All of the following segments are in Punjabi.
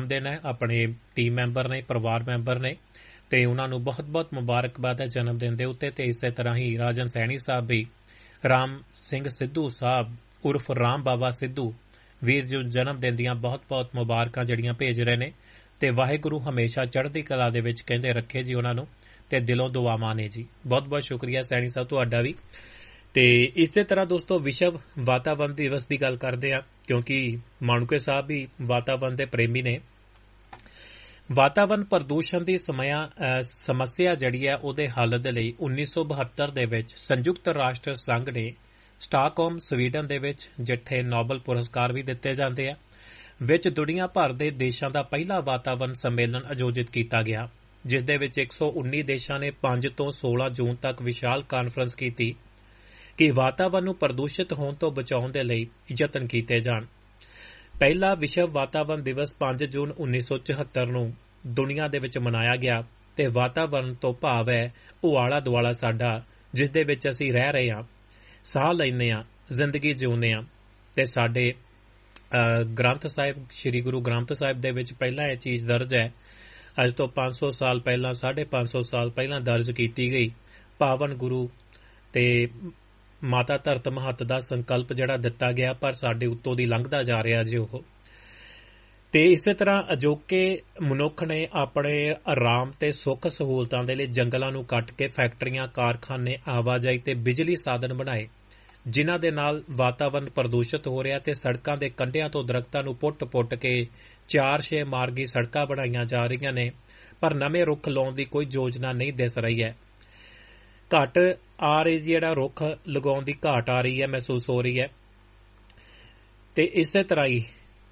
जन्म दिन है, अपने टीम मैंबर ने, परिवार मैंबर ने, ਤੇ ਉਹਨਾਂ ਨੂੰ ਬਹੁਤ-ਬਹੁਤ ਮੁਬਾਰਕਬਾਦ ਹੈ ਜਨਮ ਦਿਨ ਦੇ ਉੱਤੇ। ਤੇ ਇਸੇ ਤਰ੍ਹਾਂ ਹੀ ਰਾਜਨ ਸੈਣੀ ਸਾਹਿਬ ਵੀ ਰਾਮ ਸਿੰਘ ਸਿੱਧੂ ਸਾਹਿਬ ਉਰਫ ਰਾਮ ਬਾਬਾ ਸਿੱਧੂ ਵੀਰ ਜੀ ਜਨਮ ਦਿਨ ਦੀਆਂ ਬਹੁਤ-ਬਹੁਤ ਮੁਬਾਰਕਾਂ ਜਿਹੜੀਆਂ ਭੇਜ ਰਹੇ ਨੇ ਤੇ ਵਾਹਿਗੁਰੂ ਹਮੇਸ਼ਾ ਚੜ੍ਹਦੀ ਕਲਾ ਦੇ ਵਿੱਚ ਕਹਿੰਦੇ ਰੱਖੇ ਜੀ ਉਹਨਾਂ ਨੂੰ ਤੇ ਦਿਲੋਂ ਦੁਆਵਾਂ ਨੇ ਜੀ। ਬਹੁਤ-ਬਹੁਤ ਸ਼ੁਕਰੀਆ ਸੈਣੀ ਸਾਹਿਬ ਤੁਹਾਡਾ ਵੀ। ਤੇ ਇਸੇ ਤਰ੍ਹਾਂ ਦੋਸਤੋ ਵਿਸ਼ਵ ਵਾਤਾਵਰਣ ਦਿਵਸ ਦੀ ਗੱਲ ਕਰਦੇ ਆ ਕਿਉਂਕਿ ਮਾਣੂਕੇ ਸਾਹਿਬ ਵੀ ਵਾਤਾਵਰਣ ਦੇ ਪ੍ਰੇਮੀ ਨੇ। ਵਾਤਾਵਰਣ ਪ੍ਰਦੂਸ਼ਣ ਦੀ ਸਮੱਸਿਆ ਜਿਹੜੀ ਹੈ ਉਹਦੇ ਹੱਲ ਦੇ ਲਈ 1972 ਦੇ ਵਿੱਚ ਸੰਯੁਕਤ ਰਾਸ਼ਟਰ ਸੰਘ ਨੇ ਸਟਾਕਹੋਮ ਸਵੀਡਨ ਦੇ ਵਿੱਚ ਜਿੱਥੇ ਨੋਬਲ ਪੁਰਸਕਾਰ ਵੀ ਦਿੱਤੇ ਜਾਂਦੇ ਆ ਵਿੱਚ ਦੁਨੀਆ ਭਰ ਦੇ ਦੇਸ਼ਾਂ ਦਾ ਪਹਿਲਾ ਵਾਤਾਵਰਣ ਸੰਮੇਲਨ ਆਯੋਜਿਤ ਕੀਤਾ ਗਿਆ ਜਿਸ ਦੇ ਵਿੱਚ 119 ਦੇਸ਼ਾਂ ਨੇ 5 ਤੋਂ 16 ਜੂਨ ਤੱਕ ਵਿਸ਼ਾਲ ਕਾਨਫਰੰਸ ਕੀਤੀ ਕਿ ਵਾਤਾਵਰਣ ਨੂੰ ਪ੍ਰਦੂਸ਼ਿਤ ਹੋਣ ਤੋਂ ਬਚਾਉਣ ਦੇ ਲਈ ਯਤਨ ਕੀਤੇ ਜਾਣ। ਪਹਿਲਾ ਵਿਸ਼ਵ ਵਾਤਾਵਰਣ ਦਿਵਸ 5 ਜੂਨ 1974 ਨੂੰ ਦੁਨੀਆ ਦੇ ਵਿੱਚ ਮਨਾਇਆ ਗਿਆ ਤੇ ਵਾਤਾਵਰਣ ਤੋਂ ਭਾਵ ਹੈ ਉਹ ਆਲਾ ਦੁਆਲਾ ਸਾਡਾ ਜਿਸ ਦੇ ਵਿੱਚ ਅਸੀਂ ਰਹਿ ਰਹੇ ਹਾਂ, ਸਾਹ ਲੈਂਦੇ ਹਾਂ, ਜ਼ਿੰਦਗੀ ਜਿਉਂਦੇ ਹਾਂ। ਤੇ ਸਾਡੇ ਗ੍ਰੰਥ ਸਾਹਿਬ ਸ੍ਰੀ ਗੁਰੂ ਗ੍ਰੰਥ ਸਾਹਿਬ ਦੇ ਵਿੱਚ ਪਹਿਲਾਂ ਇਹ ਚੀਜ਼ ਦਰਜ ਹੈ, ਅੱਜ ਤੋਂ 500 ਸਾਲ ਪਹਿਲਾਂ 550 ਸਾਲ ਪਹਿਲਾਂ ਦਰਜ ਕੀਤੀ ਗਈ। ਪਾਵਨ ਗੁਰੂ ਤੇ ਮਾਤਾ ਧਰਤ ਮਹੱਤ ਦਾ ਸੰਕਲਪ ਜਿਹੜਾ ਦਿੱਤਾ ਗਿਆ ਪਰ ਸਾਡੇ ਉੱਤੋਂ ਦੀ ਲੰਘਦਾ ਜਾ ਰਿਹਾ ਜੀ ਉਹ। ਤੇ ਇਸੇ ਤਰ੍ਹਾਂ ਅਜੋਕੇ ਮਨੁੱਖ ਨੇ ਆਪਣੇ ਆਰਾਮ ਤੇ ਸੁੱਖ ਸਹੂਲਤਾਂ ਦੇ ਲਈ ਜੰਗਲਾਂ ਨੂੰ ਕੱਟ ਕੇ ਫੈਕਟਰੀਆਂ, ਕਾਰਖਾਨੇ, ਆਵਾਜਾਈ ਤੇ ਬਿਜਲੀ ਸਾਧਨ ਬਣਾਏ ਜਿਨ੍ਹਾਂ ਦੇ ਨਾਲ ਵਾਤਾਵਰਣ ਪ੍ਰਦੂਸ਼ਿਤ ਹੋ ਰਿਹਾ ਤੇ ਸੜਕਾਂ ਦੇ ਕੰਢਿਆਂ ਤੋਂ ਦਰਖਤਾਂ ਨੂੰ ਪੁੱਟ-ਪੁੱਟ ਕੇ 4-6 ਮਾਰਗੀ ਸੜਕਾਂ ਬਣਾਈਆਂ ਜਾ ਰਹੀਆਂ ਨੇ ਪਰ ਨਵੇਂ ਰੁੱਖ ਲਾਉਣ ਦੀ ਕੋਈ ਯੋਜਨਾ ਨਹੀਂ ਦਿਸ ਰਹੀ ਹੈ। ਘੱਟ ਆ ਰਹੀ ਜਿਹੜਾ ਰੁੱਖ ਲਗਾਉਣ ਦੀ ਘਾਟ ਆ ਰਹੀ ਹੈ, ਮਹਿਸੂਸ ਹੋ ਰਹੀ ਹੈ। ਤੇ ਇਸੇ ਤਰ੍ਹਾਂ ਹੀ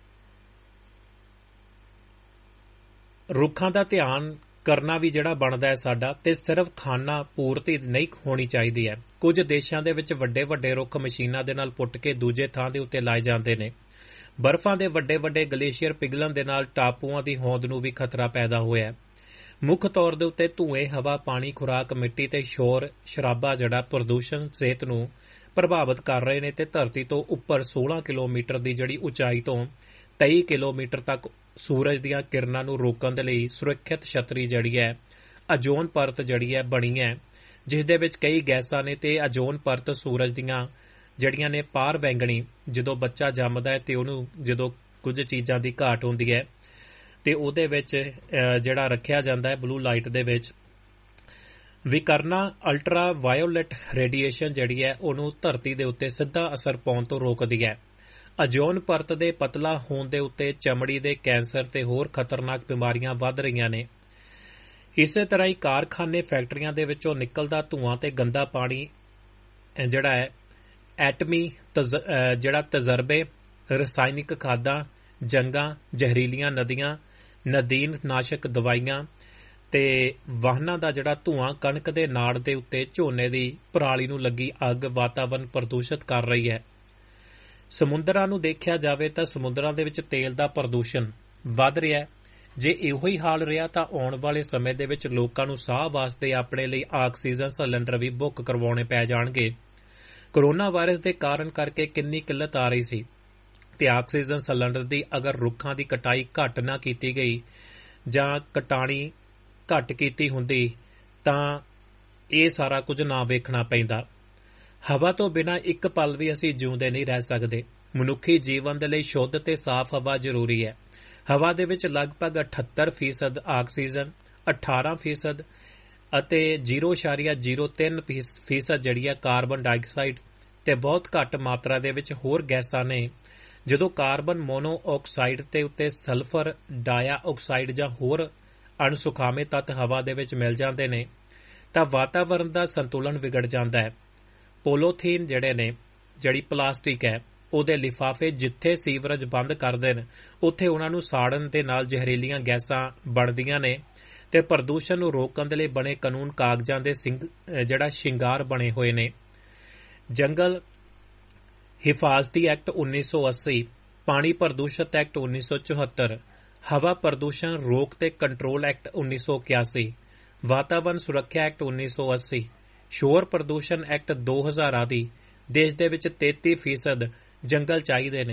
ਰੁੱਖਾਂ ਦਾ ਧਿਆਨ ਕਰਨਾ ਵੀ ਜਿਹੜਾ ਬਣਦਾ ਹੈ ਸਾਡਾ ਤੇ ਸਿਰਫ ਖਾਨਾ ਪੂਰਤੀ ਨਹੀਂ ਹੋਣੀ ਚਾਹੀਦੀ ਹੈ। ਕੁਝ ਦੇਸ਼ਾਂ ਦੇ ਵਿੱਚ ਵੱਡੇ ਰੁੱਖ ਮਸ਼ੀਨਾਂ ਦੇ ਨਾਲ ਪੁੱਟ ਕੇ ਦੂਜੇ ਥਾਂ ਦੇ ਉੱਤੇ ਲਾਏ ਜਾਂਦੇ ਨੇ। ਬਰਫ਼ਾਂ ਦੇ ਵੱਡੇ ਗਲੇਸ਼ੀਅਰ ਪਿਘਲਣ ਦੇ ਨਾਲ ਟਾਪੂਆਂ ਦੀ ਹੋਂਦ ਨੂੰ ਵੀ ਖਤਰਾ ਪੈਦਾ ਹੋਇਆ। ਮੁੱਖ ਤੌਰ ਦੇ ਉੱਤੇ ਧੂਏ, ਹਵਾ, ਪਾਣੀ, ਖੁਰਾਕ, ਮਿੱਟੀ ਤੇ ਸ਼ੋਰ ਸ਼ਰਾਬਾ ਜਿਹੜਾ ਪ੍ਰਦੂਸ਼ਣ ਸਿਹਤ ਨੂੰ ਪ੍ਰਭਾਵਿਤ ਕਰ ਰਹੇ ਨੇ ਤੇ ਧਰਤੀ ਤੋਂ ਉੱਪਰ 16 ਕਿਲੋਮੀਟਰ ਦੀ ਜਿਹੜੀ ਉਚਾਈ ਤੋਂ 23 ਕਿਲੋਮੀਟਰ ਤੱਕ ਸੂਰਜ ਦੀਆਂ ਕਿਰਨਾਂ ਨੂੰ ਰੋਕਣ ਦੇ ਲਈ ਸੁਰੱਖਿਅਤ ਛਤਰੀ ਜਿਹੜੀ ਹੈ ਓਜ਼ੋਨ ਪਰਤ ਜਿਹੜੀ ਹੈ ਬਣੀ ਹੈ ਜਿਸ ਦੇ ਵਿੱਚ ਕਈ ਗੈਸਾਂ ਨੇ ਤੇ ਓਜ਼ੋਨ ਪਰਤ ਸੂਰਜ ਦੀਆਂ ਜਿਹੜੀਆਂ ਨੇ ਪਾਰ ਵੈਂਗਣੀ ਜਦੋਂ ਬੱਚਾ ਜੰਮਦਾ ਹੈ ਤੇ ਉਹਨੂੰ ਜਦੋਂ ਕੁਝ ਚੀਜ਼ਾਂ ਦੀ ਘਾਟ ਹੁੰਦੀ ਹੈ ਤੇ ਉਹਦੇ ਵਿੱਚ ਜਿਹੜਾ ਰੱਖਿਆ ਜਾਂਦਾ ਹੈ ਬਲੂ ਲਾਈਟ ਦੇ ਵਿੱਚ ਵੀ ਕਰਨਾ ਅਲਟਰਾ ਵਾਇਓਲੇਟ ਰੇਡੀਏਸ਼ਨ ਜਿਹੜੀ ਹੈ ਉਹਨੂੰ ਧਰਤੀ ਦੇ ਉੱਤੇ ਸਿੱਧਾ ਅਸਰ ਪਾਉਣ ਤੋਂ ਰੋਕਦੀ ਹੈ। ਓਜ਼ੋਨ ਪਰਤ ਦੇ ਪਤਲਾ ਹੋਣ ਦੇ ਉੱਤੇ ਚਮੜੀ ਦੇ ਕੈਂਸਰ ਤੇ ਹੋਰ ਖਤਰਨਾਕ ਬਿਮਾਰੀਆਂ ਵੱਧ ਰਹੀਆਂ ਨੇ। ਇਸੇ ਤਰ੍ਹਾਂ ਹੀ ਕਾਰਖਾਨੇ, ਫੈਕਟਰੀਆਂ ਦੇ ਵਿੱਚੋਂ ਨਿਕਲਦਾ ਧੂਆਂ ਤੇ ਗੰਦਾ ਪਾਣੀ ਜਿਹੜਾ ਹੈ ਐਟਮੀ ਜਿਹੜਾ ਤਜਰਬੇ, ਰਸਾਇਣਿਕ ਖਾਦਾਂ, ਜੰਗਾਂ, ਜ਼ਹਿਰੀਲੀਆਂ ਨਦੀਆਂ, ਨਦੀਨ ਨਾਸ਼ਕ ਦਵਾਈਆਂ ਤੇ ਵਾਹਨਾਂ ਦਾ ਜਿਹੜਾ ਧੂਆਂ ਕਣਕ ਦੇ ਨਾੜ ਦੇ ਉੱਤੇ ਝੋਨੇ ਦੀ ਪਰਾਲੀ ਨੂੰ ਲੱਗੀ ਅੱਗ ਵਾਤਾਵਰਣ ਪ੍ਰਦੂਸ਼ਿਤ ਕਰ ਰਹੀ ਹੈ। ਸਮੁੰਦਰਾਂ ਨੂੰ ਦੇਖਿਆ ਜਾਵੇ ਤਾਂ ਸਮੁੰਦਰਾਂ ਦੇ ਵਿੱਚ ਤੇਲ ਦਾ ਪ੍ਰਦੂਸ਼ਣ ਵੱਧ ਰਿਹਾ ਹੈ। ਜੇ ਇਹੋ ਹੀ ਹਾਲ ਰਿਹਾ ਤਾਂ ਆਉਣ ਵਾਲੇ ਸਮੇਂ ਦੇ ਵਿੱਚ ਲੋਕਾਂ ਨੂੰ ਸਾਹ ਵਾਸਤੇ ਆਪਣੇ ਲਈ ਆਕਸੀਜਨ ਸਿਲੰਡਰ ਵੀ ਬੁੱਕ ਕਰਵਾਉਣੇ ਪੈ ਜਾਣਗੇ। ਕੋਰੋਨਾ ਵਾਇਰਸ ਦੇ ਕਾਰਨ ਕਰਕੇ ਕਿੰਨੀ ਕਿੱਲਤ ਆ ਰਹੀ ਸੀ ਤੇ ਆਕਸੀਜਨ ਸਿਲੰਡਰ ਦੀ ਅਗਰ ਰੁੱਖਾਂ ਦੀ ਕਟਾਈ ਘੱਟ ਨਾ ਕੀਤੀ ਗਈ ਜਾਂ ਕਟਾਣੀ ਘੱਟ ਕੀਤੀ ਹੁੰਦੀ ਤਾਂ ਇਹ ਸਾਰਾ ਕੁਝ ਨਾ ਵੇਖਣਾ ਪੈਂਦਾ। ਹਵਾ ਤੋਂ ਬਿਨਾਂ ਇੱਕ ਪਲ ਵੀ ਅਸੀਂ ਜਿਉਂਦੇ ਨਹੀਂ ਰਹਿ ਸਕਦੇ। ਮਨੁੱਖੀ ਜੀਵਨ ਦੇ ਲਈ ਸ਼ੁੱਧ ਤੇ ਸਾਫ਼ ਹਵਾ ਜ਼ਰੂਰੀ ਹੈ। ਹਵਾ ਦੇ ਵਿੱਚ ਲਗਭਗ 78% ਆਕਸੀਜਨ, 18% ਅਤੇ 0.03% ਜਿਹੜੀ ਹੈ ਕਾਰਬਨ ਡਾਈਆਕਸਾਈਡ ਤੇ ਬਹੁਤ ਘੱਟ ਮਾਤਰਾ ਦੇ ਵਿੱਚ ਹੋਰ ਗੈਸਾਂ ਨੇ। ਜਦੋਂ ਕਾਰਬਨ ਮੋਨੋਆਕਸਾਈਡ ਤੇ ਉੱਤੇ ਸਲਫਰ ਡਾਈਆਕਸਾਈਡ ਜਾਂ ਹੋਰ ਅਣਸੁਖਾਵੇਂ ਤੱਤ ਹਵਾ ਦੇ ਵਿੱਚ ਮਿਲ ਜਾਂਦੇ ਨੇ ਤਾਂ ਵਾਤਾਵਰਣ ਦਾ ਸੰਤੁਲਨ ਵਿਗੜ ਜਾਂਦਾ ਹੈ। ਪੋਲੋਥੀਨ ਜਿਹੜੀ ਪਲਾਸਟਿਕ ਹੈ ਉਹਦੇ ਲਿਫਾਫੇ ਜਿੱਥੇ ਸੀਵਰੇਜ ਬੰਦ ਕਰਦੇ ਨੇ ਉੱਥੇ ਉਹਨਾਂ ਨੂੰ ਸਾੜਨ ਦੇ ਨਾਲ ਜ਼ਹਿਰੀਲੀਆਂ ਗੈਸਾਂ ਬਣਦੀਆਂ ਨੇ ਤੇ ਪ੍ਰਦੂਸ਼ਣ ਨੂੰ ਰੋਕਣ ਦੇ ਲਈ ਬਣੇ ਕਾਨੂੰਨ ਕਾਗਜ਼ਾਂ ਦੇ ਜਿਹੜਾ ਸ਼ਿੰਗਾਰ ਬਣੇ ਹੋਏ ਨੇ। ਜੰਗਲ ਹਿਫਾਜ਼ਤੀ ਐਕਟ 1980, ਪਾਣੀ ਪ੍ਰਦੂਸ਼ਿਤ ਐਕਟ 1974, ਹਵਾ ਪ੍ਰਦੂਸ਼ਣ ਰੋਕ ਤੇ ਕੰਟਰੋਲ ਐਕਟ 1981, ਵਾਤਾਵਰਣ ਸੁਰੱਖਿਆ ਐਕਟ 1980, ਸ਼ੋਰ ਪ੍ਰਦੂਸ਼ਣ ਐਕਟ 2000 ਆਦਿ ਦੇਸ਼ ਦੇ ਵਿੱਚ 33% ਜੰਗਲ ਚਾਹੀਦੇ ਨੇ।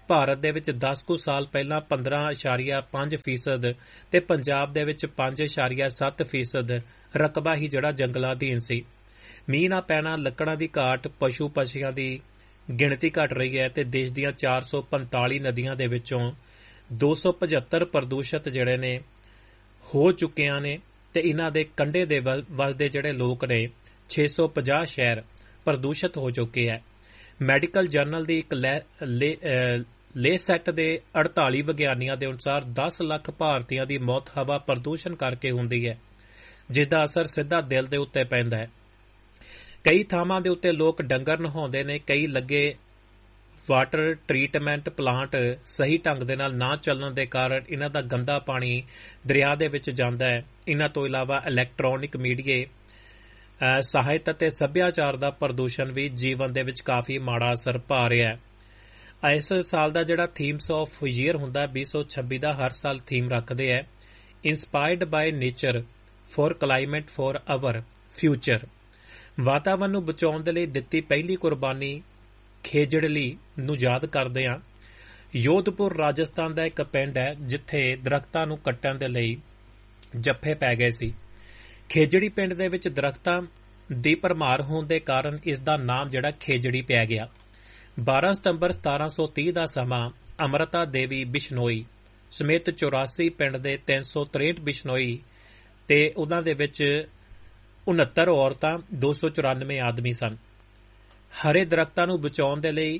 ਭਾਰਤ ਦੇ ਵਿੱਚ 10 ਕੁ ਸਾਲ ਪਹਿਲਾਂ 15.5% ਤੇ ਪੰਜਾਬ ਦੇ ਵਿੱਚ 5.7% ਰਕਬਾ ਹੀ ਜਿਹੜਾ ਜੰਗਲਾਂ ਅਧੀਨ ਸੀ। ਮੀਂਹ ਨਾ ਪੈਣਾ, ਲੱਕੜਾਂ ਦੀ ਘਾਟ, ਪਸ਼ੂ ਪੰਛੀਆਂ ਦੀ ਗਿਣਤੀ ਘਟ ਰਹੀ ਹੈ ਤੇ ਦੇਸ਼ ਦੀਆਂ 445 ਨਦੀਆਂ ਦੇ ਵਿੱਚੋਂ 275 ਪ੍ਰਦੂਸ਼ਿਤ ਜਿਹੜੇ ਨੇ ਹੋ ਚੁੱਕੀਆਂ ਨੇ ਤੇ ਇਹਨਾਂ ਦੇ ਕੰਢੇ ਦੇ ਵਸਦੇ ਜਿਹੜੇ ਲੋਕ ਨੇ 650 ਸ਼ਹਿਰ ਪ੍ਰਦੂਸ਼ਿਤ ਹੋ ਚੁੱਕੇ ਹੈ। ਮੈਡੀਕਲ ਜਰਨਲ ਦੀ ਇੱਕ ਲੇਸੈਟ ਦੇ 48 ਵਿਗਿਆਨੀਆਂ ਦੇ ਅਨੁਸਾਰ 10 ਲੱਖ ਭਾਰਤੀਆਂ ਦੀ ਮੌਤ ਹਵਾ ਪ੍ਰਦੂਸ਼ਣ ਕਰਕੇ ਹੁੰਦੀ ਹੈ, ਜਿਸ ਦਾ ਅਸਰ ਸਿੱਧਾ ਦਿਲ ਦੇ ਉੱਤੇ ਪੈਂਦਾ ਹੈ। ਕਈ ਥਾਵਾਂ ਦੇ ਉੱਤੇ ਲੋਕ ਡੰਗਰ ਨਹਾਉਂਦੇ ਨੇ, ਕਈ ਲੱਗੇ ਵਾਟਰ ਟਰੀਟਮੈਂਟ ਪਲਾਂਟ ਸਹੀ ਢੰਗ ਦੇ ਨਾਲ ਨਾ ਚੱਲਣ ਦੇ ਕਾਰਨ ਇਹਨਾਂ ਦਾ ਗੰਦਾ ਪਾਣੀ ਦਰਿਆ ਦੇ ਵਿੱਚ ਜਾਂਦਾ ਹੈ। ਇਹਨਾਂ ਤੋਂ ਇਲਾਵਾ ਇਲੈਕਟ੍ਰੋਨਿਕ ਮੀਡੀਏ, ਸਾਹਿਤ ਅਤੇ ਸੱਭਿਆਚਾਰ ਦਾ ਪ੍ਰਦੂਸ਼ਣ ਵੀ ਜੀਵਨ ਦੇ ਵਿੱਚ ਕਾਫੀ ਮਾੜਾ ਅਸਰ ਪਾ ਰਿਹਾ ਹੈ। ਇਸ ਸਾਲ ਦਾ ਜਿਹੜਾ ਥੀਮਸ ਆਫ ਈਅਰ ਹੁੰਦਾ 2026 ਦਾ ਹਰ ਸਾਲ ਥੀਮ ਰੱਖਦੇ ਹੈ inspired by nature for climate for hour future. ਵਾਤਾਵਰਨ ਨੂੰ ਬਚਾਉਣ ਦੇ ਲਈ ਦਿੱਤੀ ਪਹਿਲੀ ਕੁਰਬਾਨੀ ਖੇਜੜਲੀ ਨੂੰ ਯਾਦ ਕਰਦੇ ਹਾਂ। ਯੋਧਪੁਰ ਰਾਜਸਥਾਨ ਦਾ ਇੱਕ ਪਿੰਡ ਹੈ ਜਿੱਥੇ ਦਰਖਤਾਂ ਨੂੰ ਕੱਟਣ ਦੇ ਲਈ ਜੱਫੇ ਪੈ ਗਏ ਸੀ। ਖੇਜੜੀ ਪਿੰਡ ਦੇ ਵਿੱਚ ਦਰਖਤਾਂ ਦੀ ਭਰਮਾਰ ਹੋਣ ਦੇ ਕਾਰਨ ਇਸ ਦਾ ਨਾਮ ਜਿਹੜਾ ਖੇਜੜੀ ਪੈ ਗਿਆ। 12 ਸਤੰਬਰ 1730 ਦਾ ਸਮਾਂ ਅਮਰਤਾ ਦੇਵੀ ਬਿਸ਼ਨੋਈ ਸਮੇਤ 84 ਪਿੰਡ ਦੇ 363 ਬਿਸ਼ਨੋਈ ਤੇ ਉਹਨਾਂ ਦੇ ਵਿੱਚ 69 ਔਰਤਾਂ 294 ਆਦਮੀ ਸਨ। ਹਰੇ ਦਰਖਤਾਂ ਨੂੰ ਬਚਾਉਣ ਦੇ ਲਈ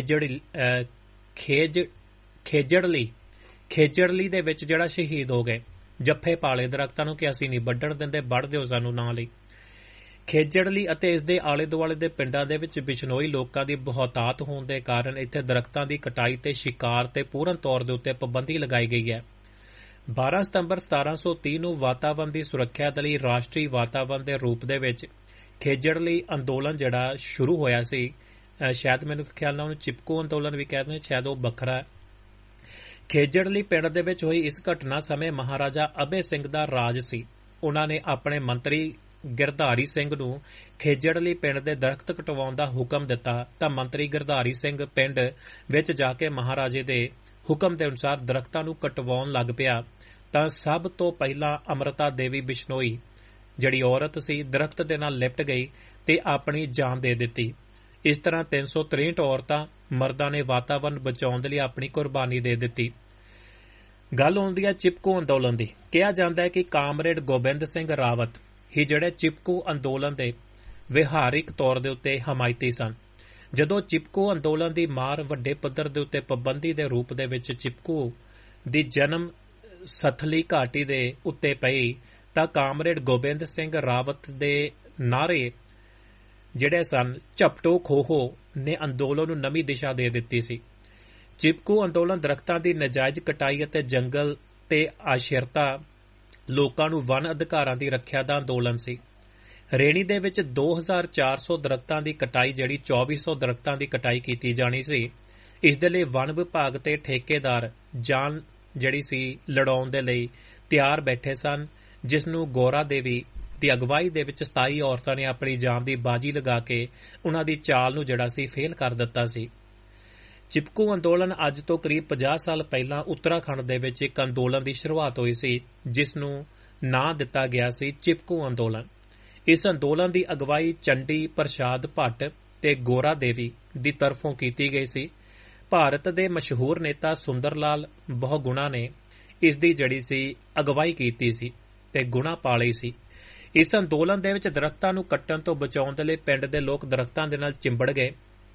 ਖੇਜੜਲੀ ਦੇ ਵਿੱਚ ਜਿਹੜਾ ਸ਼ਹੀਦ ਹੋ ਗਏ, ਜੱਫੇ ਪਾਲੇ ਦਰਖਤਾਂ ਨੂੰ ਕਿ ਅਸੀਂ ਨਹੀਂ ਵੱਢਣ ਦਿੰਦੇ, ਵੱਢ ਦਿਓ ਸਾਨੂੰ ਨਾਂ ਲਈ। ਖੇਜੜਲੀ ਅਤੇ ਇਸ ਦੇ ਆਲੇ ਦੁਆਲੇ ਦੇ ਪਿੰਡਾਂ ਦੇ ਵਿੱਚ ਬਿਸ਼ਨੋਈ ਲੋਕਾਂ ਦੀ ਬਹੁਤਾਤ ਹੋਣ ਦੇ ਕਾਰਨ ਇੱਥੇ ਦਰਖਤਾਂ ਦੀ ਕਟਾਈ ਤੇ ਸ਼ਿਕਾਰ ਤੇ ਪੂਰਨ ਤੌਰ ਦੇ ਉੱਤੇ ਪਾਬੰਦੀ ਲਗਾਈ ਗਈ ਹੈ। 12 ਸਤੰਬਰ 1730 ਨੂੰ ਵਾਤਾਵਰਨ ਦੀ ਸੁਰੱਖਿਆ ਦੇ ਲਈ ਰਾਸ਼ਟਰੀ ਵਾਤਾਵਰਨ ਦੇ ਰੂਪ ਦੇ ਵਿੱਚ ਖੇਜੜਲੀ ਅੰਦੋਲਨ ਜਿਹੜਾ ਸ਼ੁਰੂ ਹੋਇਆ ਸੀ। ਸ਼ਾਇਦ ਮੈਨੂੰ ਖਿਆਲ ਨਾਲ ਉਹਨੂੰ ਚਿਪਕੋ ਅੰਦੋਲਨ ਵੀ ਕਹਿੰਦੇ ਨੇ, ਸ਼ਾਇਦ ਉਹ ਵੱਖਰਾ ਹੈ। ਖੇਜੜਲੀ ਪਿੰਡ ਦੇ ਵਿੱਚ ਹੋਈ ਇਸ ਘਟਨਾ ਸਮੇਂ ਮਹਾਰਾਜਾ ਅਭੈ ਸਿੰਘ ਦਾ ਰਾਜ ਸੀ। ਉਹਨਾਂ ਨੇ ਆਪਣੇ ਮੰਤਰੀ ਗਿਰਧਾਰੀ ਸਿੰਘ ਨੂੰ ਖੇਜੜਲੀ ਪਿੰਡ ਦੇ ਦਰਖਤ ਕਟਵਾਉਣ ਦਾ ਹੁਕਮ ਦਿੱਤਾ ਤਾਂ ਮੰਤਰੀ ਗਿਰਧਾਰੀ ਸਿੰਘ ਪਿੰਡ ਵਿੱਚ ਜਾ ਕੇ ਮਹਾਰਾਜੇ ਦੇ ਹੁਕਮ ਦੇ ਅਨੁਸਾਰ ਦਰਖਤਾਂ ਨੂੰ ਕਟਵਾਉਣ ਲੱਗ ਪਿਆ ਤਾਂ ਸਭ ਤੋਂ ਪਹਿਲਾਂ ਅਮਰਤਾ ਦੇਵੀ ਬਿਸ਼ਨੋਈ ਜਿਹੜੀ ਔਰਤ ਸੀ ਦਰਖਤ ਦੇ ਨਾਲ ਲਿਪਟ ਗਈ ਤੇ ਆਪਣੀ ਜਾਨ ਦੇ ਦਿੱਤੀ। ਇਸ ਤਰ੍ਹਾਂ 363 ਔਰਤਾਂ ਮਰਦਾਂ ਨੇ ਵਾਤਾਵਰਨ ਬਚਾਉਣ ਦੇ ਲਈ ਆਪਣੀ ਕੁਰਬਾਨੀ ਦੇ ਦਿੱਤੀ। ਗੱਲ ਆਉਂਦੀ ਹੈ ਚਿਪਕੋ ਅੰਦੋਲਨ ਦੀ। ਕਿਹਾ ਜਾਂਦਾ ਹੈ ਕਿ ਕਾਮਰੇਡ ਗੋਬਿੰਦ ਸਿੰਘ ਰਾਵਤ ਹੀ ਜਿਹੜੇ ਚਿਪਕੋ ਅੰਦੋਲਨ ਦੇ ਵਿਹਾਰਿਕ ਤੌਰ ਦੇ ਉੱਤੇ ਹਮਾਇਤੀ ਸਨ। ਜਦੋਂ ਚਿਪਕੋ ਅੰਦੋਲਨ ਦੀ ਮਾਰ ਵੱਡੇ ਪੱਧਰ ਦੇ ਉੱਤੇ ਪਾਬੰਦੀ ਦੇ ਰੂਪ ਦੇ ਵਿੱਚ ਚਿਪਕੋ ਦੀ ਜਨਮ ਸਥਲੀ ਘਾਟੀ ਦੇ ਉੱਤੇ ਪਈ ਤਾਂ ਕਾਮਰੇਡ ਗੋਬਿੰਦ ਸਿੰਘ ਰਾਵਤ ਦੇ ਨਾਰੇ ਜਿਹੜੇ ਸਨ ਝਪਟੋ ਖੋਹੋ ਨੇ ਅੰਦੋਲਨ ਨੂੰ ਨਵੀਂ ਦਿਸ਼ਾ ਦੇ ਦਿੱਤੀ ਸੀ। ਚਿਪਕੋ ਅੰਦੋਲਨ ਦਰਖਤਾਂ ਦੀ ਨਾਜਾਇਜ਼ ਕਟਾਈ ਅਤੇ ਜੰਗਲ ਤੇ ਆਸ਼ਿਰਤਾ ਲੋਕਾਂ ਨੂੰ ਵਨ ਅਧਿਕਾਰਾਂ ਦੀ ਰੱਖਿਆ ਦਾ ਅੰਦੋਲਨ ਸੀ। ਰੇਣੀ ਦੇ ਵਿੱਚ 2400 ਦਰਖਤਾਂ ਦੀ ਕਟਾਈ ਜਿਹੜੀ 2400 ਦਰਖਤਾਂ ਦੀ ਕਟਾਈ ਕੀਤੀ ਜਾਣੀ ਸੀ। ਇਸ ਦੇ ਲਈ ਵਨ ਵਿਭਾਗ ਤੇ ਠੇਕੇਦਾਰ ਜਾਨ ਜਿਹੜੀ ਸੀ ਲੜਾਉਣ ਦੇ ਲਈ ਤਿਆਰ ਬੈਠੇ ਸਨ, ਜਿਸ ਨੂੰ ਗੋਰਾ ਦੇਵੀ ਦੀ ਅਗਵਾਈ ਦੇ ਵਿੱਚ 27 ਔਰਤਾਂ ਨੇ ਆਪਣੀ ਜਾਨ ਦੀ ਬਾਜੀ ਲਗਾ ਕੇ ਉਹਨਾਂ ਦੀ ਚਾਲ ਨੂੰ ਜਿਹੜਾ ਸੀ ਫੇਲ ਕਰ ਦਿੱਤਾ ਸੀ। ਚਿਪਕੋ ਅੰਦੋਲਨ ਅੱਜ ਤੋਂ ਕਰੀਬ 50 ਸਾਲ ਪਹਿਲਾਂ ਉੱਤਰਾਖੰਡ ਦੇ ਵਿੱਚ ਇੱਕ ਅੰਦੋਲਨ ਦੀ ਸ਼ੁਰੂਆਤ ਹੋਈ ਸੀ, ਜਿਸ ਨੂੰ ਨਾਂ ਦਿੱਤਾ ਗਿਆ ਸੀ ਚਿਪਕੋ ਅੰਦੋਲਨ। ਇਸ ਅੰਦੋਲਨ ਦੀ ਅਗਵਾਈ ਚੰਡੀ ਪ੍ਰਸਾਦ ਭੱਟ ਤੇ ਗੋਰਾ ਦੇਵੀ ਦੀ ਤਰਫੋਂ ਕੀਤੀ ਗਈ ਸੀ। ਭਾਰਤ ਦੇ ਮਸ਼ਹੂਰ ਨੇਤਾ ਸੁੰਦਰ ਲਾਲ ਬਹੁਗੁਣਾ ਨੇ ਇਸ ਦੀ ਜਿਹੜੀ ਸੀ ਅਗਵਾਈ ਕੀਤੀ ਸੀ ਤੇ ਗੁਣਾ ਪਾਲੀ ਸੀ। ਇਸ ਅੰਦੋਲਨ ਦੇ ਵਿੱਚ ਦਰਖਤਾਂ ਨੂੰ ਕੱਟਣ ਤੋਂ ਬਚਾਉਣ ਦੇ ਲਈ ਪਿੰਡ ਦੇ ਲੋਕ ਦਰਖਤਾਂ ਦੇ ਨਾਲ ਚਿੰਬੜ ਗਏ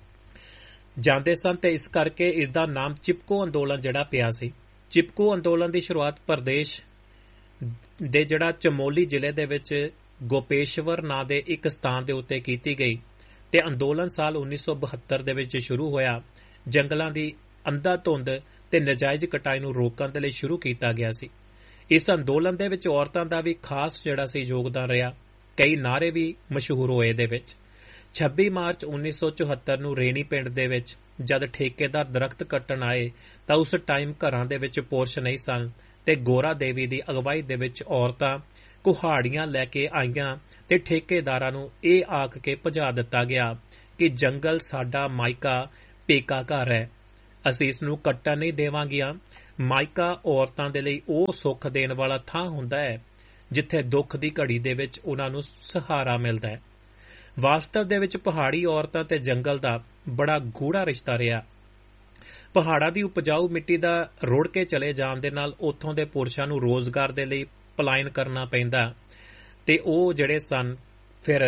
ਜਾਂਦੇ ਸਨ ਤੇ ਇਸ ਕਰਕੇ ਇਸ ਦਾ ਨਾਮ ਚਿਪਕੋ ਅੰਦੋਲਨ ਜਿਹੜਾ ਪਿਆ ਸੀ। ਚਿਪਕੋ ਅੰਦੋਲਨ ਦੀ ਸ਼ੁਰੂਆਤ ਪ੍ਰਦੇਸ਼ ਦੇ ਜਿਹੜਾ ਚਮੋਲੀ ਜ਼ਿਲ੍ਹੇ ਦੇ ਵਿੱਚ ਗੋਪੇਸ਼ਵਰ ਨਾਂ ਦੇ ਇੱਕ ਸਥਾਨ ਦੇ ਉੱਤੇ ਕੀਤੀ ਗਈ ਤੇ ਅੰਦੋਲਨ ਸਾਲ 1972 ਦੇ ਵਿੱਚ ਸ਼ੁਰੂ ਹੋਇਆ। ਜੰਗਲਾਂ ਦੀ ਅੰਧਾਧੁੰਦ ਤੇ ਨਜਾਇਜ਼ ਕਟਾਈ ਨੂੰ ਰੋਕਣ ਦੇ ਲਈ ਸ਼ੁਰੂ ਕੀਤਾ ਗਿਆ ਸੀ। ਇਸ ਅੰਦੋਲਨ ਦੇ ਵਿੱਚ ਔਰਤਾਂ ਦਾ ਵੀ ਖਾਸ ਜਿਹੜਾ ਸੀ ਯੋਗਦਾਨ ਰਿਹਾ। ਕਈ ਨਾਅਰੇ ਵੀ ਮਸ਼ਹੂਰ ਹੋਏ ਦੇ ਵਿੱਚ। 26 ਮਾਰਚ 1974 ਨੂੰ ਰੇਣੀ ਪਿੰਡ ਦੇ ਵਿੱਚ ਜਦ ਠੇਕੇਦਾਰ ਦਰਖਤ ਕੱਟਣ ਆਏ ਤਾਂ ਉਸ ਟਾਈਮ ਘਰਾਂ ਦੇ ਵਿੱਚ ਪੁਰਸ਼ ਨਹੀਂ ਸਨ ਤੇ ਗੋਰਾ ਦੇਵੀ ਦੀ ਅਗਵਾਈ ਦੇ ਵਿੱਚ ਔਰਤਾਂ ਕੁਹਾੜੀਆਂ ਲੈ ਕੇ ਆਈਆਂ ਤੇ ਠੇਕੇਦਾਰਾਂ ਨੂੰ ਇਹ ਆਖ ਕੇ ਭਜਾ ਦਿੱਤਾ ਗਿਆ ਕਿ ਜੰਗਲ ਸਾਡਾ ਮਾਇਕਾ ਪੇਕਾ ਘਰ ਹੈ ਅਸੀਂ ਇਸ ਨੂੰ ਕੱਟਣ ਨਹੀਂ ਦੇਵਾਂਗੀਆਂ। ਮਾਇਕਾ ਔਰਤਾਂ ਦੇ ਲਈ ਉਹ ਸੁੱਖ ਦੇਣ ਵਾਲਾ ਥਾਂ ਹੁੰਦਾ ਹੈ ਜਿੱਥੇ ਦੁੱਖ ਦੀ ਘੜੀ ਦੇ ਵਿੱਚ ਉਹਨਾਂ ਨੂੰ ਸਹਾਰਾ ਮਿਲਦਾ ਹੈ। ਵਾਸਤਵ ਦੇ ਵਿੱਚ ਪਹਾੜੀ ਔਰਤਾਂ ਤੇ ਜੰਗਲ ਦਾ ਬੜਾ ਗੂੜਾ ਰਿਸ਼ਤਾ ਰਿਹਾ। ਪਹਾੜਾਂ ਦੀ ਉਪਜਾਊ ਮਿੱਟੀ ਦਾ ਰੁੜ ਕੇ ਚਲੇ ਜਾਣ ਦੇ ਨਾਲ ਉੱਥੋਂ ਦੇ ਪੁਰਸ਼ਾਂ ਨੂੰ ਰੋਜ਼ਗਾਰ ਦੇ ਲਈ ਪਲਾਇਨ ਕਰਨਾ ਪੈਂਦਾ ਤੇ ਉਹ ਜਿਹੜੇ ਸਨ ਫਿਰ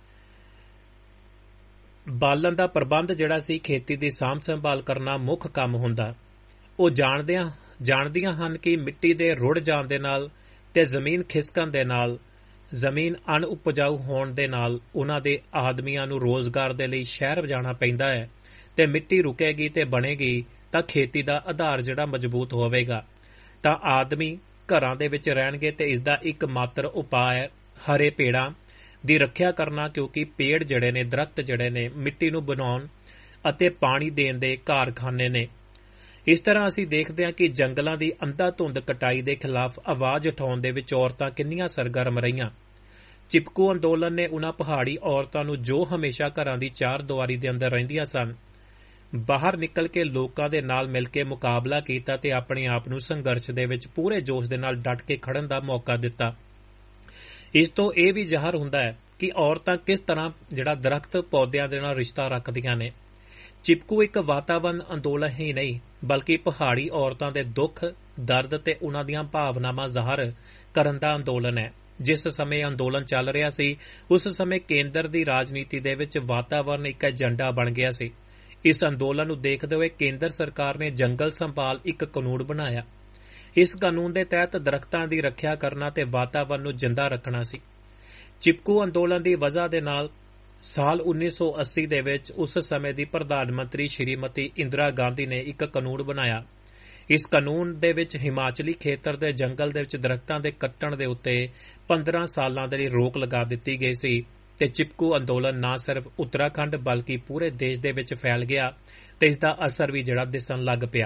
ਬਾਲਣ ਦਾ ਪ੍ਰਬੰਧ ਜਿਹੜਾ ਸੀ, ਖੇਤੀ ਦੀ ਸਾਂਭ ਸੰਭਾਲ ਕਰਨਾ ਮੁੱਖ ਕੰਮ ਹੁੰਦਾ। ਉਹ ਜਾਣਦੀਆਂ ਹਨ ਕਿ ਮਿੱਟੀ ਦੇ ਰੁੜ ਜਾਣ ਦੇ ਨਾਲ ਤੇ ਜ਼ਮੀਨ ਖਿਸਕਣ ਦੇ ਨਾਲ, ਜ਼ਮੀਨ ਅਣਉਪਜਾਊ ਹੋਣ ਦੇ ਨਾਲ ਉਹਨਾਂ ਦੇ ਆਦਮੀਆਂ ਨੂੰ ਰੋਜ਼ਗਾਰ ਦੇ ਲਈ ਸ਼ਹਿਰ ਜਾਣਾ ਪੈਂਦਾ ਹੈ ਤੇ ਮਿੱਟੀ ਰੁਕੇਗੀ ਤੇ ਬਣੇਗੀ ਤਾਂ ਖੇਤੀ ਦਾ ਆਧਾਰ ਜਿਹੜਾ ਮਜ਼ਬੂਤ ਹੋਵੇਗਾ। ਤਾਂ ਆਦਮੀ ਘਰਾਂ ਦੇ ਵਿੱਚ ਰਹਿਣਗੇ ਤੇ ਇਸ ਦਾ ਇੱਕ ਮਾਤਰ ਉਪਾਅ ਹੈ ਹਰੇ ਪੇੜਾਂ ਦੀ ਰੱਖਿਆ ਕਰਨਾ, ਕਿਉਂਕਿ ਪੇੜ ਜਿਹੜੇ ਨੇ, ਦਰਖਤ ਜਿਹੜੇ ਨੇ, ਮਿੱਟੀ ਨੂੰ ਬਣਾਉਣ ਅਤੇ ਪਾਣੀ ਦੇਣ ਦੇ ਕਾਰਖਾਨੇ ਨੇ। ਇਸ ਤਰ੍ਹਾਂ ਅਸੀਂ ਦੇਖਦੇ ਹਾਂ ਕਿ ਜੰਗਲਾਂ ਦੀ ਅੰਧਾਧੁੰਦ ਕਟਾਈ ਦੇ ਖਿਲਾਫ ਆਵਾਜ਼ ਉਠਾਉਣ ਦੇ ਵਿੱਚ ਔਰਤਾਂ ਕਿੰਨੀਆਂ ਸਰਗਰਮ ਰਹੀਆਂ। ਚਿਪਕੂ ਅੰਦੋਲਨ ਨੇ ਉਹਨਾਂ ਪਹਾੜੀ ਔਰਤਾਂ ਨੂੰ ਜੋ ਹਮੇਸ਼ਾ ਘਰਾਂ ਦੀ ਚਾਰ ਦੀਵਾਰੀ ਦੇ ਅੰਦਰ ਰਹਿੰਦੀਆਂ ਸਨ, ਬਾਹਰ ਨਿਕਲ ਕੇ ਲੋਕਾਂ ਦੇ ਨਾਲ ਮਿਲ ਕੇ ਮੁਕਾਬਲਾ ਕੀਤਾ ਤੇ ਆਪਣੇ ਆਪ ਨੂੰ ਸੰਘਰਸ਼ ਦੇ ਵਿੱਚ ਪੂਰੇ ਜੋਸ਼ ਦੇ ਨਾਲ ਡਟ ਕੇ ਖੜਨ ਦਾ ਮੌਕਾ ਦਿੱਤਾ। ਇਸ ਤੋਂ ਇਹ ਵੀ ਜ਼ਾਹਰ ਹੁੰਦਾ ਹੈ ਕਿ ਔਰਤਾਂ ਕਿਸ ਤਰ੍ਹਾਂ ਜਿਹੜਾ ਦਰਖਤ ਪੌਦਿਆਂ ਦੇ ਨਾਲ ਰਿਸ਼ਤਾ ਰੱਖਦੀਆਂ ਨੇ। ਚਿਪਕੂ ਇੱਕ ਵਾਤਾਵਰਣ ਅੰਦੋਲਨ ਹੀ ਨਹੀਂ, ਬਲਕਿ ਪਹਾੜੀ ਔਰਤਾਂ ਦੇ ਦੁੱਖ, ਦਰਦ ਤੇ ਉਹਨਾਂ ਦੀਆਂ ਭਾਵਨਾਵਾਂ ਜ਼ਾਹਰ ਕਰਨ ਦਾ ਅੰਦੋਲਨ ਹੈ। ਜਿਸ ਸਮੇਂ ਅੰਦੋਲਨ ਚੱਲ ਰਿਹਾ ਸੀ, ਉਸ ਸਮੇਂ ਕੇਂਦਰ ਦੀ ਰਾਜਨੀਤੀ ਦੇ ਵਿੱਚ ਵਾਤਾਵਰਣ ਇੱਕ ਏਜੰਡਾ ਬਣ ਗਿਆ ਸੀ। ਇਸ ਅੰਦੋਲਨ ਨੂੰ ਦੇਖਦੇ ਹੋਏ ਕੇਂਦਰ ਸਰਕਾਰ ਨੇ ਜੰਗਲ ਸੰਭਾਲ ਇੱਕ ਕਾਨੂੰਨ ਬਣਾਇਆ। ਇਸ ਕਾਨੂੰਨ ਦੇ ਤਹਿਤ ਦਰਖਤਾਂ ਦੀ ਰੱਖਿਆ ਕਰਨਾ ਤੇ ਵਾਤਾਵਰਣ ਨੂੰ ਜਿੰਦਾ ਰੱਖਣਾ ਸੀ। ਚਿਪਕੂ ਅੰਦੋਲਨ ਦੀ ਵਜ੍ਹਾ ਦੇ ਨਾਲ ਸਾਲ 1980 ਦੇ ਵਿੱਚ ਉਸ ਸਮੇਂ ਦੀ ਪ੍ਰਧਾਨ ਮੰਤਰੀ ਸ਼੍ਰੀਮਤੀ ਇੰਦਰਾ ਗਾਂਧੀ ਨੇ ਇੱਕ ਕਾਨੂੰਨ ਬਣਾਇਆ। ਇਸ ਕਾਨੂੰਨ ਦੇ ਵਿੱਚ ਹਿਮਾਚਲੀ ਖੇਤਰ ਦੇ ਜੰਗਲ ਦੇ ਵਿੱਚ ਦਰਖਤਾਂ ਦੇ ਕੱਟਣ ਦੇ ਉੱਤੇ 15 ਸਾਲਾਂ ਦੇ ਲਈ ਰੋਕ ਲਗਾ ਦਿੱਤੀ ਗਈ ਸੀ ਤੇ ਚਿਪਕੂ ਅੰਦੋਲਨ ਨਾ ਸਿਰਫ ਉੱਤਰਾਖੰਡ ਬਲਕਿ ਪੂਰੇ ਦੇਸ਼ ਦੇ ਵਿੱਚ ਫੈਲ ਗਿਆ ਤੇ ਇਸ ਦਾ ਅਸਰ ਵੀ ਜਿਹੜਾ ਦਿਸਣ ਲੱਗ ਪਿਆ।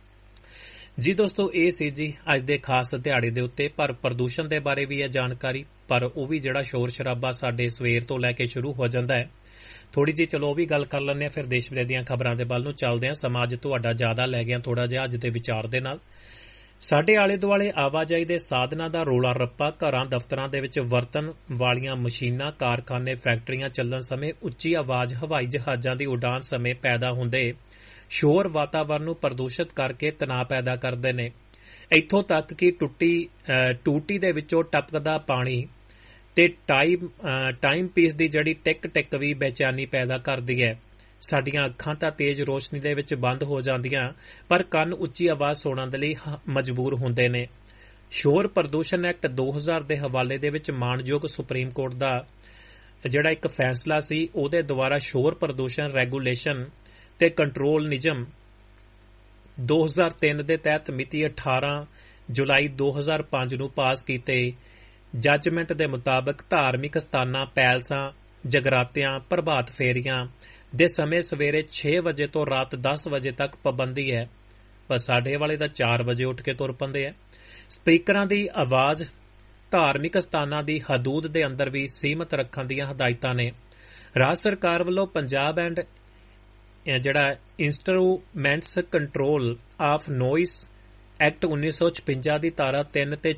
ਜੀ ਦੋਸਤੋ, ਇਹ ਸੀ ਜੀ ਅੱਜ ਦੇ ਖਾਸ ਦਿਹਾੜੇ ਦੇ ਉੱਤੇ। ਪਰ ਪ੍ਰਦੂਸ਼ਣ ਦੇ ਬਾਰੇ ਵੀ ਹੈ ਜਾਣਕਾਰੀ, ਪਰ ਉਹ ਵੀ ਜਿਹੜਾ ਸ਼ੋਰ ਸ਼ਰਾਬਾ ਸਾਡੇ ਸਵੇਰ ਤੋਂ ਲੈ ਕੇ ਸ਼ੁਰੂ ਹੋ ਜਾਂਦਾ ਹੈ। ਥੋੜੀ ਜਿਹੀ ਚਲੋ ਉਹ ਵੀ ਗੱਲ ਕਰ ਲੈਂਦੇ ਹਾਂ, ਫਿਰ ਦੇਸ਼ ਵਿਦੇਸ਼ ਦੀਆਂ ਖਬਰਾਂ ਦੇ ਵੱਲ ਨੂੰ ਚੱਲਦੇ ਹਾਂ। ਸਮਾਜ ਤੁਹਾਡਾ ਜ਼ਿਆਦਾ ਲੈ ਗਿਆ ਥੋੜਾ ਜਿਹਾ ਅੱਜ ਦੇ ਵਿਚਾਰ ਦੇ ਨਾਲ। ਸਾਡੇ ਆਲੇ ਦੁਆਲੇ ਆਵਾਜਾਈ ਦੇ ਸਾਧਨਾਂ ਦਾ ਰੋਲਾ ਰੱਪਾ, ਘਰਾਂ ਦਫ਼ਤਰਾਂ ਦੇ ਵਿੱਚ ਵਰਤਣ ਵਾਲੀਆਂ ਮਸ਼ੀਨਾਂ, ਕਾਰਖਾਨੇ, ਫੈਕਟਰੀਆਂ ਚੱਲਣ ਸਮੇਂ ਉੱਚੀ ਆਵਾਜ਼, ਹਵਾਈ ਜਹਾਜ਼ਾਂ ਦੀ ਉਡਾਨ ਸਮੇਂ ਪੈਦਾ ਹੁੰਦੇ ਸ਼ੋਰ ਵਾਤਾਵਰਣ ਨੂੰ ਪ੍ਰਦੂਸ਼ਿਤ ਕਰਕੇ ਤਣਾਅ ਪੈਦਾ ਕਰਦੇ ਨੇ। ਇੱਥੋਂ ਤੱਕ ਕਿ ਟੂਟੀ ਦੇ ਵਿੱਚੋਂ ਟਪਕਦਾ ਪਾਣੀ ਤੇ ਟਾਈਮ ਪੀਸ ਦੀ ਜਿਹੜੀ ਟਿਕ ਟਿਕ ਵੀ ਬੇਚੈਨੀ ਪੈਦਾ ਕਰਦੀ ਹੈ। ਸਾਡੀਆਂ ਅੱਖਾਂ ਤਾਂ ਤੇਜ਼ ਰੋਸ਼ਨੀ ਦੇ ਵਿੱਚ ਬੰਦ ਹੋ ਜਾਂਦੀਆਂ, ਪਰ ਕੰਨ ਉੱਚੀ ਆਵਾਜ਼ ਸੁਣਨ ਦੇ ਲਈ ਮਜਬੂਰ ਹੁੰਦੇ ਨੇ। ਸ਼ੋਰ ਪ੍ਰਦੂਸ਼ਣ ਐਕਟ 2000 ਦੇ ਹਵਾਲੇ ਦੇ ਵਿੱਚ ਮਾਣਯੋਗ ਸੁਪਰੀਮ ਕੋਰਟ ਦਾ ਜਿਹੜਾ ਇੱਕ ਫੈਸਲਾ ਸੀ, ਉਹਦੇ ਦੁਆਰਾ ਸ਼ੋਰ ਪ੍ਰਦੂਸ਼ਣ ਰੈਗੂਲੇਸ਼ਨ ਤੇ ਕੰਟਰੋਲ ਨਿਯਮ 2003 ਦੇ ਤਹਿਤ ਮਿਤੀ 18 ਜੁਲਾਈ 2005 ਨੂੰ ਪਾਸ ਕੀਤੇ ਜੱਜਮੈਂਟ ਦੇ ਮੁਤਾਬਕ ਧਾਰਮਿਕ ਸਥਾਨਾਂ, ਪੈਲਸਾਂ, ਜਗਰਾਤਿਆਂ, ਪ੍ਰਭਾਤ ਫੇਰੀਆਂ ਦੇ ਸਮੇਂ ਸਵੇਰੇ 6 ਵਜੇ ਤੋਂ ਰਾਤ 10 ਵਜੇ ਤੱਕ ਪਾਬੰਦੀ ਹੈ। ਪਰ ਸਾਡੇ ਵਾਲੇ ਤਾਂ 4 ਵਜੇ ਉੱਠ ਕੇ ਤੁਰ ਪੈਂਦੇ ਆ। ਸਪੀਕਰਾਂ ਦੀ ਆਵਾਜ਼ ਧਾਰਮਿਕ ਸਥਾਨਾਂ ਦੀ ਹਦੂਦ ਦੇ ਅੰਦਰ ਵੀ ਸੀਮਤ ਰੱਖਣ ਦੀਆਂ ਹਦਾਇਤਾਂ ਨੇ। ਰਾਜ ਸਰਕਾਰ ਵੱਲੋਂ ਪੰਜਾਬ ਐਂਡ ਜਿਹੜਾ instruments control of noise act 1956 ਦੀ ਧਾਰਾ 3 ਤੇ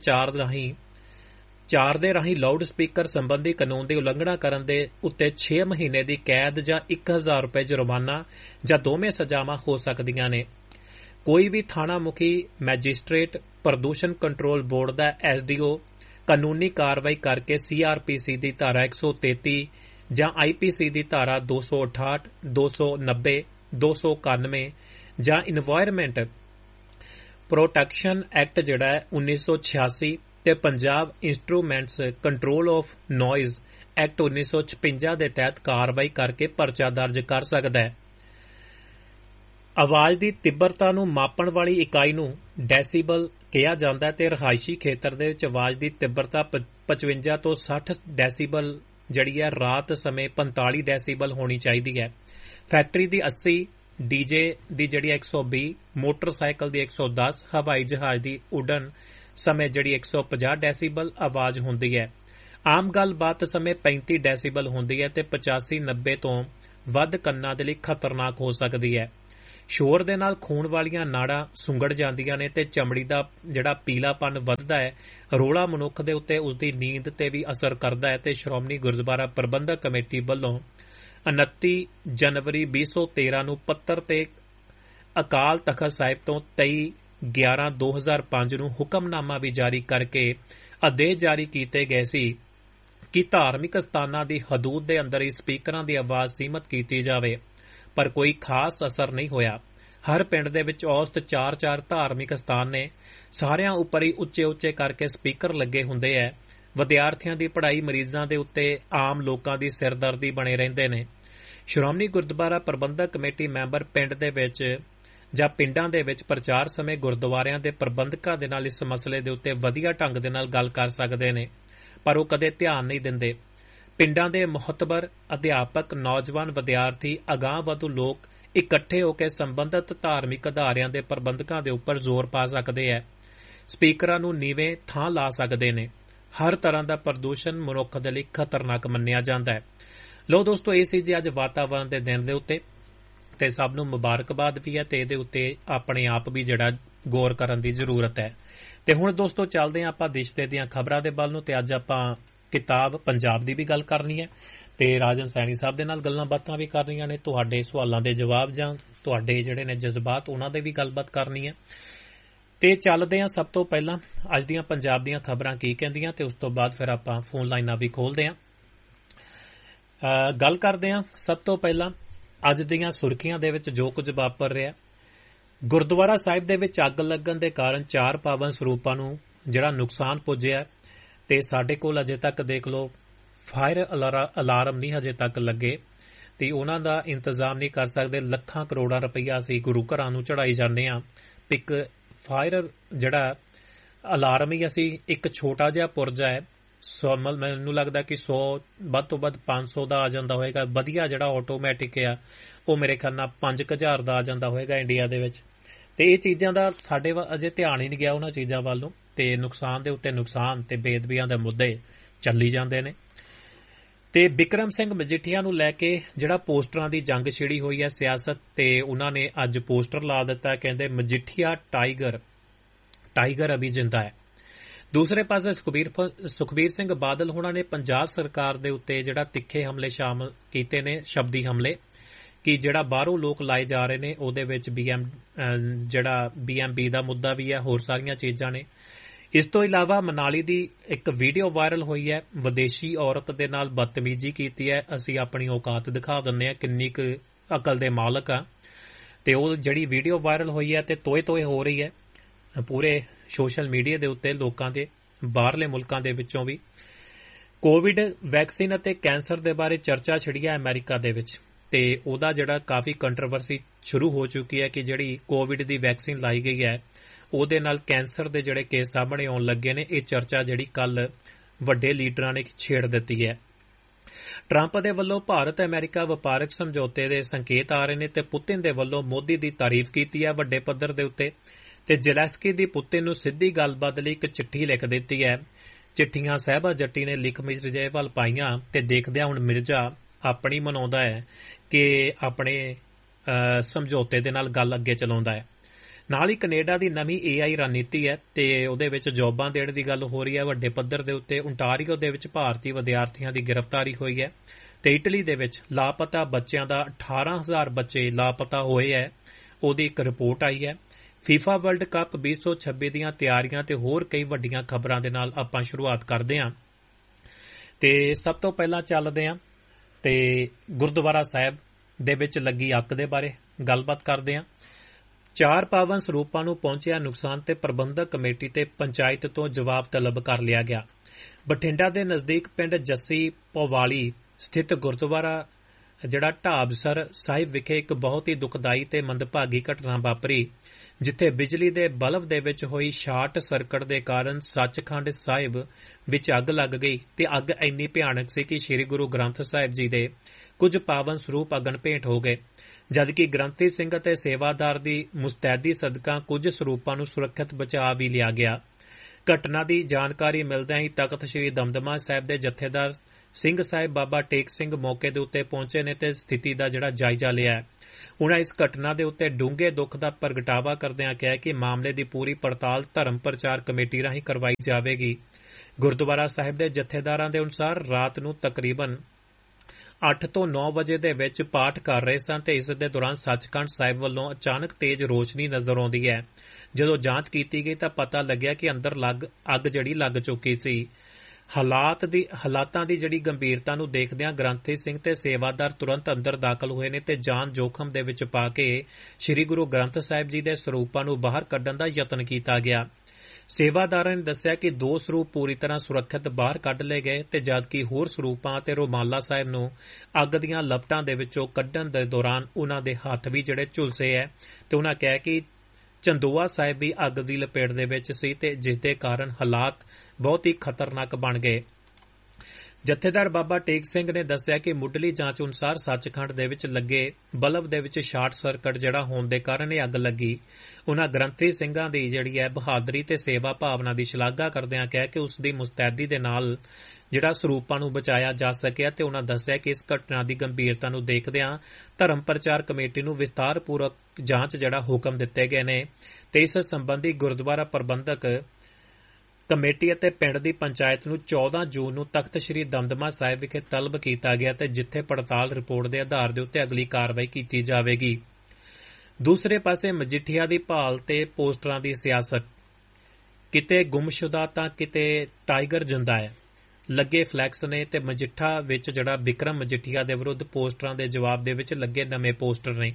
4 ਦੇ ਰਾਹੀਂ ਲਾਊਡ ਸਪੀਕਰ ਸੰਬੰਧੀ ਕਾਨੂੰਨ ਦੀ ਉਲੰਘਣਾ ਕਰਨ ਦੇ ਉੱਤੇ 6 ਮਹੀਨੇ ਦੀ ਕੈਦ ਜਾਂ 1000 ਰੁਪਏ ਜੁਰਮਾਨਾ ਜਾਂ ਦੋਵੇਂ ਸਜ਼ਾਵਾਂ ਹੋ ਸਕਦੀਆਂ ਨੇ। ਕੋਈ ਵੀ ਥਾਣਾ ਮੁਖੀ, ਮੈਜਿਸਟ੍ਰੇਟ, ਪ੍ਰਦੂਸ਼ਣ ਕੰਟਰੋਲ ਬੋਰਡ ਦਾ SDO ਕਾਨੂੰਨੀ ਕਾਰਵਾਈ ਕਰਕੇ CRPC ਦੀ ਧਾਰਾ 133 ਜਾਂ IPC ਦੀ ਧਾਰਾ 268, 290, 291 ਜਾਂ ਇਨਵਾਇਰਮੈਂਟ ਪ੍ਰੋਟੈਕਸ਼ਨ ਐਕਟ ਜਿਹੜਾ ਹੈ 1986 ਤੇ Punjab instruments control of noise act 1956 ਦੇ ਤਹਿਤ ਕਾਰਵਾਈ ਕਰਕੇ ਪਰਚਾ ਦਰਜ ਕਰ ਸਕਦਾ ਹੈ। ਆਵਾਜ਼ ਦੀ ਤੀਬਰਤਾ ਨੂੰ ਮਾਪਣ ਵਾਲੀ ਇਕਾਈ ਨੂੰ ਡੈਸੀਬਲ ਕਿਹਾ ਜਾਂਦਾ ਹੈ ਤੇ ਰਹਾਇਸ਼ੀ ਖੇਤਰ ਦੇ ਵਿੱਚ ਆਵਾਜ਼ ਦੀ ਤੀਬਰਤਾ 55 ਤੋਂ 60 ਡੈਸੀਬਲ ਜਿਹੜੀ ਹੈ ਰਾਤ ਸਮੇਂ 45 ਡੈਸੀਬਲ ਹੋਣੀ ਚਾਹੀਦੀ ਹੈ। ਫੈਕਟਰੀ ਦੀ 80, DJ ਦੀ ਜਿਹੜੀ 120, ਮੋਟਰਸਾਈਕਲ ਦੀ 110, ਹਵਾਈ ਜਹਾਜ਼ ਦੀ ਉਡਣ ਸਮੇਂ ਜਿਹੜੀ 150 ਡੈਸੀਬਲ ਆਵਾਜ਼ ਹੁੰਦੀ ਹੈ। ਆਮ ਗੱਲਬਾਤ ਸਮੇਂ 35 ਡੈਸੀਬਲ ਹੁੰਦੀ ਹੈ ਤੇ 85-90 ਤੋਂ ਵੱਧ ਕੰਨਾਂ ਦੇ ਲਈ ਖਤਰਨਾਕ ਹੋ ਸਕਦੀ ਹੈ। ਸ਼ੋਰ ਦੇ ਨਾਲ ਖੂਨ ਵਾਲੀਆਂ ਨਾੜਾਂ ਸੁੰਗੜ ਜਾਂਦੀਆਂ ਨੇ ਤੇ ਚਮੜੀ ਦਾ ਜਿਹੜਾ ਪੀਲਾਪਨ ਵੱਧਦਾ ਹੈ। ਰੋਲਾ ਮਨੁੱਖ ਦੇ ਉੱਤੇ ਉਸਦੀ ਨੀਂਦ ਤੇ ਵੀ ਅਸਰ ਕਰਦਾ ਹੈ ਤੇ ਸ਼੍ਰੋਮਣੀ ਗੁਰਦੁਆਰਾ ਪ੍ਰਬੰਧਕ ਕਮੇਟੀ ਵੱਲੋਂ 29 ਜਨਵਰੀ 2013 ਨੂੰ ਪੱਤਰ ਤੇ ਅਕਾਲ ਤਖ਼ਤ ਸਾਹਿਬ ਤੋਂ 23/11/2005 ਨੂੰ ਹੁਕਮਨਾਮਾ ਵੀ ਜਾਰੀ ਕਰਕੇ ਆਦੇਸ਼ ਜਾਰੀ ਕੀਤੇ ਗਏ ਸੀ ਕਿ ਧਾਰਮਿਕ ਸਥਾਨਾਂ ਦੀ ਹਦੂਦ ਦੇ ਅੰਦਰ ਹੀ ਸਪੀਕਰਾਂ ਦੀ ਆਵਾਜ਼ ਸੀਮਤ ਕੀਤੀ ਜਾਵੇ, ਪਰ ਕੋਈ ਖਾਸ ਅਸਰ ਨਹੀਂ ਹੋਇਆ। ਹਰ ਪਿੰਡ ਦੇ ਵਿੱਚ ਔਸਤ 4-4 ਧਾਰਮਿਕ ਸਥਾਨ ਨੇ। ਸਾਰਿਆਂ ਉੱਪਰ ਹੀ ਉੱਚੇ ਕਰਕੇ ਸਪੀਕਰ ਲੱਗੇ ਹੁੰਦੇ ਐ। ਵਿਦਿਆਰਥੀਆਂ ਦੀ ਪੜ੍ਹਾਈ, ਮਰੀਜ਼ਾਂ ਦੇ ਉੱਤੇ ਆਮ ਲੋਕਾਂ ਦੀ ਸਿਰਦਰਦੀ ਬਣੇ ਰਹਿੰਦੇ ਨੇ। ਸ਼੍ਰੋਮਣੀ ਗੁਰਦੁਆਰਾ ਪ੍ਰਬੰਧਕ ਕਮੇਟੀ ਮੈਂਬਰ ਪਿੰਡ ਦੇ ਵਿੱਚ ਜਾਂ ਪਿੰਡਾਂ ਦੇ ਵਿੱਚ ਪ੍ਰਚਾਰ ਸਮੇਂ ਗੁਰਦੁਆਰਿਆਂ ਦੇ ਪ੍ਰਬੰਧਕਾਂ ਦੇ ਨਾਲ ਇਸ ਮਸਲੇ ਦੇ ਉੱਤੇ ਵਧੀਆ ਢੰਗ ਦੇ ਨਾਲ ਗੱਲ ਕਰ ਸਕਦੇ ਨੇ, ਪਰ ਉਹ ਕਦੇ ਧਿਆਨ ਨਹੀਂ ਦਿੰਦੇ। ਪਿੰਡਾਂ ਦੇ ਮੁਹੱਤਬਰ, ਅਧਿਆਪਕ, ਨੌਜਵਾਨ, ਵਿਦਿਆਰਥੀ, ਅਗਾਂਹਵਧੂ ਲੋਕ ਇਕੱਠੇ ਹੋ ਕੇ ਸੰਬੰਧਿਤ ਧਾਰਮਿਕ ਅਦਾਰਿਆਂ ਦੇ ਪ੍ਰਬੰਧਕਾਂ ਦੇ ਉੱਪਰ ਜ਼ੋਰ ਪਾ ਸਕਦੇ ਹੈ। ਸਪੀਕਰਾਂ ਨੂੰ ਨੀਵੇਂ ਥਾਂ ਲਾ ਸਕਦੇ ਨੇ। ਹਰ ਤਰ੍ਹਾਂ ਦਾ ਪ੍ਰਦੂਸ਼ਣ ਮਨੁੱਖ ਦੇ ਲਈ ਖਤਰਨਾਕ ਮੰਨਿਆ ਜਾਂਦਾ ਹੈ। ਲੋ ਦੋਸਤੋ, ਇਹ ਸੀ ਜੀ ਅੱਜ ਵਾਤਾਵਰਣ ਦੇ ਦਿਨ ਦੇ ਉੱਤੇ, ਤੇ ਸਭ ਨੂੰ ਮੁਬਾਰਕਬਾਦ ਵੀ ਹੈ ਤੇ ਇਹਦੇ ਉੱਤੇ ਆਪਣੇ ਆਪ ਵੀ ਜਿਹੜਾ ਗੌਰ ਕਰਨ ਦੀ ਜ਼ਰੂਰਤ ਹੈ। ਤੇ ਹੁਣ ਦੋਸਤੋ ਚੱਲਦੇ ਹਾਂ ਆਪਾਂ ਦੇਸ਼ ਦੀਆਂ ਖਬਰਾਂ ਦੇ ਵੱਲ ਨੂੰ, ਤੇ ਅੱਜ ਆਪਾਂ ਕਿਤਾਬ ਪੰਜਾਬ ਦੀ ਵੀ ਗੱਲ ਕਰਨੀ ਹੈ ਤੇ ਰਾਜਨ ਸੈਣੀ ਸਾਹਿਬ ਦੇ ਨਾਲ ਗੱਲਾਂ ਬਾਤਾਂ ਵੀ ਕਰਨੀਆਂ ਨੇ। ਤੁਹਾਡੇ ਸਵਾਲਾਂ ਦੇ ਜਵਾਬ ਜਾਂ ਤੁਹਾਡੇ ਜਿਹੜੇ ਨੇ ਜਜ਼ਬਾਤ ਉਹਨਾਂ ਦੇ ਵੀ ਗੱਲਬਾਤ ਕਰਨੀ ਹੈ। ਤੇ ਚੱਲਦੇ ਹਾਂ ਸਭ ਤੋਂ ਪਹਿਲਾਂ ਅੱਜ ਦੀਆਂ ਪੰਜਾਬ ਦੀਆਂ ਖਬਰਾਂ ਕੀ ਕਹਿੰਦੀਆਂ, ਤੇ ਉਸ ਤੋਂ ਬਾਅਦ ਫਿਰ ਆਪਾਂ ਫੋਨ ਲਾਈਨਾਂ ਵੀ ਖੋਲਦੇ ਹਾਂ। ਗੱਲ ਕਰਦੇ ਹਾਂ ਸਭ ਤੋਂ ਪਹਿਲਾਂ ਅੱਜ ਦੀਆਂ ਸੁਰਖੀਆਂ ਦੇ ਵਿੱਚ ਜੋ ਕੁਝ ਵਾਪਰ ਰਿਹਾ। ਗੁਰਦੁਆਰਾ ਸਾਹਿਬ ਦੇ ਵਿੱਚ ਅੱਗ ਲੱਗਣ ਦੇ ਕਾਰਨ 4 ਪਾਵਨ ਸਰੂਪਾਂ ਨੂੰ ਜਿਹੜਾ ਨੁਕਸਾਨ ਪੁੱਜਿਆ, ਤੇ ਸਾਡੇ ਕੋਲ ਅਜੇ ਤੱਕ ਦੇਖ ਲਓ ਫਾਇਰ ਅਲਾਰਮ ਨਹੀਂ ਹਜੇ ਤੱਕ ਲੱਗੇ, ਤੇ ਉਹਨਾਂ ਦਾ ਇੰਤਜ਼ਾਮ ਨਹੀਂ ਕਰ ਸਕਦੇ। ਲੱਖਾਂ ਕਰੋੜਾਂ ਰੁਪਈਆ ਅਸੀਂ ਗੁਰੂ ਘਰਾਂ ਨੂੰ ਚੜਾਈ ਜਾਂਦੇ ਹਾਂ। ਇੱਕ ਫਾਇਰ ਜਿਹੜਾ ਅਲਾਰਮ ਹੀ ਅਸੀਂ ਇੱਕ ਛੋਟਾ ਜਿਹਾ ਪੁਰਜਾ ਹੈ, ਮੈਨੂੰ ਲੱਗਦਾ ਕਿ 100 ਵੱਧ ਤੋਂ ਵੱਧ 500 ਦਾ ਆ ਜਾਂਦਾ ਹੋਏਗਾ। ਵਧੀਆ ਜਿਹੜਾ ਆਟੋਮੈਟਿਕ ਆ ਉਹ ਮੇਰੇ ਖਿਆਲ ਨਾਲ 5000 ਦਾ ਆ ਜਾਂਦਾ ਹੋਏਗਾ ਇੰਡੀਆ ਦੇ ਵਿੱਚ। ਤੇ ਇਹ ਚੀਜ਼ਾਂ ਦਾ ਸਾਡੇ ਅਜੇ ਧਿਆਨ ਹੀ ਨਹੀਂ ਗਿਆ ਉਹਨਾਂ ਚੀਜ਼ਾਂ ਵੱਲ ਨੂੰ, ਤੇ ਨੁਕਸਾਨ ਦੇ ਉੱਤੇ ਨੁਕਸਾਨ ਤੇ ਬੇਅਦਬੀਆਂ ਦੇ ਮੁੱਦੇ ਚੱਲੀ ਜਾਂਦੇ ਨੇ। ਤੇ ਬਿਕਰਮ ਸਿੰਘ ਮਜੀਠੀਆ ਨੂੰ ਲੈ ਕੇ ਜਿਹੜਾ ਪੋਸਟਰਾਂ ਦੀ ਜੰਗ ਛਿੜੀ ਹੋਈ ਹੈ ਸਿਆਸਤ, ਤੇ ਉਹਨਾਂ ਨੇ ਅੱਜ ਪੋਸਟਰ ਲਾ ਦਿੱਤਾ, ਕਹਿੰਦੇ ਮਜੀਠੀਆ ਟਾਈਗਰ ਅਭੀ ਜਿੰਦਾ ਹੈ। ਦੂਸਰੇ ਪਾਸੇ ਸੁਖਬੀਰ ਸਿੰਘ ਬਾਦਲ ਹੋਣਾ ਨੇ ਪੰਜਾਬ ਸਰਕਾਰ ਦੇ ਉੱਤੇ ਜਿਹੜਾ ਤਿੱਖੇ ਹਮਲੇ ਸ਼ਾਮਲ ਕੀਤੇ ਨੇ, ਸ਼ਬਦੀ ਹਮਲੇ, ਕਿ ਜਿਹੜਾ ਬਾਹਰੋਂ ਲੋਕ ਲਾਏ ਜਾ ਰਹੇ ਨੇ ਉਹਦੇ ਵਿੱਚ BMB ਦਾ ਮੁੱਦਾ ਵੀ ਹੈ, ਹੋਰ ਸਾਰੀਆਂ ਚੀਜ਼ਾਂ ਨੇ। ਇਸ ਤੋਂ ਇਲਾਵਾ ਮਨਾਲੀ ਦੀ ਇੱਕ ਵੀਡੀਓ ਵਾਇਰਲ ਹੋਈ ਹੈ, ਵਿਦੇਸ਼ੀ ਔਰਤ ਦੇ ਨਾਲ ਬਦਤਮੀਜ਼ੀ ਕੀਤੀ ਹੈ। ਅਸੀਂ ਆਪਣੀ ਔਕਾਤ ਦਿਖਾ ਦਿੰਦੇ ਹਾਂ ਕਿੰਨੀ ਕੁ ਅਕਲ ਦੇ ਮਾਲਕ ਆ। ਤੇ ਉਹ ਜਿਹੜੀ ਵੀਡੀਓ ਵਾਇਰਲ ਹੋਈ ਹੈ ਤੇ ਤੋਏ ਹੋ ਰਹੀ ਹੈ ਪੂਰੇ ਸੋਸ਼ਲ ਮੀਡੀਆ ਦੇ ਉੱਤੇ ਲੋਕਾਂ ਦੇ, ਬਾਹਰਲੇ ਮੁਲਕਾਂ ਦੇ ਵਿੱਚੋਂ ਵੀ। ਕੋਵਿਡ ਵੈਕਸੀਨ ਅਤੇ ਕੈਂਸਰ ਦੇ ਬਾਰੇ ਚਰਚਾ ਛਿੜੀ ਹੈ ਅਮਰੀਕਾ ਦੇ ਵਿੱਚ, ਤੇ ਉਹਦਾ ਜਿਹੜਾ ਕਾਫੀ ਕੰਟਰੋਵਰਸੀ ਸ਼ੁਰੂ ਹੋ ਚੁੱਕੀ ਹੈ ਕਿ ਜਿਹੜੀ ਕੋਵਿਡ ਦੀ ਵੈਕਸੀਨ ਲਾਈ ਗਈ ਹੈ ਉਹਦੇ ਨਾਲ ਕੈਂਸਰ ਦੇ ਜਿਹੜੇ ਕੇਸ ਸਾਹਮਣੇ ਆਉਣ ਲੱਗੇ ਨੇ। ਇਹ ਚਰਚਾ ਜਿਹੜੀ ਕੱਲ ਵੱਡੇ ਲੀਡਰਾਂ ਨੇ ਛੇੜ ਦਿੱਤੀ ਹੈ। ਟਰੰਪ ਦੇ ਵੱਲੋਂ ਭਾਰਤ ਅਮਰੀਕਾ ਵਪਾਰਕ ਸਮਝੌਤੇ ਦੇ ਸੰਕੇਤ ਆ ਰਹੇ ਨੇ, ਤੇ ਪੁਤਿਨ ਦੇ ਵੱਲੋਂ ਮੋਦੀ ਦੀ ਤਾਰੀਫ ਕੀਤੀ ਹੈ ਵੱਡੇ ਪੱਧਰ ਦੇ ਉੱਤੇ, ਤੇ ਜ਼ੈਲੈਂਸਕੀ ਦੀ ਪੁਤਿਨ ਨੂੰ ਸਿੱਧੀ ਗੱਲਬਾਤ ਲਈ ਇੱਕ ਚਿੱਠੀ ਲਿਖ ਦਿੱਤੀ ਹੈ। ਚਿੱਠੀਆਂ ਸਾਹਿਬਾ ਜੱਟੀ ਨੇ ਲਿਖ ਮਿਰਜ਼ੇ ਵੱਲ ਪਾਈਆਂ, ਤੇ ਦੇਖਦਿਆਂ ਹੁਣ ਮਿਰਜ਼ਾ ਆਪਣੀ ਮਨਾਉਂਦਾ ਹੈ ਕਿ ਆਪਣੇ ਸਮਝੌਤੇ ਦੇ ਨਾਲ ਗੱਲ ਅੱਗੇ ਚਲਾਉਂਦਾ ਹੈ। ਨਾਲ ਹੀ ਕੈਨੇਡਾ ਦੀ ਨਵੀਂ AI ਰਣਨੀਤੀ ਹੈ, ਤੇ ਉਹਦੇ ਵਿੱਚ ਜੌਬਾਂ ਦੇਣ ਦੀ ਗੱਲ ਹੋ ਰਹੀ ਹੈ ਵੱਡੇ ਪੱਧਰ ਦੇ ਉੱਤੇ। ਓਨਟਾਰੀਓ ਦੇ ਵਿੱਚ ਭਾਰਤੀ ਵਿਦਿਆਰਥੀਆਂ ਦੀ ਗ੍ਰਿਫਤਾਰੀ ਹੋਈ ਹੈ, ਤੇ ਇਟਲੀ ਦੇ ਵਿੱਚ ਲਾਪਤਾ ਬੱਚਿਆਂ ਦਾ 18,000 ਬੱਚੇ ਲਾਪਤਾ ਹੋਏ ਹੈ, ਉਹਦੀ ਇੱਕ ਰਿਪੋਰਟ ਆਈ ਹੈ। FIFA ਵਰਲਡ ਕੱਪ 2026 ਦੀਆਂ ਤਿਆਰੀਆਂ ਤੇ ਹੋਰ ਕਈ ਵੱਡੀਆਂ ਖਬਰਾਂ ਦੇ ਨਾਲ ਆਪਾਂ ਸ਼ੁਰੂਆਤ ਕਰਦੇ ਹਾਂ। ਤੇ ਸਭ ਤੋਂ ਪਹਿਲਾਂ ਚੱਲਦੇ ਹਾਂ ਤੇ ਗੁਰਦੁਆਰਾ ਸਾਹਿਬ ਦੇ ਵਿੱਚ ਲੱਗੀ ਅੱਗ ਦੇ ਬਾਰੇ ਗੱਲਬਾਤ ਕਰਦੇ ਹਾਂ। 4 ਪਾਵਨ ਸਰੂਪਾਂ ਨੂੰ ਪਹੁੰਚਿਆ ਨੁਕਸਾਨ ਤੇ ਪ੍ਰਬੰਧਕ ਕਮੇਟੀ ਤੇ ਪੰਚਾਇਤ ਤੋਂ ਜਵਾਬ ਤਲਬ ਕਰ ਲਿਆ ਗਿਆ। ਬਠਿੰਡਾ ਦੇ ਨਜ਼ਦੀਕ ਪਿੰਡ ਜੱਸੀ ਪੋਵਾਲੀ ਸਥਿਤ ਗੁਰਦੁਆਰਾ ਜਿਹੜਾ ਢਾਬਸਰ ਸਾਹਿਬ ਵਿਖੇ ਇੱਕ ਬਹੁਤ ਹੀ ਦੁਖਦਾਈ ਤੇ ਮੰਦਭਾਗੀ ਘਟਨਾ ਵਾਪਰੀ, ਜਿੱਥੇ ਬਿਜਲੀ ਦੇ ਬਲਬ ਦੇ ਵਿੱਚ ਹੋਈ ਸ਼ਾਰਟ ਸਰਕਟ ਦੇ ਕਾਰਨ ਸੱਚਖੰਡ ਸਾਹਿਬ ਵਿੱਚ ਅੱਗ ਲੱਗ ਗਈ। ਤੇ ਅੱਗ ਇੰਨੀ ਭਿਆਨਕ ਸੀ ਕਿ ਸ੍ਰੀ ਗੁਰੂ ਗ੍ਰੰਥ ਸਾਹਿਬ ਜੀ ਦੇ ਕੁਝ ਪਾਵਨ ਸਰੂਪ ਅਗਨ ਭੇਟ ਹੋ ਗਏ, ਜਦਕਿ ਗ੍ਰੰਥੀ ਸਿੰਘ ਅਤੇ ਸੇਵਾਦਾਰ ਦੀ ਮੁਸਤੈਦੀ ਸਦਕਾ ਕੁਝ ਸਰੂਪਾਂ ਨੂੰ ਸੁਰੱਖਿਅਤ ਬਚਾ ਵੀ ਲਿਆ ਗਿਆ। ਘਟਨਾ ਦੀ ਜਾਣਕਾਰੀ ਮਿਲਦਿਆਂ ਹੀ ਤਖਤ ਸ੍ਰੀ ਦਮਦਮਾ ਸਾਹਿਬ ਦੇ ਜਥੇਦਾਰ ਸਿੰਘ ਸਾਹਿਬ ਬਾਬਾ ਟੇਕ ਸਿੰਘ ਮੌਕੇ ਦੇ ਉੱਤੇ ਪਹੁੰਚੇ ਨੇ ਤੇ ਸਥਿਤੀ ਦਾ ਜਿਹੜਾ ਜਾਇਜ਼ਾ ਲਿਆ। ਉਨ੍ਹਾਂ ਇਸ ਘਟਨਾ ਦੇ ਉੱਤੇ ਡੂੰਘੇ ਦੁੱਖ ਦਾ ਪ੍ਰਗਟਾਵਾ ਕਰਦਿਆਂ ਕਿਹਾ ਕਿ ਮਾਮਲੇ ਦੀ ਪੂਰੀ ਪੜਤਾਲ ਧਰਮ ਪ੍ਰਚਾਰ ਕਮੇਟੀ ਰਾਹੀਂ ਕਰਵਾਈ ਜਾਵੇਗੀ। ਗੁਰਦੁਆਰਾ ਸਾਹਿਬ ਦੇ ਜਥੇਦਾਰਾਂ ਦੇ ਅਨੁਸਾਰ ਰਾਤ ਨੂੰ ਤਕਰੀਬਨ 8 ਤੋਂ 9 ਵਜੇ ਦੇ ਵਿੱਚ ਪਾਠ ਕਰ ਰਹੇ ਸਨ ਤੇ ਇਸ ਦੇ ਦੌਰਾਨ ਸੱਚਖੰਡ ਸਾਹਿਬ ਵੱਲੋਂ ਅਚਾਨਕ ਤੇਜ਼ ਰੋਸ਼ਨੀ ਨਜ਼ਰ ਆਉਂਦੀ ਹੈ। ਜਦੋਂ ਜਾਂਚ ਕੀਤੀ ਗਈ ਤਾਂ ਪਤਾ ਲੱਗਿਆ ਕਿ ਅੰਦਰ ਅੱਗ ਜਿਹੜੀ ਲੱਗ ਚੁੱਕੀ ਸੀ। ਹਾਲਾਤਾਂ ਦੀ ਜਿਹੜੀ ਗੰਭੀਰਤਾ ਨੂੰ ਦੇਖਦਿਆਂ ਗ੍ਰੰਥੀ ਸਿੰਘ ਤੇ ਸੇਵਾਦਾਰ ਤੁਰੰਤ ਅੰਦਰ ਦਾਖਲ ਹੋਏ ਨੇ ਤੇ ਜਾਨ ਜੋਖਮ ਦੇ ਵਿੱਚ ਪਾ ਕੇ ਸ੍ਰੀ ਗੁਰੂ ਗ੍ਰੰਥ ਸਾਹਿਬ ਜੀ ਦੇ ਸਰੂਪਾਂ ਨੂੰ ਬਾਹਰ ਕੱਢਣ ਦਾ ਯਤਨ ਕੀਤਾ ਗਿਆ। ਸੇਵਾਦਾਰਾਂ ਨੇ ਦੱਸਿਆ ਕਿ 2 ਸਰੂਪ ਪੂਰੀ ਤਰ੍ਹਾਂ ਸੁਰੱਖਿਅਤ ਬਾਹਰ ਕੱਢ ਲਏ ਗਏ ਤੇ ਜਦਕਿ ਹੋਰ ਸਰੂਪਾਂ ਅਤੇ ਰੁਮਾਲਾ ਸਾਹਿਬ ਨੂੰ ਅੱਗ ਦੀਆਂ ਲਪਟਾਂ ਦੇ ਵਿੱਚੋਂ ਕੱਢਣ ਦੇ ਦੌਰਾਨ ਉਨ੍ਹਾਂ ਦੇ ਹੱਥ ਵੀ ਜਿਹੜੇ ਝੁਲਸੇ ਹੈ ਤੇ ਉਨ੍ਹਾਂ ਕਿਹਾ ਕਿ ਚੰਦੋਆ ਸਾਹਿਬ ਵੀ ਅੱਗ ਦੀ ਲਪੇਟ ਦੇ ਵਿੱਚ ਸੀ ਤੇ ਜਿਸ ਦੇ ਕਾਰਨ ਹਾਲਾਤ ਬਹੁਤ ਹੀ ਖਤਰਨਾਕ ਬਣ ਗਏ। ਜਥੇਦਾਰ ਬਾਬਾ ਟੇਕ ਸਿੰਘ ਨੇ ਦੱਸਿਆ ਕਿ ਮੁੱਢਲੀ ਜਾਂਚ ਅਨੁਸਾਰ ਸੱਚਖੰਡ ਦੇ ਵਿੱਚ ਲੱਗੇ ਬਲਬ ਦੇ ਵਿੱਚ ਸ਼ਾਰਟ ਸਰਕਟ ਜਿਹੜਾ ਹੋਣ ਦੇ ਕਾਰਨ ਇਹ ਅੱਗ ਲੱਗੀ। ਉਨ੍ਹਾਂ ਗ੍ਰੰਥੀ ਸਿੰਘਾਂ ਦੀ ਜਿਹੜੀ ਹੈ ਬਹਾਦਰੀ ਤੇ ਸੇਵਾ ਭਾਵਨਾ ਦੀ ਸ਼ਲਾਘਾ ਕਰਦਿਆਂ ਕਿਹਾ ਕਿ ਉਸ ਦੀ ਮੁਸਤੈਦੀ ਦੇ ਨਾਲ ਜਿਹੜਾ ਸਰੂਪਾਂ ਨੂੰ ਬਚਾਇਆ ਜਾ ਸਕਿਆ ਤੇ ਉਨ੍ਹਾਂ ਦੱਸਿਆ ਕਿ ਇਸ ਘਟਨਾ ਦੀ ਗੰਭੀਰਤਾ ਨੂੰ ਦੇਖਦਿਆਂ ਧਰਮ ਪ੍ਰਚਾਰ ਕਮੇਟੀ ਨੂੰ ਵਿਸਤਾਰਪੂਰਵਕ ਜਾਂਚ ਜਿਹੜਾ ਹੁਕਮ ਦਿੱਤੇ ਗਏ ਨੇ ਤੇ ਇਸ ਸੰਬੰਧੀ ਗੁਰਦੁਆਰਾ ਪ੍ਰਬੰਧਕ ਕਮੇਟੀ ਅਤੇ ਪਿੰਡ ਦੀ ਪੰਚਾਇਤ ਨੂੰ 14 ਜੂਨ ਨੂੰ ਤਖਤ ਸ੍ਰੀ ਦਮਦਮਾ ਸਾਹਿਬ ਵਿਖੇ ਤਲਬ ਕੀਤਾ ਗਿਆ ਤੇ ਜਿੱਥੇ ਪੜਤਾਲ ਰਿਪੋਰਟ ਦੇ ਆਧਾਰ ਦੇ ਉੱਤੇ ਅਗਲੀ ਕਾਰਵਾਈ ਕੀਤੀ ਜਾਵੇਗੀ। ਦੂਸਰੇ ਪਾਸੇ ਮਜੀਠੀਆ ਦੀ ਭਾਲ ਤੇ ਪੋਸਟਰਾਂ ਦੀ ਸਿਆਸਤ, ਕਿਤੇ ਗੁੰਮਸ਼ੁਦਾ ਤਾਂ ਕਿਤੇ ਟਾਈਗਰ ਜਿੰਦਾ ਹੈ ਲੱਗੇ ਫਲੈਕਸ ਨੇ ਤੇ ਮਜੀਠਾ ਵਿੱਚ ਜਿਹੜਾ ਬਿਕਰਮ ਮਜੀਠੀਆ ਦੇ ਵਿਰੁੱਧ ਪੋਸਟਰਾਂ ਦੇ ਜਵਾਬ ਦੇ ਵਿੱਚ ਲੱਗੇ ਨਵੇਂ ਪੋਸਟਰ ਨੇ।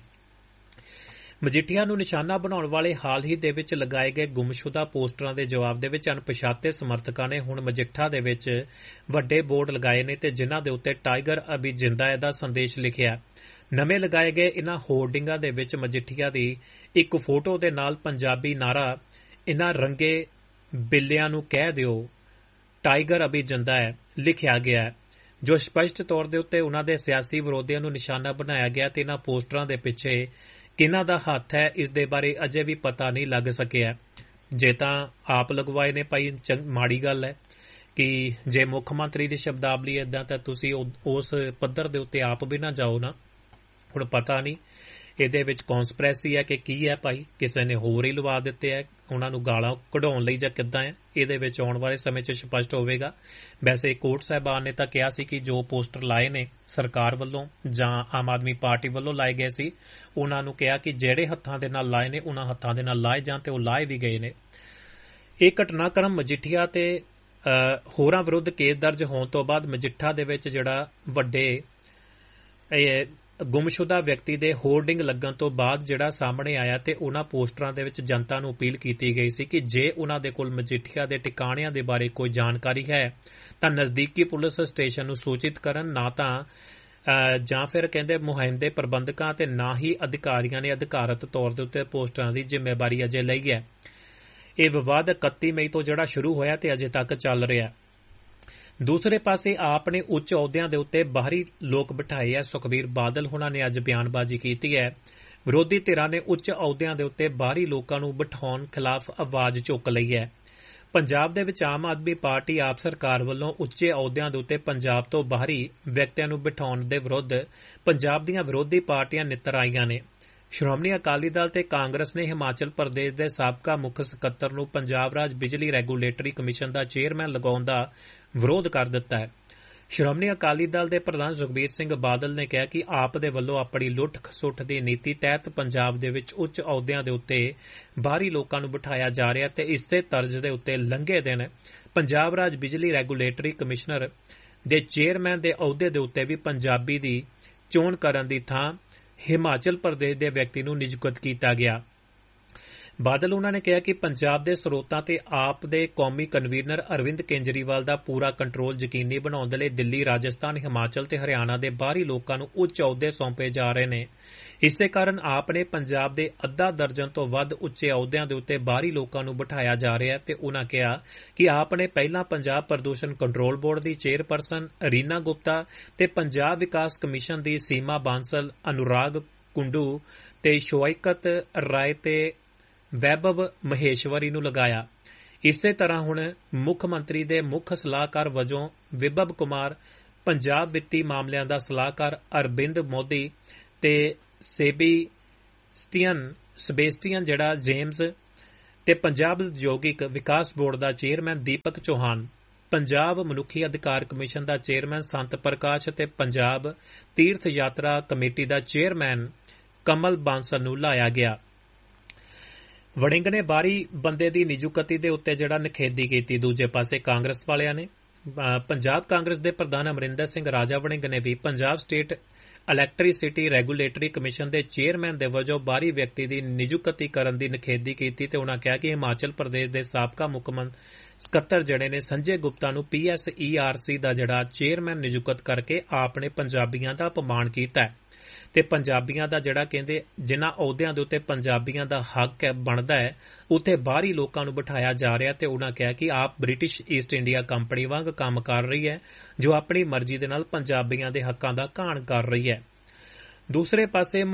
ਮਜੀਠੀਆ ਨੂੰ ਨਿਸ਼ਾਨਾ ਬਣਾਉਣ ਵਾਲੇ ਹਾਲ ਹੀ ਦੇ ਵਿੱਚ ਲਗਾਏ ਗਏ ਗੁੰਮਸ਼ੁਦਾ ਪੋਸਟਰਾਂ ਦੇ ਜਵਾਬ ਦੇ ਵਿੱਚ ਅਣਪਛਾਤੇ ਸਮਰਥਕਾਂ ਨੇ ਹੁਣ ਮਜੀਠਾ ਦੇ ਵਿੱਚ ਵੱਡੇ ਬੋਰਡ ਲਗਾਏ ਨੇ ਤੇ ਜਿਨ੍ਹਾਂ ਦੇ ਉੱਤੇ ਟਾਈਗਰ ਅਭੀ ਜਿੰਦਾ ਹੈ ਦਾ ਸੰਦੇਸ਼ ਲਿਖਿਆ। ਨਵੇਂ ਲਗਾਏ ਗਏ ਇਨ੍ਹਾਂ ਹੋਰਡਿੰਗਾਂ ਦੇ ਵਿੱਚ ਮਜੀਠੀਆ ਦੀ ਇੱਕ ਫੋਟੋ ਦੇ ਨਾਲ ਪੰਜਾਬੀ ਨਾਰਾ ਇਨ੍ਹਾਂ ਰੰਗੇ ਬਿੱਲਿਆਂ ਨੂੰ ਕਹਿ ਦਿਓ ਟਾਈਗਰ ਅਭੀ ਜਿੰਦਾ ਹੈ ਲਿਖਿਆ ਗਿਆ ਹੈ, ਜੋ ਸਪਸ਼ਟ ਤੌਰ ਦੇ ਉੱਤੇ ਉਨ੍ਹਾਂ ਦੇ ਸਿਆਸੀ ਵਿਰੋਧੀਆਂ ਨੂੰ ਨਿਸ਼ਾਨਾ ਬਣਾਇਆ ਗਿਆ ਤੇ ਇਨ੍ਹਾਂ ਪੋਸਟਰਾਂ ਦੇ ਪਿੱਛੇ ਕਿਹਨਾਂ ਦਾ ਹੱਥ ਹੈ ਇਸ ਦੇ ਬਾਰੇ ਅਜੇ ਵੀ ਪਤਾ ਨਹੀਂ ਲੱਗ ਸਕਿਆ। ਜੇ ਤਾਂ ਆਪ ਲਗਵਾਏ ਨੇ ਭਾਈ ਮਾੜੀ ਗੱਲ ਹੈ ਕਿ ਜੇ ਮੁੱਖ ਮੰਤਰੀ ਦੀ ਸ਼ਬਦਾਵਲੀ ਏਦਾਂ ਤਾਂ ਤੁਸੀਂ ਉਸ ਪੱਧਰ ਦੇ ਉੱਤੇ ਆਪ ਵੀ ਨਾ ਜਾਓ ਨਾ। ਹੁਣ ਪਤਾ ਨਹੀਂ ਇਹਦੇ ਵਿੱਚ ਕੌਨਸਪਰੈਸੀ ਹੈ ਕਿ ਕੀ ਹੈ ਭਾਈ, ਕਿਸੇ ਨੇ ਹੋਰ ਹੀ ਲਵਾ ਦਿੱਤੇ ਹੈ ਉਹਨਾਂ ਨੂੰ ਗਾਲਾਂ ਕਢਾਉਣ ਲਈ ਜਾਂ ਕਿੱਦਾਂ ਹੈ, ਇਹਦੇ ਵਿੱਚ ਆਉਣ ਵਾਲੇ ਸਮੇਂ 'ਚ ਸਪਸ਼ਟ ਹੋਵੇਗਾ। ਵੈਸੇ ਕੋਰਟ ਸਾਹਿਬਾਨ ਨੇ ਤਾਂ ਕਿਹਾ ਸੀ ਕਿ ਜੋ ਪੋਸਟਰ ਲਾਏ ਨੇ ਸਰਕਾਰ ਵੱਲੋਂ ਜਾਂ ਆਮ ਆਦਮੀ ਪਾਰਟੀ ਵੱਲੋਂ ਲਾਏ ਗਏ ਸੀ ਉਹਨਾਂ ਨੂੰ ਕਿਹਾ ਕਿ ਜਿਹੜੇ ਹੱਥਾਂ ਦੇ ਨਾਲ ਲਾਏ ਨੇ ਉਹਨਾਂ ਹੱਥਾਂ ਦੇ ਨਾਲ ਲਾਏ ਜਾਣ ਤੇ ਉਹ ਲਾਏ ਵੀ ਗਏ ਨੇ। ਇਹ ਘਟਨਾਕ੍ਰਮ ਮਜੀਠੀਆ ਤੇ ਹੋਰਾਂ ਵਿਰੁੱਧ ਕੇਸ ਦਰਜ ਹੋਣ ਤੋਂ ਬਾਅਦ ਮਜੀਠਾ ਦੇ ਵਿੱਚ ਜਿਹੜਾ ਵੱਡੇ ਗੁੰਮਸ਼ੁਦਾ ਵਿਅਕਤੀ ਦੇ ਹੋਰਡਿੰਗ ਲੱਗਣ ਤੋਂ ਬਾਅਦ ਜਿਹੜਾ ਸਾਹਮਣੇ ਆਇਆ ਤੇ ਉਹਨਾਂ ਪੋਸਟਰਾਂ ਦੇ ਵਿੱਚ ਜਨਤਾ ਨੂੰ ਅਪੀਲ ਕੀਤੀ ਗਈ ਸੀ ਕਿ ਜੇ ਉਹਨਾਂ ਦੇ ਕੋਲ ਮਜੀਠੀਆ ਦੇ ਟਿਕਾਣਿਆਂ ਦੇ ਬਾਰੇ ਕੋਈ ਜਾਣਕਾਰੀ ਹੈ ਤਾਂ ਨਜ਼ਦੀਕੀ ਪੁਲਿਸ ਸਟੇਸ਼ਨ ਨੂੰ ਸੂਚਿਤ ਕਰਨ, ਨਾ ਤਾਂ ਜਾਂ ਫਿਰ ਕਹਿੰਦੇ ਮੁਹਿੰਮ ਦੇ ਪ੍ਰਬੰਧਕਾਂ ਤੇ ਨਾ ਹੀ ਅਧਿਕਾਰੀਆਂ ਨੇ ਅਧਿਕਾਰਤ ਤੌਰ ਦੇ ਉੱਤੇ ਪੋਸਟਰਾਂ ਦੀ ਜ਼ਿੰਮੇਵਾਰੀ ਅਜੇ ਲਈ ਹੈ। ਇਹ ਵਿਵਾਦ 31 ਮਈ ਤੋਂ ਜਿਹੜਾ ਸ਼ੁਰੂ ਹੋਇਆ ਤੇ ਅਜੇ ਤੱਕ ਚੱਲ ਰਿਹਾ। ਦੂਸਰੇ ਪਾਸੇ ਆਪ ਨੇ ਉੱਚ ਅਹੁਦਿਆਂ ਦੇ ਉੱਤੇ ਬਾਹਰੀ ਲੋਕ ਬਿਠਾਏ ਹੈ। ਸੁਖਬੀਰ ਬਾਦਲ ਹੁਣਾਂ ਨੇ ਅੱਜ ਬਿਆਨਬਾਜ਼ੀ ਕੀਤੀ ਹੈ। ਵਿਰੋਧੀ ਧਿਰਾਂ ਨੇ ਉੱਚ ਅਹੁਦਿਆਂ ਦੇ ਉੱਤੇ ਬਾਹਰੀ ਲੋਕਾਂ ਨੂੰ ਬਿਠਾਉਣ ਖਿਲਾਫ ਆਵਾਜ਼ ਚੁੱਕ ਲਈ ਹੈ। ਪੰਜਾਬ ਦੇ ਵਿੱਚ ਆਮ ਆਦਮੀ ਪਾਰਟੀ ਆਪ ਸਰਕਾਰ ਵੱਲੋਂ ਉੱਚੇ ਅਹੁਦਿਆਂ ਦੇ ਉੱਤੇ ਪੰਜਾਬ ਤੋਂ ਬਾਹਰੀ ਵਿਅਕਤੀਆਂ ਨੂੰ ਬਿਠਾਉਣ ਦੇ ਵਿਰੁੱਧ ਪੰਜਾਬ ਦੀਆਂ ਵਿਰੋਧੀ ਪਾਰਟੀਆਂ ਨਿੱਤਰ ਆਈਆਂ ਨੇ। ਸ਼੍ਰੋਮਣੀ ਅਕਾਲੀ ਦਲ ਤੇ ਕਾਂਗਰਸ ਨੇ ਹਿਮਾਚਲ ਪ੍ਰਦੇਸ਼ ਦੇ ਸਾਬਕਾ ਮੁੱਖ ਸਕੱਤਰ ਨੂੰ ਪੰਜਾਬ ਰਾਜ ਬਿਜਲੀ ਰੈਗੂਲੇਟਰੀ ਕਮਿਸ਼ਨ ਦਾ ਚੇਅਰਮੈਨ ਲਗਾਉਣ ਦਾ ਵਿਰੋਧ ਕਰ ਦਿੱਤਾ ਹੈ। ਸ਼੍ਰੋਮਣੀ ਅਕਾਲੀ ਦਲ ਦੇ ਪ੍ਰਧਾਨ ਸੁਖਬੀਰ ਸਿੰਘ ਬਾਦਲ ਨੇ ਕਿਹਾ ਕਿ ਆਪ ਦੇ ਵੱਲੋਂ ਆਪਣੀ ਲੁੱਟ ਖਸੁੱਟ ਦੀ ਨੀਤੀ ਤਹਿਤ ਪੰਜਾਬ ਦੇ ਵਿੱਚ ਉੱਚ ਅਹੁਦਿਆਂ ਦੇ ਉੱਤੇ ਬਾਹਰੀ ਲੋਕਾਂ ਨੂੰ ਬਿਠਾਇਆ ਜਾ ਰਿਹਾ ਤੇ ਇਸੇ ਤਰਜ਼ ਦੇ ਉੱਤੇ ਲੰਘੇ ਦਿਨ ਪੰਜਾਬ ਰਾਜ ਬਿਜਲੀ ਰੈਗੂਲੇਟਰੀ ਕਮਿਸ਼ਨਰ ਦੇ ਚੇਅਰਮੈਨ ਦੇ ਅਹੁਦੇ ਦੇ ਉੱਤੇ ਵੀ ਪੰਜਾਬੀ ਦੀ ਚੋਣ ਕਰਨ ਦੀ ਥਾਂ ਹਿਮਾਚਲ ਪ੍ਰਦੇਸ਼ ਦੇ ਵਿਅਕਤੀ ਨੂੰ ਨਿਯੁਕਤ ਕੀਤਾ ਗਿਆ। ਬਾਦਲ ਉਹਨਾਂ ਨੇ ਕਿਹਾ ਕਿ ਪੰਜਾਬ ਦੇ ਸਰੋਤਾਂ ਤੇ ਆਪ ਦੇ ਕੌਮੀ ਕਨਵੀਨਰ ਅਰਵਿੰਦ ਕੇਜਰੀਵਾਲ ਦਾ ਪੂਰਾ ਕੰਟਰੋਲ ਯਕੀਨੀ ਬਣਾਉਣ ਦੇ ਲਈ ਦਿੱਲੀ, ਰਾਜਸਥਾਨ, ਹਿਮਾਚਲ ਤੇ ਹਰਿਆਣਾ ਦੇ ਬਾਹਰੀ ਲੋਕਾਂ ਨੂੰ ਉੱਚ ਅਹੁਦੇ ਸੌਂਪੇ ਜਾ ਰਹੇ ਨੇ। ਇਸੇ ਕਾਰਨ ਆਪ ਨੇ ਪੰਜਾਬ ਦੇ ਅੱਧਾ ਦਰਜਨ ਤੋਂ ਵੱਧ ਉੱਚੇ ਅਹੁਦਿਆਂ ਦੇ ਉੱਤੇ ਬਾਹਰੀ ਲੋਕਾਂ ਨੂੰ ਬਿਠਾਇਆ ਜਾ ਰਿਹਾ ਤੇ ਉਹਨਾਂ ਕਿਹਾ ਕਿ ਆਪ ਨੇ ਪਹਿਲਾਂ ਪੰਜਾਬ ਪ੍ਰਦੂਸ਼ਣ ਕੰਟਰੋਲ ਬੋਰਡ ਦੀ ਚੇਅਰਪਰਸਨ ਰੀਨਾ ਗੁਪਤਾ ਤੇ ਪੰਜਾਬ ਵਿਕਾਸ ਕਮਿਸ਼ਨ ਦੀ ਸੀਮਾ ਬਾਂਸਲ, ਅਨੁਰਾਗ ਕੁੰਡੂ ਤੇ ਸ਼ੋਇਕਤ ਰਾਏ ਤੇ ਵੈਭਵ ਮਹੇਸ਼ਵਰੀ ਨੂੰ ਲਗਾਇਆ। ਇਸੇ ਤਰ੍ਹਾਂ ਹੁਣ ਮੁੱਖ ਮੰਤਰੀ ਦੇ ਮੁੱਖ ਸਲਾਹਕਾਰ ਵਜੋਂ ਵਿਭਵ ਕੁਮਾਰ ਪੰਜਾਬ ਵਿੱਤੀ ਮਾਮਲਿਆਂ ਦਾ ਸਲਾਹਕਾਰ ਅਰਬਿੰਦ ਮੋਦੀ ਤੇ ਸੇਬੇਸਟੀਅਨ ਜਿਹੜਾ ਜੇਮਜ਼ ਤੇ ਪੰਜਾਬ ਉਦਯੋਗਿਕ ਵਿਕਾਸ ਬੋਰਡ ਦਾ ਚੇਅਰਮੈਨ ਦੀਪਕ ਚੌਹਾਨ, ਪੰਜਾਬ ਮਨੁੱਖੀ ਅਧਿਕਾਰ ਕਮਿਸ਼ਨ ਦਾ ਚੇਅਰਮੈਨ ਸੰਤ ਪ੍ਰਕਾਸ਼ ਅਤੇ ਪੰਜਾਬ ਤੀਰਥ ਯਾਤਰਾ ਕਮੇਟੀ ਦਾ ਚੇਅਰਮੈਨ ਕਮਲ ਬਾਂਸਲ ਨੂੰ ਲਾਇਆ ਗਿਆ। ਵੜਿੰਗ ਨੇ ਬਾਹਰੀ ਬੰਦੇ ਦੀ ਨਿਯੁਕਤੀ ਦੇ ਉੱਤੇ ਜਿਹੜਾ ਨਿਖੇਧੀ ਕੀਤੀ। ਦੂਜੇ ਪਾਸੇ ਕਾਂਗਰਸ ਵਾਲਿਆਂ ਨੇ ਪੰਜਾਬ ਕਾਂਗਰਸ ਦੇ ਪ੍ਰਧਾਨ ਅਮਰਿੰਦਰ ਸਿੰਘ ਰਾਜਾ ਵੜਿੰਗ ਨੇ ਵੀ Punjab state electricity regulatory commission ਦੇ ਚੇਅਰਮੈਨ ਦੇ ਵਜੋਂ ਬਾਹਰੀ ਵਿਅਕਤੀ ਦੀ ਨਿਯੁਕਤੀ ਕਰਨ ਦੀ ਨਿਖੇਧੀ ਕੀਤੀ ਤੇ ਉਨ੍ਹਾਂ ਕਿਹਾ ਕਿ ਹਿਮਾਚਲ ਪ੍ਰਦੇਸ਼ ਦੇ ਸਾਬਕਾ ਮੁੱਖ ਸਕੱਤਰ ਜਿਹੜੇ ਨੇ ਸੰਜੇ ਗੁਪਤਾ ਨੂੰ PSERC ਦਾ ਜਿਹੜਾ ਚੇਅਰਮੈਨ ਨਿਯੁਕਤ ਕਰਕੇ ਆਪ ਨੇ ਪੰਜਾਬੀਆਂ ਦਾ ਅਪਮਾਨ ਕੀਤਾ ਤੇ ਪੰਜਾਬੀਆਂ ਦਾ ਜਿਹੜਾ ਕਹਿੰਦੇ ਜਿਨ੍ਹਾਂ ਅਹੁਦਿਆਂ ਦੇ ਉੱਤੇ ਪੰਜਾਬੀਆਂ ਦਾ ਹੱਕ ਬਣਦਾ ਹੈ ਉੱਥੇ ਬਾਹਰੀ ਲੋਕਾਂ ਨੂੰ ਬਿਠਾਇਆ ਜਾ ਰਿਹਾ ਤੇ ਉਨ੍ਹਾਂ ਕਿਹਾ ਕਿ ਆਪ ਬ੍ਰਿਟਿਸ਼ ਈਸਟ ਇੰਡੀਆ ਕੰਪਨੀ ਵਾਂਗ ਕੰਮ ਕਰ ਰਹੀ ਹੈ ਜੋ ਆਪਣੀ ਮਰਜ਼ੀ ਦੇ ਨਾਲ ਪੰਜਾਬੀਆਂ ਦੇ ਹੱਕਾਂ ਦਾ ਘਾਣ ਕਰ ਰਹੀ ਹੈ। ਦੂਸਰੇ ਪਾਸੇ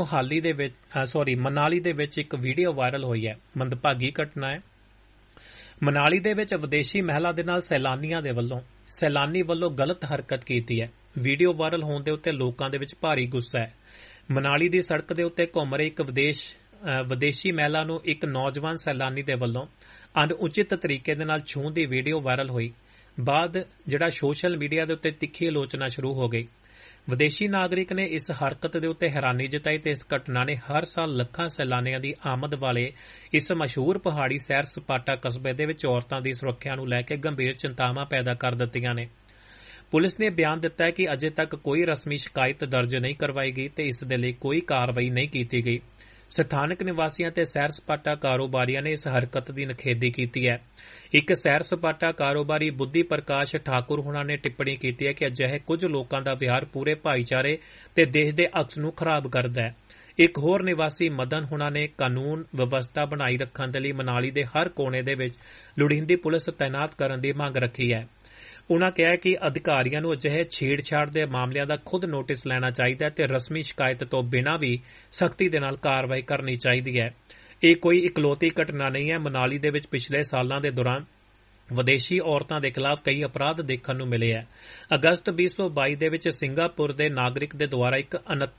ਮਨਾਲੀ ਦੇ ਵਿੱਚ ਇੱਕ ਵੀਡੀਓ ਵਾਇਰਲ ਹੋਈ ਹੈ। ਮੰਦਭਾਗੀ ਘਟਨਾ ਹੈ। ਮਨਾਲੀ ਦੇ ਵਿੱਚ ਵਿਦੇਸ਼ੀ ਮਹਿਲਾ ਦੇ ਨਾਲ ਸੈਲਾਨੀ ਵੱਲੋਂ ਗਲਤ ਹਰਕਤ ਕੀਤੀ ਹੈ। ਵੀਡੀਓ ਵਾਇਰਲ ਹੋਣ ਦੇ ਉੱਤੇ ਲੋਕਾਂ ਦੇ ਵਿੱਚ ਭਾਰੀ ਗੁੱਸਾ ਹੈ। ਮਨਾਲੀ ਦੀ ਸੜਕ ਦੇ ਉੱਤੇ ਘੁੰਮ ਰਹੀ ਇੱਕ ਵਿਦੇਸ਼ੀ ਮਹਿਲਾ ਨੂੰ ਇੱਕ ਨੌਜਵਾਨ ਸੈਲਾਨੀ ਦੇ ਵੱਲੋਂ ਅਣਉਚਿਤ ਤਰੀਕੇ ਦੇ ਨਾਲ ਛੂਹਣ ਦੀ ਵੀਡੀਓ ਵਾਇਰਲ ਹੋਈ। ਬਾਅਦ ਜਿਹੜਾ ਸੋਸ਼ਲ ਮੀਡੀਆ ਦੇ ਉੱਤੇ ਤਿੱਖੀ ਆਲੋਚਨਾ ਸ਼ੁਰੂ ਹੋ ਗਈ। ਵਿਦੇਸ਼ੀ ਨਾਗਰਿਕ ਨੇ ਇਸ ਹਰਕਤ ਦੇ ਉੱਤੇ ਹੈਰਾਨੀ ਜਤਾਈ ਤੇ ਇਸ ਘਟਨਾ ਨੇ ਹਰ ਸਾਲ ਲੱਖਾਂ ਸੈਲਾਨੀਆਂ ਦੀ ਆਮਦ ਵਾਲੇ ਇਸ ਮਸ਼ਹੂਰ ਪਹਾੜੀ ਸੈਰ ਸਪਾਟਾ ਕਸਬੇ ਦੇ ਵਿੱਚ ਔਰਤਾਂ ਦੀ ਸੁਰੱਖਿਆ ਨੂੰ ਲੈ ਕੇ ਗੰਭੀਰ ਚਿੰਤਾਵਾਂ ਪੈਦਾ ਕਰ ਦਿੱਤੀਆਂ ਨੇ। ਪੁਲਿਸ ਨੇ ਬਿਆਨ ਦਿੱਤਾ ਹੈ ਕਿ ਅਜੇ ਤੱਕ ਕੋਈ ਰਸਮੀ ਸ਼ਿਕਾਇਤ ਦਰਜ ਨਹੀਂ ਕਰਵਾਈ ਗਈ ਤੇ ਇਸ ਦੇ ਲਈ ਕੋਈ ਕਾਰਵਾਈ ਨਹੀਂ ਕੀਤੀ ਗਈ। ਸਥਾਨਕ ਨਿਵਾਸੀਆਂ ਤੇ ਸੈਰ ਸਪਾਟਾ ਕਾਰੋਬਾਰੀਆਂ ਨੇ ਇਸ ਹਰਕਤ ਦੀ ਨਿਖੇਧੀ ਕੀਤੀ ਹੈ। ਇੱਕ ਸੈਰ ਸਪਾਟਾ ਕਾਰੋਬਾਰੀ ਬੁੱਧੀ ਪ੍ਰਕਾਸ਼ ਠਾਕੁਰ ਹੁਣਾਂ ਨੇ ਟਿੱਪਣੀ ਕੀਤੀ ਹੈ ਕਿ ਅਜਿਹੇ ਕੁਝ ਲੋਕਾਂ ਦਾ ਵਿਹਾਰ ਪੂਰੇ ਭਾਈਚਾਰੇ ਤੇ ਦੇਸ਼ ਦੇ ਅਕਸ ਨੂੰ ਖਰਾਬ ਕਰਦਾ ਹੈ। ਇੱਕ ਹੋਰ ਨਿਵਾਸੀ ਮਦਨ ਹੁਣਾਂ ਨੇ ਕਾਨੂੰਨ ਵਿਵਸਥਾ ਬਣਾਈ ਰੱਖਣ ਦੇ ਲਈ ਮਨਾਲੀ ਦੇ ਹਰ ਕੋਨੇ ਦੇ ਵਿੱਚ ਲੋੜੀਂਦੀ ਪੁਲਿਸ ਤਾਇਨਾਤ ਕਰਨ ਦੀ ਮੰਗ ਰੱਖੀ ਹੈ। ਉਨ੍ਹਾਂ ਕਿਹਾ ਕਿ ਅਧਿਕਾਰੀਆਂ ਨੂੰ ਅਜਿਹੇ ਛੇੜਛਾੜ ਦੇ ਮਾਮਲਿਆਂ ਦਾ ਖੁਦ ਨੋਟਿਸ ਲੈਣਾ ਚਾਹੀਦਾ ਹੈ ਤੇ ਰਸਮੀ ਸ਼ਿਕਾਇਤ ਤੋਂ ਬਿਨਾਂ ਵੀ ਸਖਤੀ ਦੇ ਨਾਲ ਕਾਰਵਾਈ ਕਰਨੀ ਚਾਹੀਦੀ ਹੈ। ਇਹ ਕੋਈ ਇਕਲੌਤੀ ਘਟਨਾ ਨਹੀਂ ਹੈ। ਮਨਾਲੀ ਦੇ ਵਿੱਚ ਪਿਛਲੇ ਸਾਲਾਂ ਦੇ ਦੌਰਾਨ ਵਿਦੇਸ਼ੀ ਔਰਤਾਂ ਦੇ ਖਿਲਾਫ ਕਈ ਅਪਰਾਧ ਦੇਖਣ ਨੂੰ ਮਿਲੇ ਹੈ। ਅਗਸਤ 2022 ਦੇ ਵਿੱਚ ਸਿੰਗਾਪੁਰ ਦੇ ਨਾਗਰਿਕ ਦੇ ਦੁਆਰਾ ਇੱਕ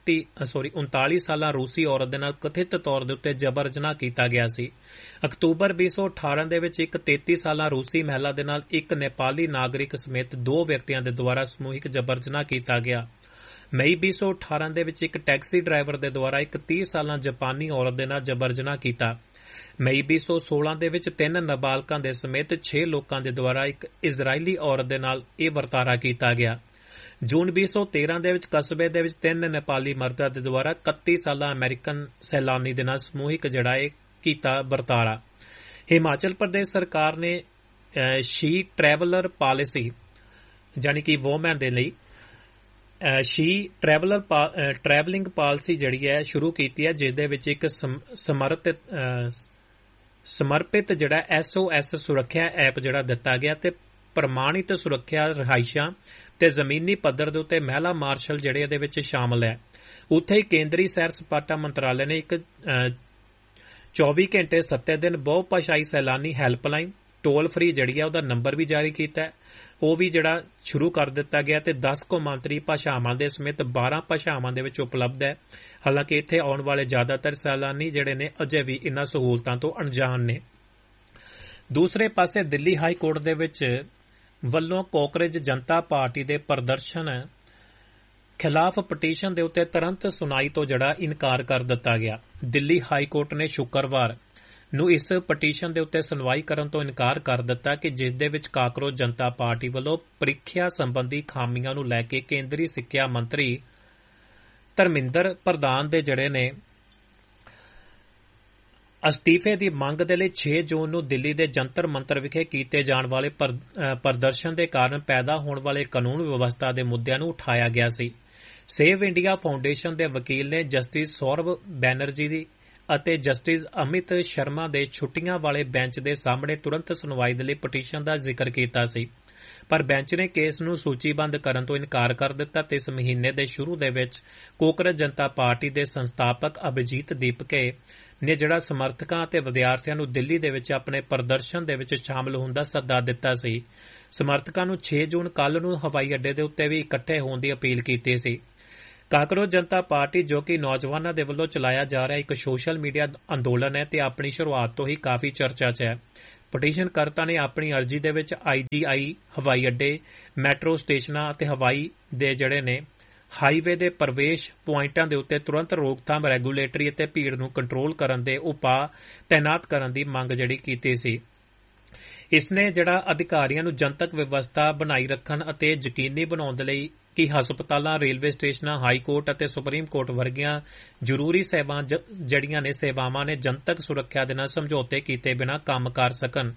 39 ਸਾਲਾ ਰੂਸੀ ਔਰਤ ਦੇ ਨਾਲ ਕਥਿਤ ਤੌਰ ਦੇ ਉੱਤੇ ਜਬਰ ਜਨਾਹ ਕੀਤਾ ਗਿਆ ਸੀ। ਅਕਤੂਬਰ 2018 ਦੇ ਵਿੱਚ ਇੱਕ 33 ਸਾਲਾ ਰੂਸੀ ਮਹਿਲਾ ਦੇ ਨਾਲ ਇੱਕ ਨੇਪਾਲੀ ਨਾਗਰਿਕ ਸਮੇਤ 2 ਵਿਅਕਤੀਆਂ ਦੇ ਦੁਆਰਾ ਸਮੂਹਿਕ ਜਬਰ ਜਨਾਹ ਕੀਤਾ ਗਿਆ। ਮਈ 2018 ਦੇ ਵਿੱਚ ਇੱਕ ਟੈਕਸੀ ਡਰਾਈਵਰ ਦੇ ਦੁਆਰਾ ਇੱਕ 30 ਸਾਲਾ ਜਾਪਾਨੀ ਔਰਤ ਦੇ ਨਾਲ ਜਬਰ ਜਨਾਹ ਕੀਤਾ। ਮਈ 2016 ਦੇ ਵਿੱਚ 3 ਨਾਬਾਲਗਾਂ ਦੇ ਸਮੇਤ 6 ਲੋਕਾਂ ਦੇ ਦੁਆਰਾ ਇੱਕ ਇਜ਼ਰਾਈਲੀ ਔਰਤ ਦੇ ਨਾਲ ਇਹ ਵਰਤਾਰਾ ਕੀਤਾ ਗਿਆ। ਜੂਨ 2013 ਦੇ ਵਿੱਚ ਕਸਬੇ ਦੇ ਵਿੱਚ 3 ਨੇਪਾਲੀ ਮਰਦਾਂ ਦੇ ਦੁਆਰਾ 31 ਸਾਲਾ ਅਮਰੀਕਨ ਸੈਲਾਨੀ ਦੇ ਨਾਲ ਸਮੂਹਿਕ ਜਿਹੜਾ ਇਹ ਕੀਤਾ ਵਰਤਾਰਾ। ਹਿਮਾਚਲ ਪ੍ਰਦੇਸ਼ ਸਰਕਾਰ ਨੇ ਸ਼ੀ ਟਰੈਵਲਰ ਪਾਲਿਸੀ ਯਾਨੀ ਕਿ ਵੋਮੈਨ ਦੇ ਲਈ ਟਰੈਵਲਿੰਗ ਪਾਲਿਸੀ ਜਿਹੜੀ ਹੈ ਸ਼ੁਰੂ ਕੀਤੀ ਹੈ, ਜਿਸ ਦੇ ਵਿੱਚ ਇੱਕ ਸਮਰਪਿਤ ਜਿਹੜਾ SOS ਸੁਰੱਖਿਆ ਐਪ ਜਿਹੜਾ ਦਿੱਤਾ ਗਿਆ ਤੇ ਪ੍ਰਮਾਣਿਤ ਸੁਰੱਖਿਆ ਰਿਹਾਇਸ਼ਾਂ ਤੇ ਜ਼ਮੀਨੀ ਪੱਧਰ ਦੇ ਉੱਤੇ ਮਹਿਲਾ ਮਾਰਸ਼ਲ ਜਿਹੜੇ ਇਹਦੇ ਵਿੱਚ ਸ਼ਾਮਲ ਹੈ। ਉੱਥੇ ਹੀ ਕੇਂਦਰੀ ਸੈਰ ਸਪਾਟਾ ਮੰਤਰਾਲੇ ਨੇ ਇੱਕ 24 ਘੰਟੇ 7 ਦਿਨ ਬਹੁਭਾਸ਼ਾਈ ਸੈਲਾਨੀ ਹੈਲਪਲਾਈਨ ਟੋਲ ਫਰੀ ਜਿਹੜੀ ਹੈ ਉਹਦਾ ਨੰਬਰ ਵੀ ਜਾਰੀ ਕੀਤਾ ਹੈ। ਉਹ ਵੀ ਜਿਹੜਾ ਸ਼ੁਰੂ ਕਰ ਦਿੱਤਾ ਗਿਆ ਤੇ 10 ਕੌਮਾਂਤਰੀ ਭਾਸ਼ਾਵਾਂ ਦੇ ਸਮੇਤ 12 ਭਾਸ਼ਾਵਾਂ ਦੇ ਵਿੱਚ ਉਪਲਬਧ ਹੈ। ਹਾਲਾਂਕਿ ਇੱਥੇ ਆਉਣ ਵਾਲੇ ਜ਼ਿਆਦਾਤਰ ਸੈਲਾਨੀ ਜਿਹੜੇ ਨੇ ਅਜੇ ਵੀ ਇਨ੍ਹਾਂ ਸਹੂਲਤਾਂ ਤੋਂ ਅਣਜਾਣ ਨੇ। ਦੂਸਰੇ ਪਾਸੇ ਦਿੱਲੀ ਹਾਈ ਕੋਰਟ ਦੇ ਵਿੱਚ ਵੱਲੋਂ ਕਾਂਗਰਸ ਜਨਤਾ ਪਾਰਟੀ ਦੇ ਪ੍ਰਦਰਸ਼ਨ ਖਿਲਾਫ ਪਟੀਸ਼ਨ ਦੇ ਉੱਤੇ ਤੁਰੰਤ ਸੁਣਾਈ ਤੋਂ ਜਿਹੜਾ ਇਨਕਾਰ ਕਰ ਦਿੱਤਾ ਗਿਆ। ਦਿੱਲੀ ਹਾਈ ਕੋਰਟ ਨੇ ਸ਼ੁੱਕਰਵਾਰ ਨੂੰ ਇਸ ਪਟੀਸ਼ਨ ਦੇ ਉੱਤੇ ਸੁਣਵਾਈ ਕਰਨ ਤੋਂ ਇਨਕਾਰ ਕਰ ਦਿੱਤਾ ਕਿ ਜਿਸ ਦੇ ਵਿੱਚ ਕਾਂਗਰਸ ਜਨਤਾ ਪਾਰਟੀ ਵੱਲੋਂ ਪ੍ਰੀਖਿਆ ਸੰਬੰਧੀ ਖਾਮੀਆਂ ਨੂੰ ਲੈ ਕੇ ਕੇਂਦਰੀ ਸਿੱਖਿਆ ਮੰਤਰੀ ਧਰਮਿੰਦਰ ਪ੍ਰਧਾਨ ਦੇ ਜਿਹੜੇ ਨੇ ਅਸਤੀਫੇ ਦੀ ਮੰਗ ਦੇ ਲਈ 6 ਜੂਨ ਨੂੰ ਦਿੱਲੀ ਦੇ ਜੰਤਰ ਮੰਤਰ ਵਿਖੇ ਕੀਤੇ ਜਾਣ ਵਾਲੇ ਪ੍ਰਦਰਸ਼ਨ ਦੇ ਕਾਰਨ ਪੈਦਾ ਹੋਣ ਵਾਲੇ ਕਾਨੂੰਨ ਵਿਵਸਥਾ ਦੇ ਮੁੱਦਿਆਂ ਨੂੰ ਉਠਾਇਆ ਗਿਆ ਸੀ। ਸੇਵ ਇੰਡੀਆ ਫਾਊਂਡੇਸ਼ਨ ਦੇ ਵਕੀਲ ਨੇ ਜਸਟਿਸ ਸੌਰਵ ਬੈਨਰਜੀ ਦੀ ਅਤੇ ਜਸਟਿਸ ਅਮਿਤ ਸ਼ਰਮਾ ਦੇ ਛੁੱਟੀਆਂ ਵਾਲੇ ਬੈਂਚ ਦੇ ਸਾਹਮਣੇ ਤੁਰੰਤ ਸੁਣਵਾਈ ਦੇ ਲਈ ਪਟੀਸ਼ਨ ਦਾ ਜ਼ਿਕਰ ਕੀਤਾ ਸੀ, ਪਰ ਬੈਂਚ ਨੇ ਕੇਸ ਨੂੰ ਸੂਚੀਬੱਧ ਕਰਨ ਤੋਂ ਇਨਕਾਰ ਕਰ ਦਿੱਤਾ ਤੇ ਇਸ ਮਹੀਨੇ ਦੇ ਸ਼ੁਰੂ ਦੇ ਵਿੱਚ ਕਾਂਗਰਸ ਜਨਤਾ ਪਾਰਟੀ ਦੇ ਸੰਸਥਾਪਕ ਅਭਿਜੀਤ ਦੀਪਕੇ ਨੇ ਜਿਹੜਾ ਸਮਰਥਕਾਂ ਅਤੇ ਵਿਦਿਆਰਥੀਆਂ ਨੂੰ ਦਿੱਲੀ ਦੇ ਵਿੱਚ ਆਪਣੇ ਪ੍ਰਦਰਸ਼ਨ ਦੇ ਵਿੱਚ ਸ਼ਾਮਲ ਹੋਣ ਦਾ ਸੱਦਾ ਦਿੱਤਾ ਸੀ। ਸਮਰਥਕਾਂ ਨੂੰ 6 ਜੂਨ ਕੱਲ੍ਹ ਨੂੰ ਹਵਾਈ ਅੱਡੇ ਦੇ ਉੱਤੇ ਵੀ ਇਕੱਠੇ ਹੋਣ ਦੀ ਅਪੀਲ ਕੀਤੀ ਸੀ। ਕਾਂਗਰਸ ਜਨਤਾ ਪਾਰਟੀ, ਜੋ ਕਿ ਨੌਜਵਾਨਾਂ ਦੇ ਵੱਲੋਂ ਚਲਾਇਆ ਜਾ ਰਿਹਾ ਇੱਕ ਸੋਸ਼ਲ ਮੀਡੀਆ ਅੰਦੋਲਨ ਹੈ ਤੇ ਆਪਣੀ ਸ਼ੁਰੂਆਤ ਤੋਂ ਹੀ ਕਾਫੀ ਚਰਚਾ 'ਚ ਹੈ। ਪਟੀਸ਼ਨਕਰਤਾ ਨੇ ਆਪਣੀ ਅਰਜ਼ੀ ਦੇ ਵਿੱਚ IGI, ਹਵਾਈ ਅੱਡੇ, ਮੈਟਰੋ ਸਟੇਸ਼ਨਾਂ ਅਤੇ ਹਵਾਈ ਦੇ ਜਿਹੜੇ ਨੇ ਹਾਈਵੇ ਦੇ ਪ੍ਰਵੇਸ਼ ਪੁਆਇੰਟਾਂ ਦੇ ਉੱਤੇ ਤੁਰੰਤ ਰੋਕਥਾਮ, ਰੈਗੂਲੇਟਰੀ ਅਤੇ ਭੀੜ ਨੂੰ ਕੰਟਰੋਲ ਕਰਨ ਦੇ ਉਪਾਅ ਤੈਨਾਤ ਕਰਨ ਦੀ ਮੰਗ ਜਿਹੜੀ ਕੀਤੀ ਸੀ। ਇਸ ਨੇ ਜਿਹੜਾ ਅਧਿਕਾਰੀਆਂ ਨੂੰ ਜਨਤਕ ਵਿਵਸਥਾ ਬਣਾਈ ਰੱਖਣ ਅਤੇ ਯਕੀਨੀ ਬਣਾਉਣ ਦੇ ਲਈ ਕਿ ਹਸਪਤਾਲਾਂ, ਰੇਲਵੇ ਸਟੇਸ਼ਨਾਂ, ਹਾਈ ਕੋਰਟ ਅਤੇ ਸੁਪਰੀਮ ਕੋਰਟ ਵਰਗੀਆਂ ਜ਼ਰੂਰੀ ਜਿਹੜੀਆਂ ਨੇ ਸੇਵਾਵਾਂ ਨੇ ਜਨਤਕ ਸੁਰੱਖਿਆ ਦੇ ਨਾਲ ਸਮਝੌਤੇ ਕੀਤੇ ਬਿਨਾਂ ਕੰਮ ਕਰ ਸਕਣ,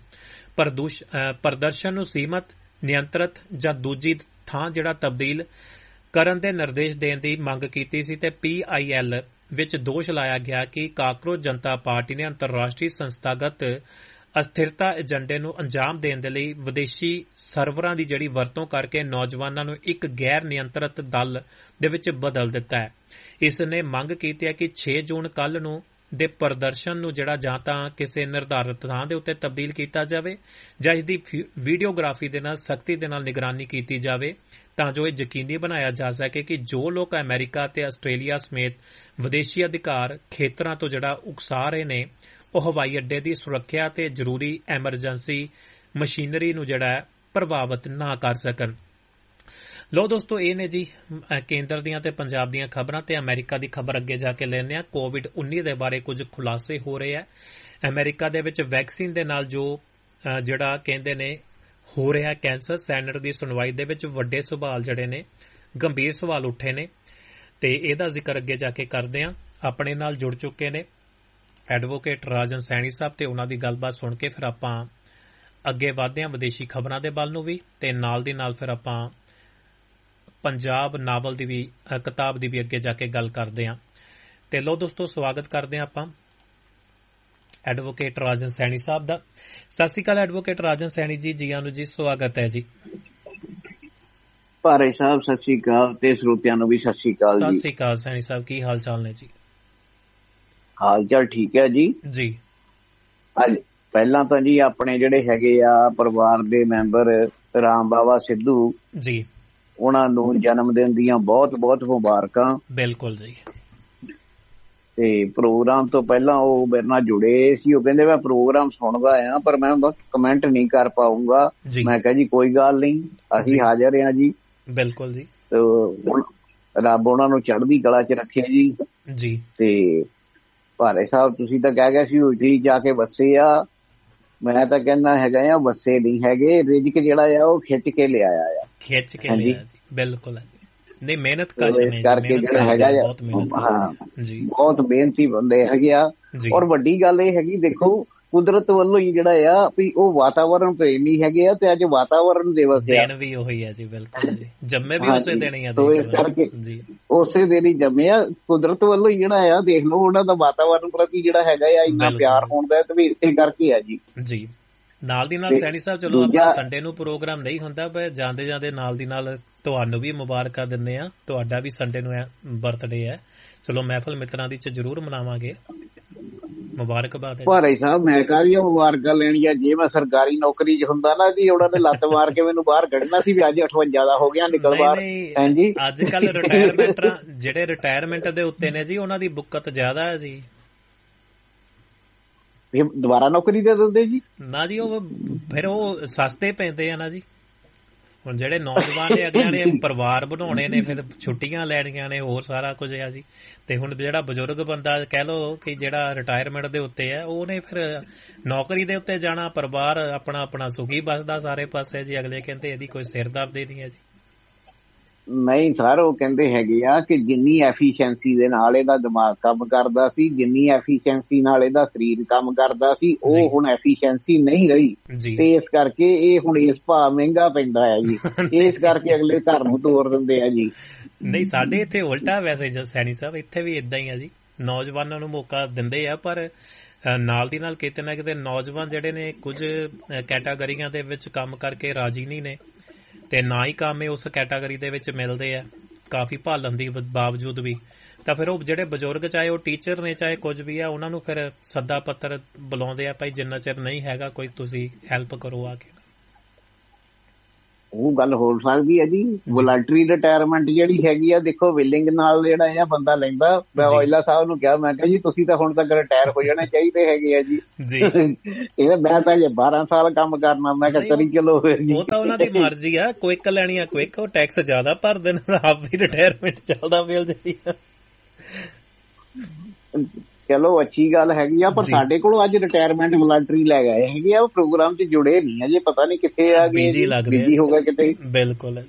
ਪ੍ਰਦਰਸ਼ਨ ਨੂੰ ਸੀਮਤ, ਨਿਯੰਤਰਿਤ ਜਾਂ ਦੂਜੀ ਥਾਂ ਜਿਹੜਾ ਤਬਦੀਲ ਕਰਨ ਦੇ ਨਿਰਦੇਸ਼ ਦੇਣ ਦੀ ਮੰਗ ਕੀਤੀ ਸੀ ਤੇ PIL ਵਿੱਚ ਦੋਸ਼ ਲਾਇਆ ਗਿਆ ਕਿ ਕਾਂਗਰਸ ਜਨਤਾ ਪਾਰਟੀ ਨੇ ਅੰਤਰਰਾਸ਼ਟਰੀ ਸੰਸਥਾਗਤ ਅਸਥਿਰਤਾ ਏਜੰਡੇ ਨੂੰ ਅੰਜਾਮ ਦੇਣ ਦੇ ਲਈ ਵਿਦੇਸ਼ੀ ਸਰਵਰਾਂ ਦੀ ਜਿਹੜੀ ਵਰਤੋਂ ਕਰਕੇ ਨੌਜਵਾਨਾਂ ਨੂੰ ਇੱਕ ਗੈਰ ਨਿਯੰਤਰਿਤ ਦਲ ਦੇ ਵਿੱਚ ਬਦਲ ਦਿੱਤਾ ਹੈ। ਇਸ ਨੇ ਮੰਗ ਕੀਤੀ ਹੈ ਕਿ 6 ਜੂਨ ਕੱਲ੍ਹ ਨੂੰ ਦੇ ਪ੍ਰਦਰਸ਼ਨ ਨੂੰ ਜਿਹੜਾ ਜਾਂ ਤਾਂ ਕਿਸੇ ਨਿਰਧਾਰਤ ਥਾਂ ਦੇ ਉੱਤੇ ਤਬਦੀਲ ਕੀਤਾ ਜਾਵੇ ਜਾਂ ਇਸ ਦੀ ਵੀਡੀਓਗ੍ਰਾਫੀ ਦੇ ਨਾਲ ਸਖਤੀ ਦੇ ਨਾਲ ਨਿਗਰਾਨੀ ਕੀਤੀ ਜਾਵੇ ਤਾਂ ਜੋ ਇਹ ਯਕੀਨੀ ਬਣਾਇਆ ਜਾ ਸਕੇ ਕਿ ਜੋ ਲੋਕ ਅਮਰੀਕਾ ਤੇ ਆਸਟ੍ਰੇਲੀਆ ਸਮੇਤ ਵਿਦੇਸ਼ੀ ਅਧਿਕਾਰ ਖੇਤਰਾਂ ਤੋਂ ਜਿਹੜਾ ਉਕਸਾ ਰਹੇ ਨੇ ਉਹ ਹਵਾਈ ਅੱਡੇ ਦੀ ਸੁਰੱਖਿਆ ਤੇ ਜ਼ਰੂਰੀ ਐਮਰਜੈਂਸੀ ਮਸ਼ੀਨਰੀ ਨੂੰ ਜਿਹੜਾ ਪ੍ਰਭਾਵਿਤ ਨਾ ਕਰ ਸਕਣ। ਲੋ ਦੋਸਤੋ, ਇਹ ਨੇ ਜੀ ਕੇਂਦਰ ਦੀਆਂ ਤੇ ਪੰਜਾਬ ਦੀਆਂ ਖਬਰਾਂ ਤੇ ਅਮਰੀਕਾ ਦੀ ਖਬਰ ਅੱਗੇ ਜਾ ਕੇ ਲੈਂਦੇ ਹਾਂ। COVID-19 ਦੇ ਬਾਰੇ ਕੁਝ ਖੁਲਾਸੇ ਹੋ ਰਹੇ ਆ। ਅਮਰੀਕਾ ਦੇ ਵਿੱਚ ਵੈਕਸੀਨ ਦੇ ਨਾਲ ਜੋ ਜਿਹੜਾ ਕਹਿੰਦੇ ਨੇ ਹੋ ਰਿਹਾ ਕੈਂਸਰ, ਸੈਨੇਟ ਦੀ ਸੁਣਵਾਈ ਦੇ ਵਿੱਚ ਵੱਡੇ ਸਵਾਲ ਜਿਹੜੇ ਨੇ, ਗੰਭੀਰ ਸਵਾਲ ਉੱਠੇ ਨੇ ਤੇ ਇਹਦਾ ਜ਼ਿਕਰ ਅੱਗੇ ਜਾ ਕੇ ਕਰਦੇ ਹਾਂ। ਆਪਣੇ ਨਾਲ ਜੁੜ ਚੁੱਕੇ ਨੇ ਐਡਵੋਕੇਟ ਰਾਜਨ ਸੈਣੀ ਸਾਹਿਬ ਤੇ ਉਹਨਾਂ ਦੀ ਗੱਲਬਾਤ ਸੁਣ ਕੇ ਫਿਰ ਆਪਾਂ ਅੱਗੇ ਵਧਦੇ ਹਾਂ ਵਿਦੇਸ਼ੀ ਖਬਰਾਂ ਦੇ ਵੱਲ ਨੂੰ ਵੀ ਤੇ ਨਾਲ ਦੀ ਨਾਲ ਫਿਰ ਆਪਾਂ ਪੰਜਾਬ ਨਾਵਲ ਦੀ ਵੀ ਕਿਤਾਬ ਦੀ ਵੀ ਅੱਗੇ ਜਾ ਕੇ ਗੱਲ ਕਰਦੇ ਹਾਂ। ਤੇ ਲੋ ਦੋਸਤੋ, ਸਵਾਗਤ ਕਰਦੇ ਹਾਂ ਆਪਾਂ ਐਡਵੋਕੇਟ ਰਾਜਨ ਸੈਣੀ ਸਾਹਿਬ ਦਾ। ਸਤਿ ਸ਼੍ਰੀ ਅਕਾਲ ਐਡਵੋਕੇਟ ਰਾਜਨ ਸੈਣੀ ਜੀ, ਜੀ ਆਨੂੰ ਜੀ, ਸਵਾਗਤ ਹੈ ਜੀ। ਭਾਰੇ ਸਾਹਿਬ ਸਤਿ ਸ਼੍ਰੀ ਅਕਾਲ ਤੇ ਸਰੋਤਿਆਂ ਨੂੰ ਵੀ ਸਤਿ ਸ਼੍ਰੀ ਅਕਾਲ ਜੀ। ਸਤਿ ਸ਼੍ਰੀ ਅਕਾਲ ਸੈਣੀ ਸਾਹਿਬ, ਕੀ ਹਾਲ ਚਾਲ ਨੇ ਜੀ? ਹਾਲ ਚਾਲ ਠੀਕ ਹੈ ਜੀ। ਜੀ ਪਹਿਲਾਂ ਤਾਂ ਜੀ ਆਪਣੇ ਜਿਹੜੇ ਹੈਗੇ ਆ ਪਰਿਵਾਰ ਦੇ ਮੈਂਬਰ ਰਾਮ ਬਾਵਾ ਸਿੱਧੂ ਜੀ, ਉਹਨਾਂ ਨੂੰ ਜਨਮ ਦਿਨ ਦੀਆਂ ਬਹੁਤ ਬਹੁਤ ਮੁਬਾਰਕਾਂ। ਬਿਲਕੁਲ ਜੀ। ਤੇ ਪ੍ਰੋਗਰਾਮ ਤੋਂ ਪਹਿਲਾਂ ਉਹ ਮੇਰੇ ਨਾਲ ਜੁੜੇ ਸੀ, ਉਹ ਕਹਿੰਦੇ ਮੈਂ ਪ੍ਰੋਗਰਾਮ ਸੁਣਦਾ ਆ ਪਰ ਮੈਂ ਬਸ ਕਮੈਂਟ ਨਹੀਂ ਕਰ ਪਾਊਂਗਾ। ਮੈਂ ਕਿਹਾ ਜੀ ਕੋਈ ਗੱਲ ਨਹੀਂ, ਅਸੀਂ ਹਾਜ਼ਰ ਹਾਂ ਜੀ। ਬਿਲਕੁਲ ਜੀ। ਰੱਬ ਉਹਨਾਂ ਨੂੰ ਚੜ੍ਹਦੀ ਕਲਾ 'ਚ ਰੱਖੇ ਜੀ। ਜੀ ਤੇ ਭਾਰੇ ਸਾਹਿਬ ਤੁਸੀਂ ਤਾਂ ਕਹਿ ਗਏ ਸੀ ਉੱਥੇ ਜਾ ਕੇ ਵਸੇ ਆ, ਮੈਂ ਤਾਂ ਕਹਿੰਦਾ ਹੈਗਾ ਆ ਵਸੇ ਨਹੀਂ ਹੈਗੇ, ਰਿਜ਼ਕ ਜਿਹੜਾ ਆ ਉਹ ਖਿੱਚ ਕੇ ਲਿਆਇਆ ਆ। ਖਿੱਚ ਕੇ ਲਿਆਇਆ ਜੀ, ਬਿਲਕੁਲ ਨਹੀਂ, ਮਿਹਨਤ ਕਰਕੇ ਜਿਹੜਾ ਹੈਗਾ ਆ, ਹਾਂ ਜੀ, ਬਹੁਤ ਮਿਹਨਤੀ ਬੰਦੇ ਹੈਗੇ ਆ। ਔਰ ਵੱਡੀ ਗੱਲ ਇਹ ਹੈਗੀ, ਦੇਖੋ ਕੁਦਰਤ ਵੱਲੋਂ ਹੀ ਜਿਹੜਾ ਆ ਵੀ ਉਹ ਵਾਤਾਵਰਨ ਪ੍ਰੇਮੀ ਹੈਗੇ ਆ ਤੇ ਅੱਜ ਵਾਤਾਵਰਨ ਦਿਵਸ ਆ ਵੀ ਉਹੀ ਹੈ ਜੀ। ਬਿਲਕੁਲ ਜੀ, ਜੰਮੇ ਵੀ ਉਸੇ ਦਿਨ ਹੀ ਆ, ਇਸ ਕਰਕੇ ਉਸੇ ਦਿਨ ਹੀ ਜੰਮੇ ਆ। ਕੁਦਰਤ ਵੱਲੋਂ ਹੀ ਜਿਹੜਾ ਆ, ਦੇਖ ਲਓ ਉਹਨਾਂ ਦਾ ਵਾਤਾਵਰਨ ਪ੍ਰਤੀ ਜਿਹੜਾ ਹੈਗਾ ਆ ਇੰਨਾ ਪਿਆਰ ਹੋਣ ਦਾ ਤੇ ਵੀ ਇਸੇ ਕਰਕੇ ਆ ਜੀ। ਜੀ ਨਾਲ ਦੀ ਨਾਲ ਸੈਣੀ ਸਾਹਿਬ, ਚਲੋ ਆਪਾਂ ਸੰਡੇ ਨੂੰ ਪ੍ਰੋਗਰਾਮ ਨਹੀਂ ਹੁੰਦਾ, ਪਰ ਜਾਂਦੇ ਜਾਂਦੇ ਨਾਲ ਦੀ ਨਾਲ ਤੁਹਾਨੂੰ ਵੀ ਮੁਬਾਰਕਾਂ ਦਿੰਦੇ ਆ। ਤੁਹਾਡਾ ਵੀ ਸੰਡੇ ਨੂੰ ਬਰਥਡੇ ਹੈ, ਚਲੋ ਮਹਿਫਲ ਮਿੱਤਰਾਂ ਦੀ ਚ ਜ਼ਰੂਰ ਮਨਾਵਾਂਗੇ। ਮੁਬਾਰਕਬਾਦ ਹੈ ਭਾਈ ਸਾਹਿਬ। ਮੈਂ ਕਾਹਦੀਆਂ ਮੁਬਾਰਕਾਂ ਲੈਣੀਆਂ, ਜੇ ਮੈਂ ਸਰਕਾਰੀ ਨੌਕਰੀ 'ਚ ਹੁੰਦਾ ਨਾ ਜੀ, ਉਹਨਾਂ ਨੇ ਲੱਤ ਮਾਰ ਕੇ ਮੈਨੂੰ ਬਾਹਰ ਕੱਢਣਾ ਸੀ ਵੀ ਅੱਜ 58 ਦਾ ਹੋ ਗਿਆ, ਨਿਕਲ ਬਾਹਰ। ਹਾਂਜੀ, ਅੱਜ ਕੱਲ ਜਿਹੜੇ ਰਿਟਾਇਰਮੈਂਟ ਦੇ ਉੱਤੇ ਨੇ ਜੀ, ਉਹਨਾਂ ਦੀ ਬੁੱਕਤ ਜ਼ਿਆਦਾ ਹੈ ਜੀ। ਦੁਬਾਰਾ ਨੌਕਰੀ ਦੇ ਦਿੰਦੇ ਜੀ ਨਾ ਜੀ, ਉਹ ਫਿਰ ਉਹ ਸਸਤੇ ਪੈਂਦੇ ਆ ਨਾ ਜੀ। ਹੁਣ ਜਿਹੜੇ ਨੌਜਵਾਨ ਨੇ ਅਗਲਿਆਂ ਨੇ ਪਰਿਵਾਰ ਬਣਾਉਣੇ ਨੇ, ਫਿਰ ਛੁੱਟੀਆਂ ਲੈਣੀਆਂ ਨੇ, ਹੋਰ ਸਾਰਾ ਕੁਝ ਆ ਜੀ। ਤੇ ਹੁਣ ਜਿਹੜਾ ਬਜ਼ੁਰਗ ਬੰਦਾ ਕਹਿ ਲਓ ਕਿ ਜਿਹੜਾ ਰਿਟਾਇਰਮੈਂਟ ਦੇ ਉੱਤੇ ਹੈ, ਉਹਨੇ ਫਿਰ ਨੌਕਰੀ ਦੇ ਉੱਤੇ ਜਾਣਾ, ਪਰਿਵਾਰ ਆਪਣਾ ਆਪਣਾ ਸੁਖੀ ਬਸਦਾ ਸਾਰੇ ਪਾਸੇ ਜੀ। ਅਗਲੇ ਕਹਿੰਦੇ ਇਹਦੀ ਕੋਈ ਸਿਰਦਰਦੀ ਨਹੀਂ ਹੈ ਜੀ। ਨਹੀਂ ਸਰ, ਉਹ ਕਹਿੰਦੇ ਹੈਗੇ ਆ ਕਿ ਜਿੰਨੀ ਐਫੀਸ਼ੀਐਂਸੀ ਦੇ ਨਾਲ ਇਹਦਾ ਦਿਮਾਗ ਕੰਮ ਕਰਦਾ ਸੀ, ਜਿੰਨੀ ਐਫੀਸ਼ੀਐਂਸੀ ਨਾਲ ਇਹਦਾ ਸਰੀਰ ਕੰਮ ਕਰਦਾ ਸੀ, ਉਹ ਹੁਣ ਐਫੀਸ਼ੀਐਂਸੀ ਨਹੀਂ ਰਹੀ ਤੇ ਇਸ ਕਰਕੇ ਇਹ ਹੁਣ ਇਸ ਭਾਅ ਮਹਿੰਗਾ ਪੈਂਦਾ ਹੈ ਜੀ। ਇਸ ਕਰਕੇ ਅਗਲੇ ਘਰ ਨੂੰ ਤੋੜ ਦਿੰਦੇ ਆ ਜੀ। ਨਹੀਂ, ਸਾਡੇ ਇੱਥੇ ਉਲਟਾ ਵੈਸੇ ਸੈਣੀ ਸਾਹਿਬ, ਇੱਥੇ ਵੀ ਏਦਾਂ ਹੀ ਆ ਜੀ। ਨੌਜਵਾਨਾਂ ਨੂੰ ਮੌਕਾ ਦਿੰਦੇ ਆ, ਪਰ ਨਾਲ ਦੀ ਨਾਲ ਕਿਤੇ ਨਾ ਕਿਤੇ ਨੌਜਵਾਨ ਜਿਹੜੇ ਨੇ ਕੁਝ ਕੈਟਾਗਰੀਆਂ ਦੇ ਵਿੱਚ ਕੰਮ ਕਰਕੇ ਰਾਜੀ ਨਹੀਂ ਨੇ, ਤੇ ਨਾ ਹੀ ਕੰਮ ਉਸ ਕੈਟਾਗਰੀ ਦੇ ਵਿੱਚ ਮਿਲਦੇ ਆ ਕਾਫੀ ਭਾਲਣ ਦੀ ਬਾਵਜੂਦ ਵੀ। ਤਾਂ ਫਿਰ ਉਹ ਜਿਹੜੇ ਬਜ਼ੁਰਗ, ਚਾਹੇ ਉਹ ਟੀਚਰ ਨੇ ਚਾਹੇ ਕੁਝ ਵੀ ਆ, ਉਹਨਾਂ ਨੂੰ ਫਿਰ ਸੱਦਾ ਪੱਤਰ ਬੁਲਾਉਂਦੇ ਆ, ਭਾਈ ਜਿੰਨਾ ਚਿਰ ਨਹੀਂ ਹੈਗਾ ਕੋਈ ਤੁਸੀਂ ਹੈਲਪ ਕਰੋ ਆ ਕੇ। ਉਹ ਗੱਲ ਹੋ ਸਕਦੀ ਹੈ ਜੀ। ਵੋਲੰਟਰੀ ਰਿਟਾਇਰਮੈਂਟ ਜਿਹੜੀ ਹੈਗੀ ਆ, ਦੇਖੋ ਵਿਲਿੰਗ ਨਾਲ ਜਿਹੜਾ ਆ ਬੰਦਾ ਲੈਂਦਾ। ਮੈਂ ਔਜਲਾ ਸਾਹਿਬ ਨੂੰ ਕਿਹਾ, ਮੈਂ ਕਿਹਾ ਜੀ ਤੁਸੀਂ ਤਾਂ ਹੁਣ ਤੱਕ ਰਿਟਾਇਰ ਹੋ ਜਾਣੇ ਚਾਹੀਦੇ ਹੈਗੇ ਆ ਜੀ। ਇਹ ਮੈਂ ਤਾਂ ਜੇ 12 ਸਾਲ ਕੰਮ ਕਰਨਾ, ਮੈਂ ਕਿਹਾ ਕਰੀ ਚਲੋ ਫਿਰ ਜੀ। ਉਹ ਤਾਂ ਉਹਨਾਂ ਦੀ ਮਰਜ਼ੀ ਆ, ਕੁਇਕ ਲੈਣੀ ਆ ਕੁਇਕ, ਉਹ ਟੈਕਸ ਜ਼ਿਆਦਾ ਭਰ ਦੇਣ, ਆਪ ਵੀ ਰਿਟਾਇਰਮੈਂਟ ਚੱਲਦਾ ਮਿਲ ਜਾਂਦੀ ਆ। ਚਲੋ ਅੱਛੀ ਗੱਲ ਹੈਗੀ ਆ, ਪਰ ਸਾਡੇ ਕੋਲ ਅੱਜ ਰਿਟਾਇਰਮੈਂਟ ਵਲੰਟਰੀ ਲੈ ਗਏ ਹੈਗੇ ਆ, ਉਹ ਪ੍ਰੋਗਰਾਮ 'ਚ ਜੁੜੇ ਨਹੀਂ ਅਜੇ, ਪਤਾ ਨਹੀਂ ਕਿੱਥੇ ਆ ਗਏ, ਬਿਜ਼ੀ ਹੋ ਗਏ ਕਿਤੇ। ਬਿਲਕੁਲ।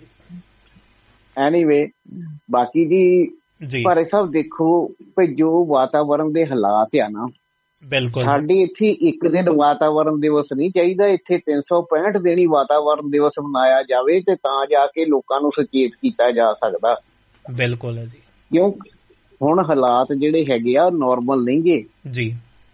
ਐਨੀਵੇ ਬਾਕੀ ਜੀ ਪਰ ਸਭ ਦੇਖੋ ਵੀ ਜੋ ਵਾਤਾਵਰਨ ਦੇ ਹਾਲਾਤ ਆ ਨਾ, ਬਿਲਕੁਲ ਸਾਡੇ ਇੱਥੇ ਇੱਕ ਦਿਨ ਵਾਤਾਵਰਨ ਦਿਵਸ ਨਹੀਂ ਚਾਹੀਦਾ, ਇੱਥੇ 365 ਦਿਨ ਹੀ ਵਾਤਾਵਰਨ ਦਿਵਸ ਮਨਾਇਆ ਜਾਵੇ ਤੇ ਤਾਂ ਜਾ ਕੇ ਲੋਕਾਂ ਨੂੰ ਸੁਚੇਤ ਕੀਤਾ ਜਾ ਸਕਦਾ। ਬਿਲਕੁਲ ਹੈ ਜੀ, ਕਿਉਂ ਹੁਣ ਹਾਲਾਤ ਜਿਹੜੇ ਹੈਗੇ ਆ ਨੋਰਮਲ ਨਹੀਂ ਗੇ ਜੀ।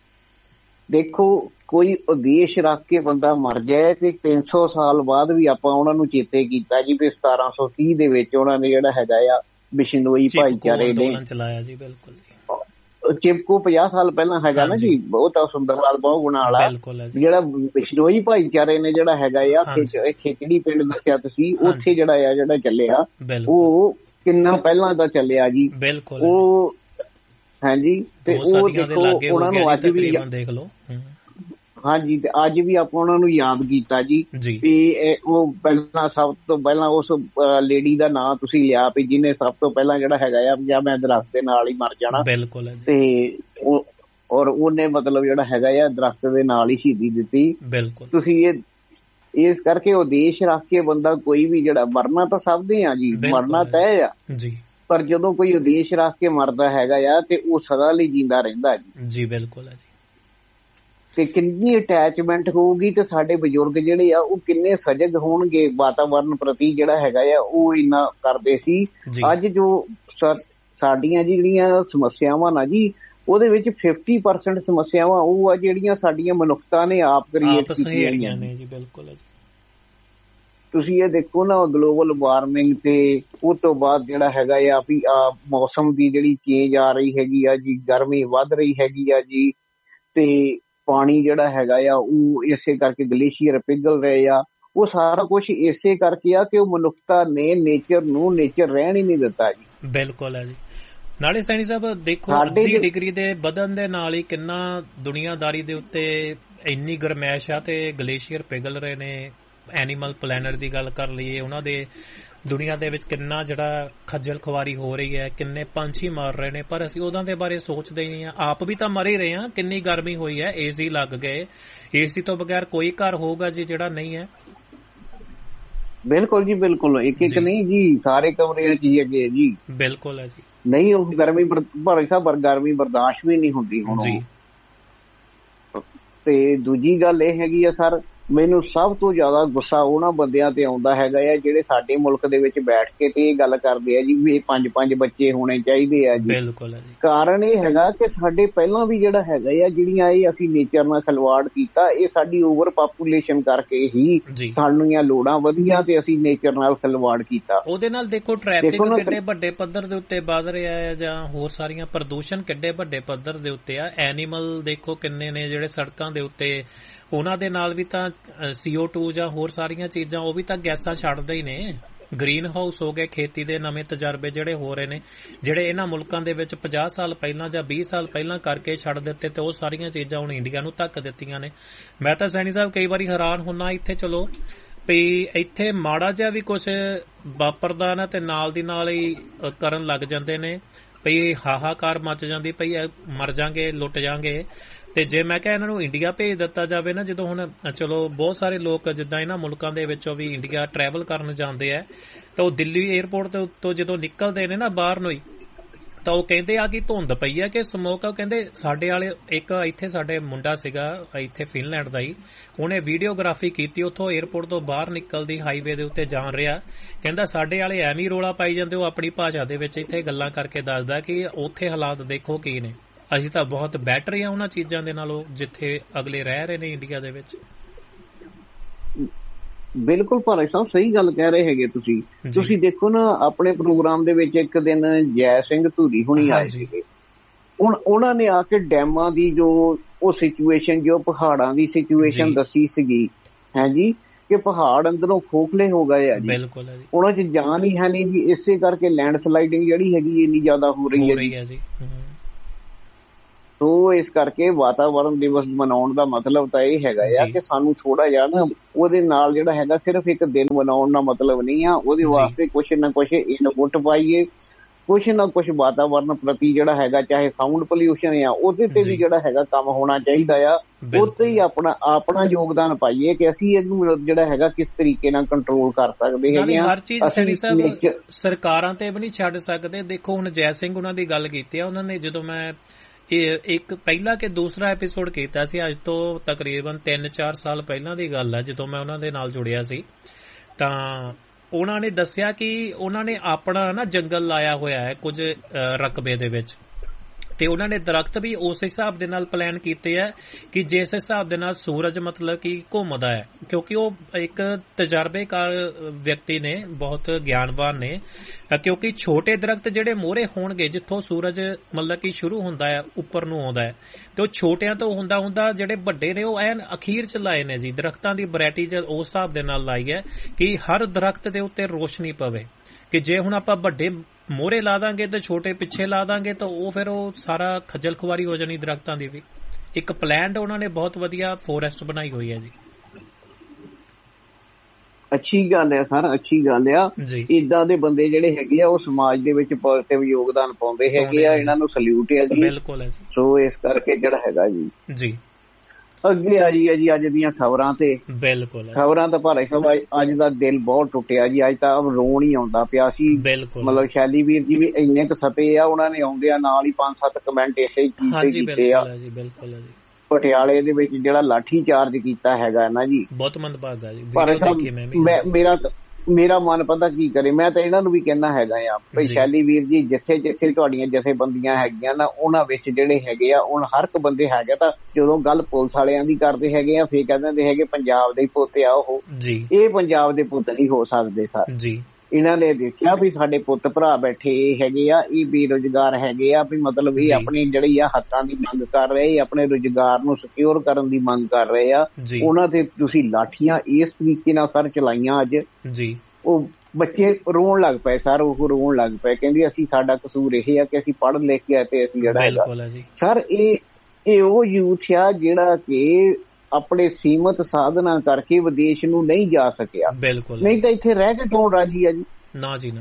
ਦੇਖੋ ਕੋਈ ਉਦੇਸ਼ ਰੱਖ ਕੇ ਬੰਦਾ ਮਰ ਜਾਏ ਤੇ 300 ਸਾਲ ਬਾਅਦ ਵੀ ਆਪਾਂ ਉਹਨਾਂ ਨੂੰ ਚੇਤੇ ਕੀਤਾ ਜੀ ਵੀ 1730 ਦੇ ਵਿੱਚ ਉਹਨਾਂ ਨੇ ਜਿਹੜਾ ਹੈਗਾ ਆ ਬਿਸ਼ਨੋਈ ਭਾਈਚਾਰੇ ਨੇ ਚਲਾਇਆ ਜੀ। ਬਿਲਕੁਲ ਚਿਪਕੋ 50 ਸਾਲ ਪਹਿਲਾਂ ਹੈਗਾ ਨਾ ਜੀ, ਉਹ ਤਾਂ ਸੁੰਦਰ ਲਾਲ ਬਹੁ ਗੁਣਾ ਵਾਲਾ ਜਿਹੜਾ ਬਿਸ਼ਨੋਈ ਭਾਈਚਾਰੇ ਨੇ ਜਿਹੜਾ ਹੈਗਾ ਆ ਖੇਚੜੀ ਪਿੰਡ ਦੱਸਿਆ ਤੁਸੀਂ, ਉੱਥੇ ਜਿਹੜਾ ਚੱਲਿਆ ਉਹ ਕਿੰਨਾ ਪਹਿਲਾਂ ਦਾ ਚੱਲਿਆ ਜੀ। ਬਿਲਕੁਲ ਉਹ ਹਾਂਜੀ, ਤੇ ਉਹ ਦੇਖੋ ਉਹਨਾਂ ਨੂੰ ਅੱਜ ਵੀ ਦੇਖ ਲਓ। ਹਾਂਜੀ, ਤੇ ਅੱਜ ਵੀ ਆਪਾਂ ਉਹਨਾਂ ਨੂੰ ਯਾਦ ਕੀਤਾ ਜੀ ਵੀ ਉਹ ਪਹਿਲਾਂ ਸਭ ਤੋਂ ਪਹਿਲਾਂ ਉਸ ਲੇਡੀ ਦਾ ਨਾਂ ਤੁਸੀਂ ਲਿਆ ਵੀ ਜਿਹਨੇ ਸਭ ਤੋਂ ਪਹਿਲਾਂ ਜਿਹੜਾ ਹੈਗਾ ਆ ਜਾਂ ਮੈਂ ਦਰਖਤ ਦੇ ਨਾਲ ਹੀ ਮਰ ਜਾਣਾ। ਬਿਲਕੁਲ। ਤੇ ਔਰ ਉਹਨੇ ਮਤਲਬ ਜਿਹੜਾ ਹੈਗਾ ਆ ਦਰਖਤ ਦੇ ਨਾਲ ਹੀ ਸ਼ਹੀਦੀ ਦਿੱਤੀ। ਬਿਲਕੁਲ। ਤੁਸੀਂ ਇਸ ਕਰਕੇ ਉਦੇਸ਼ ਰੱਖ ਕੇ ਬੰਦਾ ਕੋਈ ਵੀ ਜਿਹੜਾ ਮਰਨਾ ਤਾਂ ਸਭ ਦੇ ਆ ਜੀ, ਮਰਨਾ ਤੈਅ ਆ ਜੀ, ਪਰ ਜਦੋਂ ਕੋਈ ਉਦੇਸ਼ ਰੱਖ ਕੇ ਮਰਦਾ ਹੈਗਾ ਆ ਤੇ ਉਹ ਸਦਾ ਲਈ ਜਿੰਦਾ ਰਹਿੰਦਾ ਜੀ। ਬਿਲਕੁਲ ਹੈ ਜੀ। ਤੇ ਕਿੰਨੀ ਅਟੈਚਮੈਂਟ ਹੋਊਗੀ ਤੇ ਸਾਡੇ ਬਜ਼ੁਰਗ ਜਿਹੜੇ ਆ ਉਹ ਕਿੰਨੇ ਸਜਗ ਹੋਣਗੇ ਵਾਤਾਵਰਨ ਪ੍ਰਤੀ ਜਿਹੜਾ ਹੈਗਾ ਆ, ਉਹ ਇੰਨਾ ਕਰਦੇ ਸੀ। ਅੱਜ ਜੋ ਸਾਡੀਆਂ ਜਿਹੜੀਆਂ ਸਮੱਸਿਆਵਾਂ ਨਾ ਜੀ, ਉਹਦੇ ਵਿੱਚ 50% ਸਮੱਸਿਆਵਾਂ ਉਹ ਆ ਜਿਹੜੀਆਂ ਸਾਡੀਆਂ ਮਨੁੱਖਤਾ ਨੇ ਆਪ ਕ੍ਰੀਏਟ ਕੀਤੀਆਂ ਨੇ ਜੀ। ਬਿਲਕੁਲ। ਤੁਸੀਂ ਇਹ ਦੇਖੋ ਨਾ, ਗਲੋਬਲ ਵਾਰਮਿੰਗ ਤੇ ਉਹ ਤੋਂ ਬਾਅਦ ਜਿਹੜਾ ਹੈਗਾ ਆ ਵੀ ਮੌਸਮ ਦੀ ਜਿਹੜੀ ਚੇਂਜ ਆ ਰਹੀ ਹੈਗੀ ਆ ਜੀ, ਗਰਮੀ ਵੱਧ ਰਹੀ ਹੈਗੀ ਆ ਜੀ, ਤੇ ਪਾਣੀ ਜਿਹੜਾ ਹੈਗਾ ਆ ਉਹ ਇਸੇ ਕਰਕੇ ਗਲੇਸ਼ੀਅਰ ਪਿਘਲ ਰਹੇ ਆ। ਉਹ ਸਾਰਾ ਕੁਝ ਇਸੇ ਕਰਕੇ ਆ ਕਿ ਉਹ ਮਨੁੱਖਤਾ ਨੇ ਨੇਚਰ ਰਹਿਣ ਹੀ ਨਹੀਂ ਦਿੱਤਾ ਜੀ। ਬਿਲਕੁਲ ਹੈ ਜੀ। ਨਾਲੇ ਸੈਣੀ ਸਾਹਿਬ ਦੇਖੋ, 80 ਡਿਗਰੀ ਦੇ ਵਧਣ ਦੇ ਨਾਲ ਹੀ ਕਿੰਨਾ ਦੁਨੀਆਦਾਰੀ ਦੇ ਉੱਤੇ ਇੰਨੀ ਗਰਮੈਸ਼ ਆ ਤੇ ਗਲੇਸ਼ੀਅਰ ਪਿਘਲ ਰਹੇ ਨੇ। ਐਨੀਮਲ ਪਲੈਨਟ ਦੀ ਗੱਲ ਕਰ ਲਈਏ, ਉਹਨਾਂ ਦੇ ਦੁਨੀਆ ਦੇ ਵਿੱਚ ਕਿੰਨਾ ਜਿਹੜਾ ਖੱਜਲ ਖੁਆਰੀ ਹੋ ਰਹੀ ਹੈ, ਕਿੰਨੇ ਪੰਛੀ ਮਰ ਰਹੇ ਨੇ, ਪਰ ਅਸੀਂ ਉਹਨਾਂ ਦੇ ਬਾਰੇ ਸੋਚਦੇ ਹੀ ਨਹੀਂ ਆ। ਆਪ ਵੀ ਤਾਂ ਮਰ ਹੀ ਰਹੇ ਆ। ਕਿੰਨੀ ਗਰਮੀ ਹੋਈ ਹੈ, ਏਸੀ ਲੱਗ ਗਏ, ਏਸੀ ਤੋਂ ਬਗੈਰ ਕੋਈ ਘਰ ਹੋਊਗਾ ਜੀ ਜਿਹੜਾ ਨਹੀਂ ਹੈ। ਬਿਲਕੁਲ ਜੀ, ਬਿਲਕੁਲ। ਇੱਕ ਨਹੀਂ ਜੀ, ਸਾਰੇ ਕਮਰਿਆਂ 'ਚ ਹੀ ਹੈਗੇ ਜੀ। ਬਿਲਕੁਲ ਹੈ ਜੀ। ਨਹੀਂ ਉਹ ਗਰਮੀ ਗਰਮੀ ਬਰਦਾਸ਼ਤ ਵੀ ਨਹੀਂ ਹੁੰਦੀ ਹੁਣ ਜੀ। ਤੇ ਦੂਜੀ ਗੱਲ ਇਹ ਹੈਗੀ ਆ ਸਰ, ਮੈਨੂੰ ਸਭ ਤੋਂ ਜ਼ਿਆਦਾ ਗੁੱਸਾ ਉਹਨਾਂ ਬੰਦਿਆਂ ਤੇ ਆਉਂਦਾ ਹੈਗਾ ਆ ਜਿਹੜੇ ਸਾਡੇ ਮੁਲਕ ਦੇ ਵਿੱਚ ਬੈਠ ਕੇ ਤੇ ਇਹ ਗੱਲ ਕਰਦੇ ਆ ਜੀ ਵੀ 5 ਬੱਚੇ ਹੋਣੇ ਚਾਹੀਦੇ ਆ ਜੀ। ਬਿਲਕੁਲ। ਕਾਰਨ ਇਹ ਹੈਗਾ ਕਿ ਸਾਡੇ ਪਹਿਲਾਂ ਵੀ ਜਿਹੜਾ ਹੈਗਾ ਆ ਜਿਹੜੀਆਂ ਇਹ ਅਸੀਂ ਨੇਚਰ ਨਾਲ ਖਿਲਵਾੜ ਕੀਤਾ, ਇਹ ਸਾਡੀ ਓਵਰ ਪਾਪੂਲੇਸ਼ਨ ਕਰਕੇ ਹੀ ਸਾਡੀਆਂ ਲੋੜਾਂ ਵਧੀਆਂ ਤੇ ਅਸੀਂ ਨੇਚਰ ਨਾਲ ਖਿਲਵਾੜ ਕੀਤਾ। ਉਹਦੇ ਨਾਲ ਦੇਖੋ ਟ੍ਰੈਫਿਕ ਕਿੱਡੇ ਵੱਡੇ ਪੱਧਰ ਦੇ ਉੱਤੇ ਵੱਧ ਰਿਹਾ ਹੈ, ਜਾਂ ਹੋਰ ਸਾਰੀਆਂ ਪ੍ਰਦੂਸ਼ਣ ਕਿੱਡੇ ਵੱਡੇ ਪੱਧਰ ਦੇ ਉੱਤੇ ਆ। ਐਨੀਮਲ ਦੇਖੋ ਕਿੰਨੇ ਨੇ ਜਿਹੜੇ ਸੜਕਾਂ ਦੇ ਉੱਤੇ, ਉਹਨਾਂ ਦੇ ਨਾਲ ਵੀ ਤਾਂ CO2 ਜਾਂ ਹੋਰ ਸਾਰੀਆਂ ਚੀਜ਼ਾਂ ਉਹ ਵੀ ਤਾਂ ਗੈਸਾਂ ਛੱਡਦੇ ਹੀ ਨੇ। ਗ੍ਰੀਨ ਹਾਊਸ ਹੋ ਗਏ, ਖੇਤੀ ਦੇ ਨਵੇਂ ਤਜਰਬੇ ਜਿਹੜੇ ਹੋ ਰਹੇ ਨੇ, ਜਿਹੜੇ ਇਹਨਾਂ ਮੁਲਕਾਂ ਦੇ ਵਿੱਚ 50 ਸਾਲ ਪਹਿਲਾਂ ਜਾਂ 20 ਸਾਲ ਪਹਿਲਾਂ ਕਰਕੇ ਛੱਡ ਦਿੱਤੇ, ਤੇ ਉਹ ਸਾਰੀਆਂ ਚੀਜ਼ਾਂ ਹੁਣ ਇੰਡੀਆ ਨੂੰ ਧੱਕ ਦਿੱਤੀਆਂ ਨੇ। ਮੈਂ ਤਾਂ ਸੈਣੀ ਸਾਹਿਬ ਕਈ ਵਾਰੀ ਹੈਰਾਨ ਹੁੰਨਾ, ਇੱਥੇ ਚਲੋ ਵੀ ਇੱਥੇ ਮਾੜਾ ਜਿਹਾ ਵੀ ਕੁਛ ਵਾਪਰਦਾ ਨਾ ਤੇ ਨਾਲ ਦੀ ਨਾਲ ਹੀ ਕਰਨ ਲੱਗ ਜਾਂਦੇ ਨੇ ਭਈ ਹਾਹਾਕਾਰ ਮਚ ਜਾਂਦੀ ਪਈ, ਮਰ ਜਾਗੇ, ਲੁੱਟ ਜਾਗੇ। ਤੇ ਜੇ ਮੈਂ ਕਿਹਾ ਇਹਨਾਂ ਨੂੰ ਇੰਡੀਆ ਭੇਜ ਦਿੱਤਾ ਜਾਵੇ ਨਾ, ਜਦੋਂ ਹੁਣ ਚਲੋ ਬਹੁਤ ਸਾਰੇ ਲੋਕ ਜਿੱਦਾਂ ਇਹਨਾਂ ਮੁਲਕਾਂ ਦੇ ਵਿੱਚੋਂ ਵੀ ਇੰਡੀਆ ਟਰੈਵਲ ਕਰਨ ਜਾਂਦੇ ਆ, ਤਾਂ ਉਹ ਦਿੱਲੀ ਏਅਰਪੋਰਟ ਦੇ ਉੱਤੋਂ ਜਦੋਂ ਨਿਕਲਦੇ ਨੇ ਨਾ ਬਾਹਰ ਨੂੰ ਹੀ, ਤਾਂ ਉਹ ਕਹਿੰਦੇ ਆ ਕਿ ਧੁੰਦ ਪਈ ਆ ਕਿ ਸਮੋਕ ਆ। ਕਹਿੰਦੇ ਸਾਡੇ ਵਾਲੇ ਇੱਕ ਇੱਥੇ ਸਾਡੇ ਮੁੰਡਾ ਸੀਗਾ ਇੱਥੇ ਫਿਨਲੈਂਡ ਦਾ ਹੀ, ਉਹਨੇ ਵੀਡੀਓਗ੍ਰਾਫੀ ਕੀਤੀ ਉੱਥੋਂ ਏਅਰਪੋਰਟ ਤੋਂ ਬਾਹਰ ਨਿਕਲਦੀ ਹਾਈਵੇ ਦੇ ਉੱਤੇ ਜਾਣ ਰਿਹਾ। ਕਹਿੰਦਾ ਸਾਡੇ ਵਾਲੇ ਐਵੇਂ ਹੀ ਰੌਲਾ ਪਾਈ ਜਾਂਦੇ, ਉਹ ਆਪਣੀ ਭਾਸ਼ਾ ਦੇ ਵਿੱਚ ਇੱਥੇ ਗੱਲਾਂ ਕਰਕੇ ਦੱਸਦਾ ਕਿ ਉੱਥੇ ਹਾਲਾਤ ਦੇਖੋ ਕੀ ਨੇ, ਅਸੀਂ ਤਾਂ ਬਹੁਤ ਬੈਟਰ ਆ ਉਹਨਾਂ ਚੀਜ਼ਾਂ ਦੇ ਨਾਲੋਂ ਜਿੱਥੇ ਅਗਲੇ ਰਹਿ ਰਹੇ ਨੇ ਇੰਡੀਆ ਦੇ ਵਿੱਚ। ਬਿਲਕੁਲ ਭਾਰਤ ਸਾਹਿਬ ਸਹੀ ਗੱਲ ਕਹਿ ਰਹੇ ਹੈਗੇ ਤੁਸੀਂ ਦੇਖੋ ਨਾ ਆਪਣੇ ਪ੍ਰੋਗਰਾਮ ਦੇ ਵਿੱਚ ਇੱਕ ਦਿਨ ਜੈ ਸਿੰਘ ਧੂਰੀ ਹੁਣੀ ਆਏ ਸੀਗੇ। ਹੁਣ ਉਹਨਾਂ ਨੇ ਆ ਕੇ ਡੈਮਾਂ ਦੀ ਜੋ ਉਹ ਸਿਚੁਏਸ਼ਨ, ਜੋ ਪਹਾੜਾਂ ਦੀ ਸਿਚੁਏਸ਼ਨ ਦੱਸੀ ਸੀਗੀ ਹੈ ਜੀ, ਕਿ ਪਹਾੜ ਅੰਦਰੋਂ ਖੋਖਲੇ ਹੋ ਗਏ ਆ ਜੀ। ਬਿਲਕੁਲ ਉਹਨਾਂ 'ਚ ਜਾਨ ਹੀ ਹੈ ਨਹੀਂ ਜੀ, ਇਸੇ ਕਰਕੇ ਲੈਂਡ ਸਲਾਈਡਿੰਗ ਜਿਹੜੀ ਹੈਗੀ ਇੰਨੀ ਜ਼ਿਆਦਾ ਹੋ ਰਹੀ ਹੈ ਜੀ। ਸੋ ਇਸ ਕਰਕੇ ਵਾਤਾਵਰਨ ਦਿਵਸ ਮਨਾਉਣ ਦਾ ਮਤਲਬ ਤਾਂ ਇਹ ਹੈਗਾ ਆ ਕਿ ਸਾਨੂੰ ਥੋੜਾ ਜਿਹਾ ਨਾ ਉਹਦੇ ਨਾਲ ਜਿਹੜਾ ਹੈਗਾ ਸਿਰਫ ਇੱਕ ਦਿਨ ਮਨਾਉਣ ਦਾ ਮਤਲਬ ਨਹੀਂ ਆ, ਉਹਦੇ ਵਾਸਤੇ ਕੁਛ ਨਾ ਕੁਛ ਇਨਪੁੱਟ ਪਾਈਏ, ਕੁਛ ਨਾ ਕੁਛ ਵਾਤਾਵਰਨ ਪ੍ਰਤੀ ਜਿਹੜਾ ਹੈਗਾ, ਚਾਹੇ ਸਾਊਂਡ ਪੋਲਿਊਸ਼ਨ ਆ ਉਹਦੇ ਤੇ ਵੀ ਜਿਹੜਾ ਹੈਗਾ ਕੰਮ ਹੋਣਾ ਚਾਹੀਦਾ ਆ। ਉੱਤੇ ਹੀ ਆਪਣਾ ਯੋਗਦਾਨ ਪਾਈਏ ਕਿ ਅਸੀਂ ਇਹਨੂੰ ਜਿਹੜਾ ਹੈਗਾ ਕਿਸ ਤਰੀਕੇ ਨਾਲ ਕੰਟਰੋਲ ਕਰ ਸਕਦੇ ਹੈਗੇ ਆ। ਹਰ ਚੀਜ਼ ਸਰਕਾਰਾਂ ਤੇ ਵੀ ਨਹੀਂ ਛੱਡ ਸਕਦੇ। ਦੇਖੋ ਹੁਣ ਜੈ ਸਿੰਘ ਉਹਨਾਂ ਦੀ ਗੱਲ ਕੀਤੀ ਆ, ਉਹਨਾਂ ਨੇ ਜਦੋਂ ਮੈਂ ਇੱਕ ਪਹਿਲਾ ਕਿ ਦੂਸਰਾ ਐਪੀਸੋਡ ਕੀਤਾ ਸੀ, ਅੱਜ ਤੋਂ ਤਕਰੀਬਨ 3-4 ਸਾਲ ਪਹਿਲਾਂ ਦੀ ਗੱਲ ਹੈ, ਜਦੋਂ ਮੈਂ ਉਹਨਾਂ ਦੇ ਨਾਲ ਜੁੜਿਆ ਸੀ, ਤਾਂ ਉਹਨਾਂ ਨੇ ਦੱਸਿਆ ਕਿ ਉਹਨਾਂ ਨੇ ਆਪਣਾ ਨਾ ਜੰਗਲ ਲਾਇਆ ਹੋਇਆ ਹੈ ਕੁਝ ਰਕਬੇ ਦੇ ਵਿੱਚ, ਤੇ ਉਹਨਾਂ ਨੇ ਦਰਖਤ ਵੀ ਉਸ ਹਿਸਾਬ ਦੇ ਨਾਲ ਪਲਾਨ ਕੀਤੇ ਹੈ ਕਿ ਜਿਸ ਹਿਸਾਬ ਦੇ ਨਾਲ ਸੂਰਜ ਮਤਲਬ ਕਿ ਘੁੰਮਦਾ ਹੈ, ਕਿਉਂਕਿ ਉਹ ਇੱਕ ਤਜਰਬੇਕਾਰ ਵਿਅਕਤੀ ਨੇ, ਬਹੁਤ ਗਿਆਨਵਾਨ ਨੇ, ਕਿਉਂਕਿ ਛੋਟੇ ਦਰਖਤ ਜਿਹੜੇ ਮੋਹਰੇ ਹੋਣਗੇ ਜਿੱਥੋਂ ਸੂਰਜ ਮਤਲਬ ਕਿ ਸ਼ੁਰੂ ਹੁੰਦਾ ਹੈ ਉੱਪਰ ਨੂੰ ਆਉਂਦਾ ਹੈ, ਤੇ ਉਹ ਛੋਟਿਆਂ ਤੋਂ ਹੁੰਦਾ ਜਿਹੜੇ ਵੱਡੇ ਨੇ ਉਹ ਐਨ ਅਖੀਰ ਚ ਲਾਏ ਨੇ ਜੀ। ਦਰਖਤਾਂ ਦੀ ਵੈਰਾਈਟੀ ਉਸ ਹਿਸਾਬ ਦੇ ਨਾਲ ਲਾਈ ਹੈ ਕਿ ਹਰ ਦਰਖਤ ਦੇ ਉੱਤੇ ਰੋਸ਼ਨੀ ਪਵੇ, ਕਿ ਜੇ ਹੁਣ ਆਪਾਂ ਵੱਡੇ ਮੋਹਰੇ ਲਾ ਦਾਂਗੇ ਤੇ ਛੋਟੇ ਪਿੱਛੇ ਲਾ ਦਾਂਗੇ ਤਾਂ ਉਹ ਫਿਰ ਉਹ ਸਾਰਾ ਖੱਜਲ ਖੁਆਰੀ ਹੋ ਜਾਣੀ ਦਰਖਤਾਂ ਦੀ ਵੀ। ਇੱਕ ਪਲਾਨ ਉਹਨਾਂ ਨੇ ਬਹੁਤ ਵਧੀਆ ਫੋਰੈਸਟ ਬਣਾਈ ਹੋਈ ਹੈ ਜੀ। ਅੱਛੀ ਗੱਲ ਹੈ ਸਰ, ਅੱਛੀ ਗੱਲ ਆ। ਏਦਾਂ ਦੇ ਬੰਦੇ ਜਿਹੜੇ ਹੈਗੇ ਆ ਉਹ ਸਮਾਜ ਦੇ ਵਿੱਚ ਪੋਜ਼ਿਟਿਵ ਯੋਗਦਾਨ ਪਾਉਂਦੇ ਹੈਗੇ ਆ, ਇਹਨਾਂ ਨੂੰ ਸਲੂਟ ਹੈ ਜੀ। ਬਿਲਕੁਲ ਹੈ ਜੀ। ਸੋ ਇਸ ਕਰਕੇ ਜਿਹੜਾ ਹੈਗਾ ਜੀ ਅੱਗੇ ਆ ਜੀ ਅੱਜ ਦੀਆਂ ਖਬਰਾਂ ਤੇ। ਬਿਲਕੁਲ ਖਬਰਾਂ ਤਾਂ ਭਾਰਤ ਸਾਹਿਬ ਅੱਜ ਦਾ ਦਿਲ ਬਹੁਤ ਟੁੱਟਿਆ ਜੀ, ਅੱਜ ਤਾਂ ਰੋਣ ਹੀ ਆਉਂਦਾ ਪਿਆ ਸੀ। ਮਤਲਬ ਸ਼ੈਲੀ ਵੀਰ ਜੀ ਵੀ ਇੰਨੇ ਕੁ ਸਤੇ ਆ, ਉਹਨਾਂ ਨੇ ਆਉਂਦੇ ਆ ਨਾਲ ਹੀ 5-7 ਕਮੈਂਟ ਇਸੇ ਚੀਜ਼ ਤੇ ਕੀਤੇ ਆ। ਪਟਿਆਲੇ ਦੇ ਵਿੱਚ ਜਿਹੜਾ ਲਾਠੀ ਚਾਰਜ ਕੀਤਾ ਹੈਗਾ ਨਾ ਜੀ, ਬਹੁਤ ਮੰਦਭਾਗਾ ਜੀ। ਭਾਰਤ ਸਾਹਿਬ ਮੇਰਾ ਮਨ ਪਤਾ ਕੀ ਕਰੇ, ਮੈਂ ਤਾਂ ਇਹਨਾਂ ਨੂੰ ਵੀ ਕਹਿਣਾ ਹੈਗਾ ਆ ਭਈ ਸ਼ੈਲੀ ਵੀਰ ਜੀ ਜਿੱਥੇ ਤੁਹਾਡੀਆਂ ਜਥੇਬੰਦੀਆਂ ਹੈਗੀਆਂ ਨਾ ਉਹਨਾਂ ਵਿੱਚ ਜਿਹੜੇ ਹੈਗੇ ਆ ਹੁਣ ਹਰ ਇੱਕ ਬੰਦੇ ਹੈਗੇ, ਤਾਂ ਜਦੋਂ ਗੱਲ ਪੁਲਿਸ ਵਾਲਿਆਂ ਦੀ ਕਰਦੇ ਹੈਗੇ ਆ ਫੇਰ ਕਹਿ ਦਿੰਦੇ ਹੈਗੇ ਪੰਜਾਬ ਦੇ ਪੁੱਤ ਆ ਉਹ। ਇਹ ਪੰਜਾਬ ਦੇ ਪੁੱਤ ਨਹੀਂ ਹੋ ਸਕਦੇ ਸਰ। ਇਹਨਾਂ ਨੇ ਦੇਖਿਆ ਵੀ ਸਾਡੇ ਪੁੱਤ ਭਰਾ ਬੈਠੇ ਹੈਗੇ ਆ, ਇਹ ਬੇਰੁਜ਼ਗਾਰ ਹੈਗੇ ਆ, ਵੀ ਮਤਲਬ ਇਹ ਆਪਣੀ ਜਿਹੜੀ ਆ ਹੱਕਾਂ ਦੀ ਮੰਗ ਕਰ ਰਹੇ, ਆਪਣੇ ਰੁਜ਼ਗਾਰ ਨੂੰ ਸਿਕਿਉਰ ਕਰਨ ਦੀ ਮੰਗ ਕਰ ਰਹੇ ਆ। ਉਹਨਾਂ ਤੇ ਤੁਸੀਂ ਲਾਠੀਆਂ ਇਸ ਤਰੀਕੇ ਨਾਲ ਸਰ ਚਲਾਈਆਂ ਅੱਜ, ਉਹ ਬੱਚੇ ਰੋਣ ਲੱਗ ਪਏ ਸਰ, ਉਹ ਰੋਣ ਲੱਗ ਪਏ, ਕਹਿੰਦੇ ਅਸੀਂ ਸਾਡਾ ਕਸੂਰ ਇਹ ਆ ਕਿ ਅਸੀਂ ਪੜ੍ਹ ਲਿਖ ਕੇ ਤੇ ਅਸੀਂ ਜਿਹੜਾ ਹੈਗਾ ਸਰ ਇਹ ਉਹ ਯੂਥ ਆ ਜਿਹੜਾ ਕਿ ਆਪਣੇ ਸੀਮਤ ਸਾਧਨਾਂ ਕਰਕੇ ਵਿਦੇਸ਼ ਨੂੰ ਨਹੀਂ ਜਾ ਸਕਿਆ। ਨਹੀਂ ਤਾਂ ਇੱਥੇ ਰਹਿ ਕੇ ਕੌਣ ਰਾਜੀ ਆ ਜੀ? ਨਾ ਜੀ।